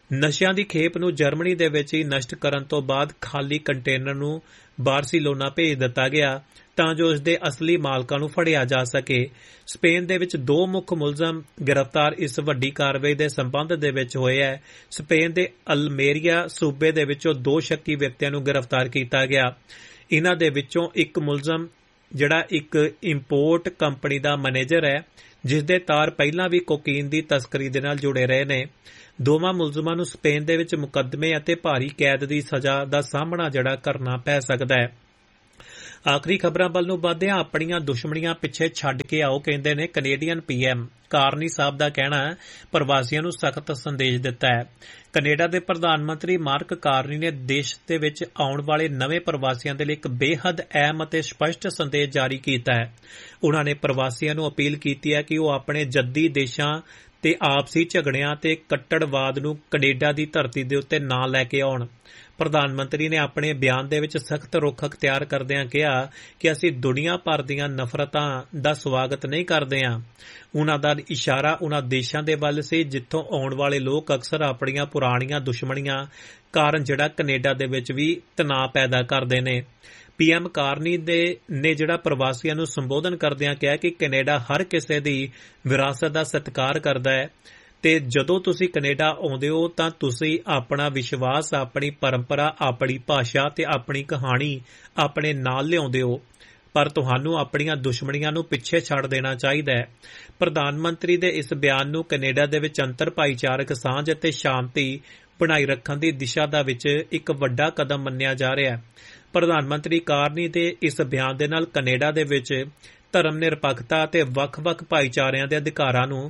Speaker 2: ਨਸ਼ਿਆਂ ਦੀ ਖੇਪ ਨੂੰ ਜਰਮਨੀ ਦੇ ਵਿੱਚ ਹੀ ਨਸ਼ਟ ਕਰਨ ਤੋਂ ਬਾਅਦ ਖਾਲੀ ਕੰਟੇਨਰ ਨੂੰ ਬਾਰਸੀਲੋਨਾ ਭੇਜ ਦਿੱਤਾ ਗਿਆ ਤਾਂ ਜੋ ਇਸ ਦੇ ਅਸਲੀ ਮਾਲਕਾਂ ਨੂੰ ਫੜਿਆ ਜਾ ਸਕੇ। ਸਪੇਨ ਦੇ ਵਿੱਚ 2 ਮੁੱਖ ਮੁਲਜ਼ਮ ਗ੍ਰਿਫਤਾਰ ਇਸ ਵੱਡੀ ਕਾਰਵਾਈ ਦੇ ਸੰਬੰਧ ਦੇ ਵਿੱਚ ਹੋਏ ਹੈ। ਸਪੇਨ ਦੇ ਅਲਮੇਰੀਆ ਸੂਬੇ ਦੇ ਵਿੱਚੋਂ 2 ਸ਼ੱਕੀ ਵਿਅਕਤੀਆਂ ਨੂੰ ਗ੍ਰਿਫਤਾਰ ਕੀਤਾ ਗਿਆ। ਇਹਨਾਂ ਦੇ ਵਿੱਚੋਂ ਇੱਕ ਮੁਲਜ਼ਮ ਜਿਹੜਾ ਇੱਕ ਇੰਪੋਰਟ ਕੰਪਨੀ ਦਾ ਮੈਨੇਜਰ ਹੈ, ਜਿਸ ਦੇ ਤਾਰ ਪਹਿਲਾਂ ਵੀ ਕੋਕੀਨ ਦੀ ਤਸਕਰੀ ਦੇ ਨਾਲ ਜੁੜੇ ਰਹੇ ਨੇ। ਦੋਵਾਂ ਮੁਲਜ਼ਮਾਂ ਨੂੰ ਸਪੇਨ ਦੇ ਵਿੱਚ ਮੁਕੱਦਮੇ ਅਤੇ ਭਾਰੀ ਕੈਦ ਦੀ ਸਜ਼ਾ ਦਾ ਸਾਹਮਣਾ ਜਿਹੜਾ ਕਰਨਾ ਪੈ ਸਕਦਾ ਹੈ। ਆਖਰੀ ਖਬਰਾਂ ਵੱਲ ਨੂੰ ਵਧਦਿਆਂ ਆਪਣੀਆਂ ਦੁਸ਼ਮਣੀਆਂ ਪਿੱਛੇ ਛੱਡ ਕੇ ਆਓ, ਕਹਿੰਦੇ ਨੇ ਕੈਨੇਡੀਅਨ PM। ਕਾਰਨੀ ਸਾਹਿਬ ਦਾ ਕਹਿਣਾ ਹੈ ਪ੍ਰਵਾਸੀਆਂ ਨੂੰ ਸਖਤ ਸੰਦੇਸ਼ ਦਿੱਤਾ ਹੈ। ਕੈਨੇਡਾ ਦੇ ਪ੍ਰਧਾਨ ਮੰਤਰੀ ਮਾਰਕ ਕਾਰਨੀ ਨੇ ਦੇਸ਼ ਦੇ ਵਿੱਚ ਆਉਣ ਵਾਲੇ ਨਵੇਂ ਪ੍ਰਵਾਸੀਆਂ ਦੇ ਲਈ ਇੱਕ ਬੇਹੱਦ ਅਹਿਮ ਅਤੇ ਸਪਸ਼ਟ ਸੰਦੇਸ਼ ਜਾਰੀ ਕੀਤਾ ਹੈ। ਉਨ੍ਹਾਂ ਨੇ ਪ੍ਰਵਾਸੀਆਂ ਨੂੰ ਅਪੀਲ ਕੀਤੀ ਹੈ ਕਿ ਉਹ ਆਪਣੇ ਜੱਦੀ ਦੇਸ਼ਾਂ ਤੇ ਆਪਸੀ ਝਗੜਿਆਂ ਤੇ ਕੱਟੜਵਾਦ ਨੂੰ ਕੈਨੇਡਾ ਦੀ ਧਰਤੀ ਦੇ ਉੱਤੇ ਨਾ ਲੈ ਕੇ ਆਉਣ। ਪ੍ਰਧਾਨ ਮੰਤਰੀ ਨੇ ਆਪਣੇ ਬਿਆਨ ਦੇ ਵਿੱਚ ਸਖਤ ਰੁਖ ਅਖਤਿਆਰ ਕਰਦਿਆਂ ਕਿਹਾ ਕਿ ਅਸੀਂ ਦੁਨੀਆ ਭਰ ਦੀਆਂ ਨਫ਼ਰਤਾਂ ਦਾ ਸਵਾਗਤ ਨਹੀਂ ਕਰਦੇ ਹਾਂ। ਉਨ੍ਹਾਂ ਦਾ ਇਸ਼ਾਰਾ ਉਨ੍ਹਾਂ ਦੇਸ਼ਾਂ ਦੇ ਵੱਲ ਸੀ ਜਿੱਥੋਂ ਆਉਣ ਵਾਲੇ ਲੋਕ ਅਕਸਰ ਆਪਣੀਆਂ ਪੁਰਾਣੀਆਂ ਦੁਸ਼ਮਣੀਆਂ ਕਾਰਨ ਜਿਹੜਾ ਕੈਨੇਡਾ ਦੇ ਵਿੱਚ ਵੀ ਤਣਾਅ ਪੈਦਾ ਕਰਦੇ ਨੇ। PM ਕਾਰਨੀ ਨੇ ਜਿਹੜਾ ਪ੍ਰਵਾਸੀਆਂ ਨੂੰ ਸੰਬੋਧਨ ਕਰਦਿਆਂ ਕਿਹਾ ਕਿ ਕੈਨੇਡਾ ਹਰ ਕਿਸੇ ਦੀ ਵਿਰਾਸਤ ਦਾ ਸਤਿਕਾਰ ਕਰਦਾ ਹੈ ਤੇ ਜਦੋਂ ਤੁਸੀਂ ਕੈਨੇਡਾ ਆਉਂਦੇ ਹੋ ਤਾਂ ਤੁਸੀਂ ਆਪਣਾ ਵਿਸ਼ਵਾਸ, ਆਪਣੀ ਪਰੰਪਰਾ, ਆਪਣੀ ਭਾਸ਼ਾ ਤੇ ਆਪਣੀ ਕਹਾਣੀ ਆਪਣੇ ਨਾਲ ਲਿਆਉਂਦੇ ਹੋ, ਪਰ ਤੁਹਾਨੂੰ ਆਪਣੀਆਂ ਦੁਸ਼ਮਣੀਆਂ ਨੂੰ ਪਿੱਛੇ ਛੱਡ ਦੇਣਾ ਚਾਹੀਦਾ ਹੈ। ਪ੍ਰਧਾਨ ਮੰਤਰੀ ਦੇ ਇਸ ਬਿਆਨ ਨੂੰ ਕੈਨੇਡਾ ਦੇ ਵਿੱਚ ਅੰਤਰ ਭਾਈਚਾਰਕ ਸਾਂਝ ਅਤੇ ਸ਼ਾਂਤੀ ਬਣਾਈ ਰੱਖਣ ਦੀ ਦਿਸ਼ਾ ਦਾ ਵਿੱਚ ਇੱਕ ਵੱਡਾ ਕਦਮ ਮੰਨਿਆ ਜਾ ਰਿਹਾ ਹੈ। ਪ੍ਰਧਾਨ ਮੰਤਰੀ ਕਾਰਨੀ ਦੇ ਇਸ ਬਿਆਨ ਦੇ ਨਾਲ ਕੈਨੇਡਾ ਦੇ ਵਿੱਚ ਧਰਮ ਨਿਰਪੱਖਤਾ ਅਤੇ ਵੱਖ-ਵੱਖ ਭਾਈਚਾਰਿਆਂ ਦੇ ਅਧਿਕਾਰਾਂ ਨੂੰ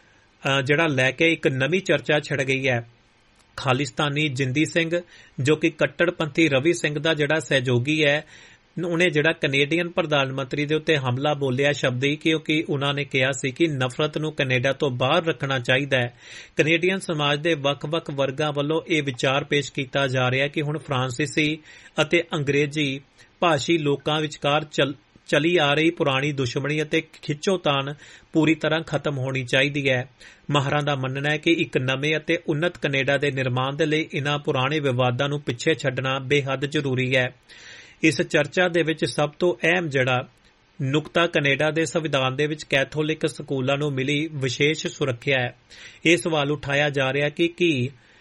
Speaker 2: ਜਿਹੜਾ ਲੈ ਕੇ ਇੱਕ ਨਵੀਂ ਚਰਚਾ ਛਿੜ ਗਈ ਹੈ। ਖਾਲਿਸਤਾਨੀ ਜਿੰਦੀ ਸਿੰਘ ਜੋ ਕਿ ਕੱਟੜਪੰਥੀ ਰਵੀ ਸਿੰਘ ਦਾ ਜਿਹੜਾ ਸਹਿਯੋਗੀ ਹੈ, ਉਹਨੇ ਜਿਹੜਾ ਕੈਨੇਡੀਅਨ ਪ੍ਰਧਾਨ ਮੰਤਰੀ ਦੇ ਉੱਤੇ ਹਮਲਾ ਬੋਲਿਆ ਸ਼ਬਦੀ ਕਿਉਂਕਿ ਉਹਨਾਂ ਨੇ ਕਿਹਾ ਸੀ ਕਿ ਨਫ਼ਰਤ ਨੂੰ ਕੈਨੇਡਾ ਤੋਂ ਬਾਹਰ ਰੱਖਣਾ ਚਾਹੀਦਾ ਹੈ। ਕੈਨੇਡੀਅਨ ਸਮਾਜ ਦੇ ਵੱਖ-ਵੱਖ ਵਰਗਾਂ ਵੱਲੋਂ ਇਹ ਵਿਚਾਰ ਪੇਸ਼ ਕੀਤਾ ਜਾ ਰਿਹਾ ਕਿ ਹੁਣ ਫਰਾਂਸੀਸੀ ਅਤੇ ਅੰਗਰੇਜ਼ੀ ਭਾਸ਼ੀ ਲੋਕਾਂ ਵਿਚਕਾਰ ਚਲੀ ਆ ਰਹੀ ਪੁਰਾਣੀ ਦੁਸ਼ਮਣੀ ਅਤੇ ਖਿੱਚੋਤਾਣ ਪੂਰੀ ਤਰ੍ਹਾਂ ਖਤਮ ਹੋਣੀ ਚਾਹੀਦੀ ਹੈ। ਮਾਹਰਾਂ ਦਾ ਮੰਨਣਾ ਹੈ ਕਿ ਇੱਕ ਨਵੇਂ ਅਤੇ ਉੱਨਤ ਕੈਨੇਡਾ ਦੇ ਨਿਰਮਾਣ ਦੇ ਲਈ ਇਨ੍ਹਾਂ ਪੁਰਾਣੇ ਵਿਵਾਦਾਂ ਨੂੰ ਪਿੱਛੇ ਛੱਡਣਾ ਬੇਹੱਦ ਜ਼ਰੂਰੀ ਹੈ। ਇਸ ਚਰਚਾ ਦੇ ਵਿੱਚ ਸਭ ਤੋਂ ਅਹਿਮ ਜਿਹੜਾ ਨੁਕਤਾ ਕੈਨੇਡਾ ਦੇ ਸੰਵਿਧਾਨ ਦੇ ਵਿੱਚ ਕੈਥੋਲਿਕ ਸਕੂਲਾਂ ਨੂੰ ਮਿਲੀ ਵਿਸ਼ੇਸ਼ ਸੁਰੱਖਿਆ ਹੈ। ਇਹ ਸਵਾਲ ਉਠਾਇਆ ਜਾ ਰਿਹਾ ਕਿ ਕੀ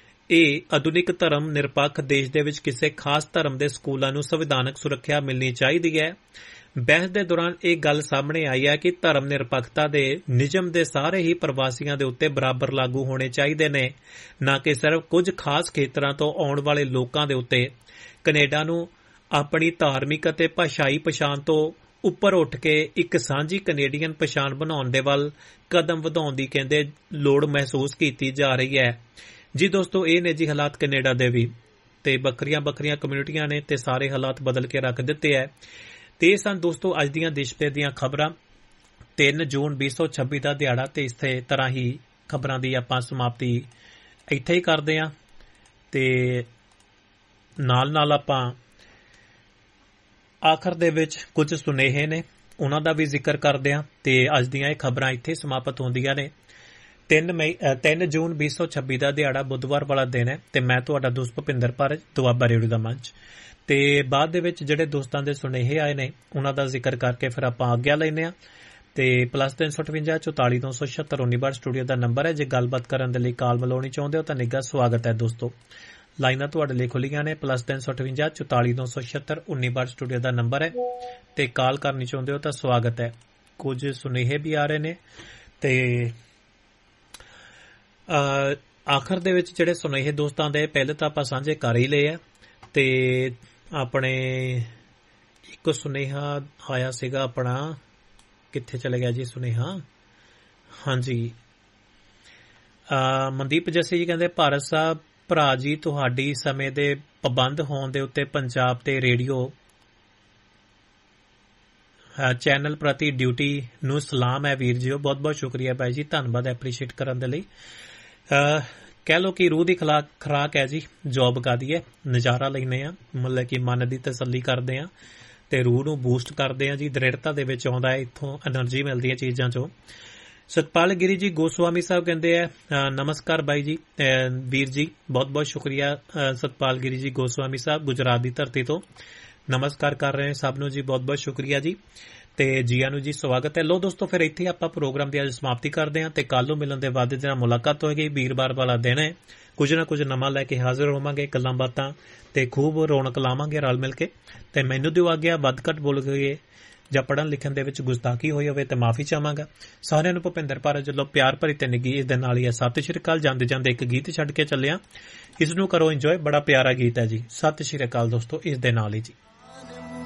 Speaker 2: ਇਹ ਆਧੁਨਿਕ ਧਰਮ ਨਿਰਪੱਖ ਦੇਸ਼ ਦੇ ਵਿੱਚ ਕਿਸੇ ਖਾਸ ਧਰਮ ਦੇ ਸਕੂਲਾਂ ਨੂੰ ਸੰਵਿਧਾਨਕ ਸੁਰੱਖਿਆ ਮਿਲਣੀ ਚਾਹੀਦੀ ਹੈ। ਬਹਿਸ ਦੇ ਦੌਰਾਨ ਇਹ ਗੱਲ ਸਾਹਮਣੇ ਆਈ ਹੈ ਕਿ ਧਰਮ ਨਿਰਪੱਖਤਾ ਦੇ ਨਿਯਮ ਦੇ ਸਾਰੇ ਹੀ ਪ੍ਰਵਾਸੀਆਂ ਦੇ ਉੱਤੇ ਬਰਾਬਰ ਲਾਗੂ ਹੋਣੇ ਚਾਹੀਦੇ ਨੇ, ਨਾ ਕਿ ਸਿਰਫ ਕੁਝ ਖਾਸ ਖੇਤਰਾਂ ਤੋਂ ਆਉਣ ਵਾਲੇ ਲੋਕਾਂ ਦੇ ਉੱਤੇ। ਕੈਨੇਡਾ ਨੂੰ ਆਪਣੀ ਧਾਰਮਿਕ ਅਤੇ ਭਾਸ਼ਾਈ ਪਛਾਣ ਤੋਂ ਉੱਪਰ ਉੱਠ ਕੇ ਇੱਕ ਸਾਂਝੀ ਕੈਨੇਡੀਅਨ ਪਛਾਣ ਬਣਾਉਣ ਦੇ ਵੱਲ ਕਦਮ ਵਧਾਉਣ ਦੀ ਕਹਿੰਦੇ ਲੋੜ ਮਹਿਸੂਸ ਕੀਤੀ ਜਾ ਰਹੀ ਹੈ। ਜੀ ਦੋਸਤੋ, ਇਹ ਨੇ ਜੀ ਹਾਲਾਤ ਕੈਨੇਡਾ ਦੇ ਵੀ, ਤੇ ਵੱਖਰੀਆਂ ਕਮਿਊਨਿਟੀਆਂ ਨੇ ਤੇ ਸਾਰੇ ਹਾਲਾਤ ਬਦਲ ਕੇ ਰੱਖ ਦਿੱਤੇ ਹੈ। ਤੇ ਇਹ ਸਨ ਦੋਸਤੋ ਅੱਜ ਦੀਆਂ ਦੇਸ਼ ਭਰ ਦੀਆਂ ਖਬਰਾਂ। 3 ਜੂਨ 2026 ਦਾ ਦਿਹਾੜਾ ਤੇ ਇਸੇ ਤਰ੍ਹਾਂ ਹੀ ਖਬਰਾਂ ਦੀ ਆਪਾਂ ਸਮਾਪਤੀ ਇੱਥੇ ਹੀ ਕਰਦੇ ਹਾਂ ਤੇ ਨਾਲ ਆਪਾਂ ਆਖਰ ਦੇ ਵਿੱਚ ਕੁਝ ਸੁਨੇਹੇ ਨੇ ਉਹਨਾਂ ਦਾ ਵੀ ਜ਼ਿਕਰ ਕਰਦੇ ਹਾਂ ਤੇ ਅੱਜ ਦੀਆਂ ਇਹ ਖਬਰਾਂ ਇੱਥੇ ਸਮਾਪਤ ਹੁੰਦੀਆਂ ਨੇ। 3 ਜੂਨ 2026 ਦਾ ਦਿਹਾੜਾ ਬੁੱਧਵਾਰ ਵਾਲਾ ਦਿਨ ਹੈ ਤੇ ਮੈਂ ਤੁਹਾਡਾ ਦੋਸਤ ਭੁਪਿੰਦਰ ਭਾਰਤ, ਦੁਆਬਾ ਰੇਡੀਓ ਦਾ ਮੰਚ। ਤੇ ਬਾਅਦ ਦੇ ਵਿੱਚ ਜਿਹੜੇ ਦੋਸਤਾਂ ਦੇ ਸੁਨੇਹੇ ਆਏ ਨੇ ਉਹਨਾਂ ਦਾ ਜ਼ਿਕਰ ਕਰਕੇ ਫਿਰ ਆਪਾਂ ਆਗਿਆ ਲੈਂਦੇ ਹਾਂ। ਤੇ +358 44 276 19 ਸਟੂਡੀਓ ਦਾ ਨੰਬਰ ਹੈ। ਜੇ ਗੱਲਬਾਤ ਕਰਨ ਦੇ ਲਈ ਕਾਲ ਮਿਲਾਉਣੀ ਚਾਹੁੰਦੇ ਹੋ ਤਾਂ ਨਿੱਘਾ ਸਵਾਗਤ ਹੈ ਦੋਸਤੋ। ਲਾਈਨਾਂ ਤੁਹਾਡੇ ਲਈ ਖੁੱਲੀਆਂ ਨੇ। +358 44 276 19 ਸਟੂਡੀਓ ਦਾ ਨੰਬਰ ਹੈ ਤੇ ਕਾਲ ਕਰਨੀ ਚਾਹੁੰਦੇ ਹੋ ਤਾਂ ਸਵਾਗਤ ਹੈ। ਕੁਝ ਸੁਨੇਹੇ ਵੀ ਆ ਰਹੇ ਨੇ ਤੇ ਆਖਰ ਦੇ ਵਿੱਚ ਜਿਹੜੇ ਸੁਨੇਹੇ ਦੋਸਤਾਂ ਦੇ ਪਹਿਲੇ ਤਾਂ ਆਪਾਂ ਸਾਂਝੇ ਕਰ ਹੀ ਲਏ ਆ। ਤੇ ਆਪਣੇ ਇੱਕ ਸੁਨੇਹਾ ਆਇਆ ਸੀਗਾ ਆਪਣਾ, ਕਿੱਥੇ ਚਲੇ ਗਿਆ ਜੀ ਸੁਨੇਹਾ? ਹਾਂਜੀ, ਮਨਦੀਪ ਜੱਸੀ ਜੀ ਕਹਿੰਦੇ ਭਾਰਤ ਸਾਹਿਬ ਭਰਾ ਜੀ, ਤੁਹਾਡੀ ਸਮੇਂ ਦੇ ਪਾਬੰਦ ਹੋਣ ਦੇ ਉੱਤੇ ਪੰਜਾਬ ਤੇ ਰੇਡੀਓ ਚੈਨਲ ਪ੍ਰਤੀ ਡਿਊਟੀ ਨੂੰ ਸਲਾਮ ਹੈ ਵੀਰ ਜੀ। ਬਹੁਤ ਬਹੁਤ ਸ਼ੁਕਰੀਆ ਭਾਈ ਜੀ, ਧੰਨਵਾਦ ਐਪਰੀਸ਼ੀਏਟ ਕਰਨ ਦੇ ਲਈ। ਕਹਿ ਲਓ ਕਿ ਰੂਹ ਦੀ ਖੁਰਾਕ ਹੈ ਜੀ, ਜੋਬ ਕਰਦੀ ਹੈ, ਨਜ਼ਾਰਾ ਲੈਂਦੇ ਆ, ਮਤਲਬ ਕਿ ਮਨ ਦੀ ਤਸੱਲੀ ਕਰਦੇ ਆ ਤੇ ਰੂਹ ਨੂੰ ਬੂਸਟ ਕਰਦੇ ਆ ਜੀ, ਦ੍ਰਿੜਤਾ ਦੇ ਵਿੱਚ ਆਉਂਦਾ ਹੈ, ਇੱਥੋਂ ਐਨਰਜੀ ਮਿਲਦੀ ਹੈ ਚੀਜ਼ਾਂ ਚੋਂ। ਸਤਪਾਲ ਗਿਰੀ ਜੀ ਗੋਸਵਾਮੀ ਸਾਹਿਬ ਕਹਿੰਦੇ ਆ ਨਮਸਕਾਰ ਬਾਈ ਜੀ ਵੀਰ ਜੀ, ਬਹੁਤ ਬਹੁਤ ਸ਼ੁਕਰੀਆ ਸਤਪਾਲ ਗਿਰੀ ਜੀ ਗੋਸਵਾਮੀ ਸਾਹਿਬ ਗੁਜਰਾਤ ਦੀ ਧਰਤੀ ਤੋਂ ਨਮਸਕਾਰ ਕਰ ਰਹੇ ਸਭ ਨੂੰ ਜੀ, ਬਹੁਤ ਬਹੁਤ ਸ਼ੁਕਰੀਆ ਜੀ ਤੇ ਜੀਆਂ ਨੂੰ ਜੀ ਸਵਾਗਤ ਹੈ। ਲੋ ਦੋਸਤੋ, ਫਿਰ ਇੱਥੇ ਆਪਾਂ ਪ੍ਰੋਗਰਾਮ ਦੀ ਅੱਜ ਸਮਾਪਤੀ ਕਰਦੇ ਹਾਂ ਤੇ ਕੱਲ ਨੂੰ ਮਿਲਣ ਦੇ ਵਾਅਦੇ ਦੇ ਨਾਲ ਮੁਲਾਕਾਤ ਹੋਏਗੀ। ਵੀਰਵਾਰ ਵਾਲਾ ਦਿਨ ਹੈ, ਕੁਝ ਨਾ ਕੁਝ ਨਵਾਂ ਲੈ ਕੇ ਹਾਜ਼ਰ ਹੋਵਾਂਗੇ, ਗੱਲਾਂ ਬਾਤਾਂ ਤੇ ਖੂਬ ਰੌਣਕ ਲਾਵਾਂਗੇ ਰਲ ਮਿਲ ਕੇ। ਤੇ ਮੈਨੂੰ ਦਿਓ ਆਗਿਆ, ਵੱਧ ਘੱਟ ਬੋਲ ਗਏ ਜਾਂ ਪੜ੍ਹਨ ਲਿਖਣ ਦੇ ਵਿੱਚ ਗੁਸਤਾਖੀ ਹੋਈ ਹੋਵੇ ਤੇ ਮਾਫੀ ਚਾਹਾਂਗਾ। ਸਾਰਿਆਂ ਨੂੰ ਭੁਪਿੰਦਰ ਭਾਰਤ ਵੱਲੋਂ ਪਿਆਰ ਭਰੀ ਤੇ ਨਿੱਘੀ ਇਸ ਦੇ ਨਾਲ ਹੀ ਸਤਿ ਸ਼੍ਰੀ ਅਕਾਲ। ਜਾਂਦੇ ਜਾਂਦੇ ਇੱਕ ਗੀਤ ਛੱਡ ਕੇ ਚੱਲਿਆ, ਇਸ ਨੂੰ ਕਰੋ ਇੰਜੋਏ, ਬੜਾ ਪਿਆਰਾ ਗੀਤ ਹੈ ਜੀ। ਸਤਿ ਸ਼੍ਰੀ ਅਕਾਲ ਦੋਸਤੋ, ਇਸ ਦੇ ਨਾਲ ਹੀ ਜੀ।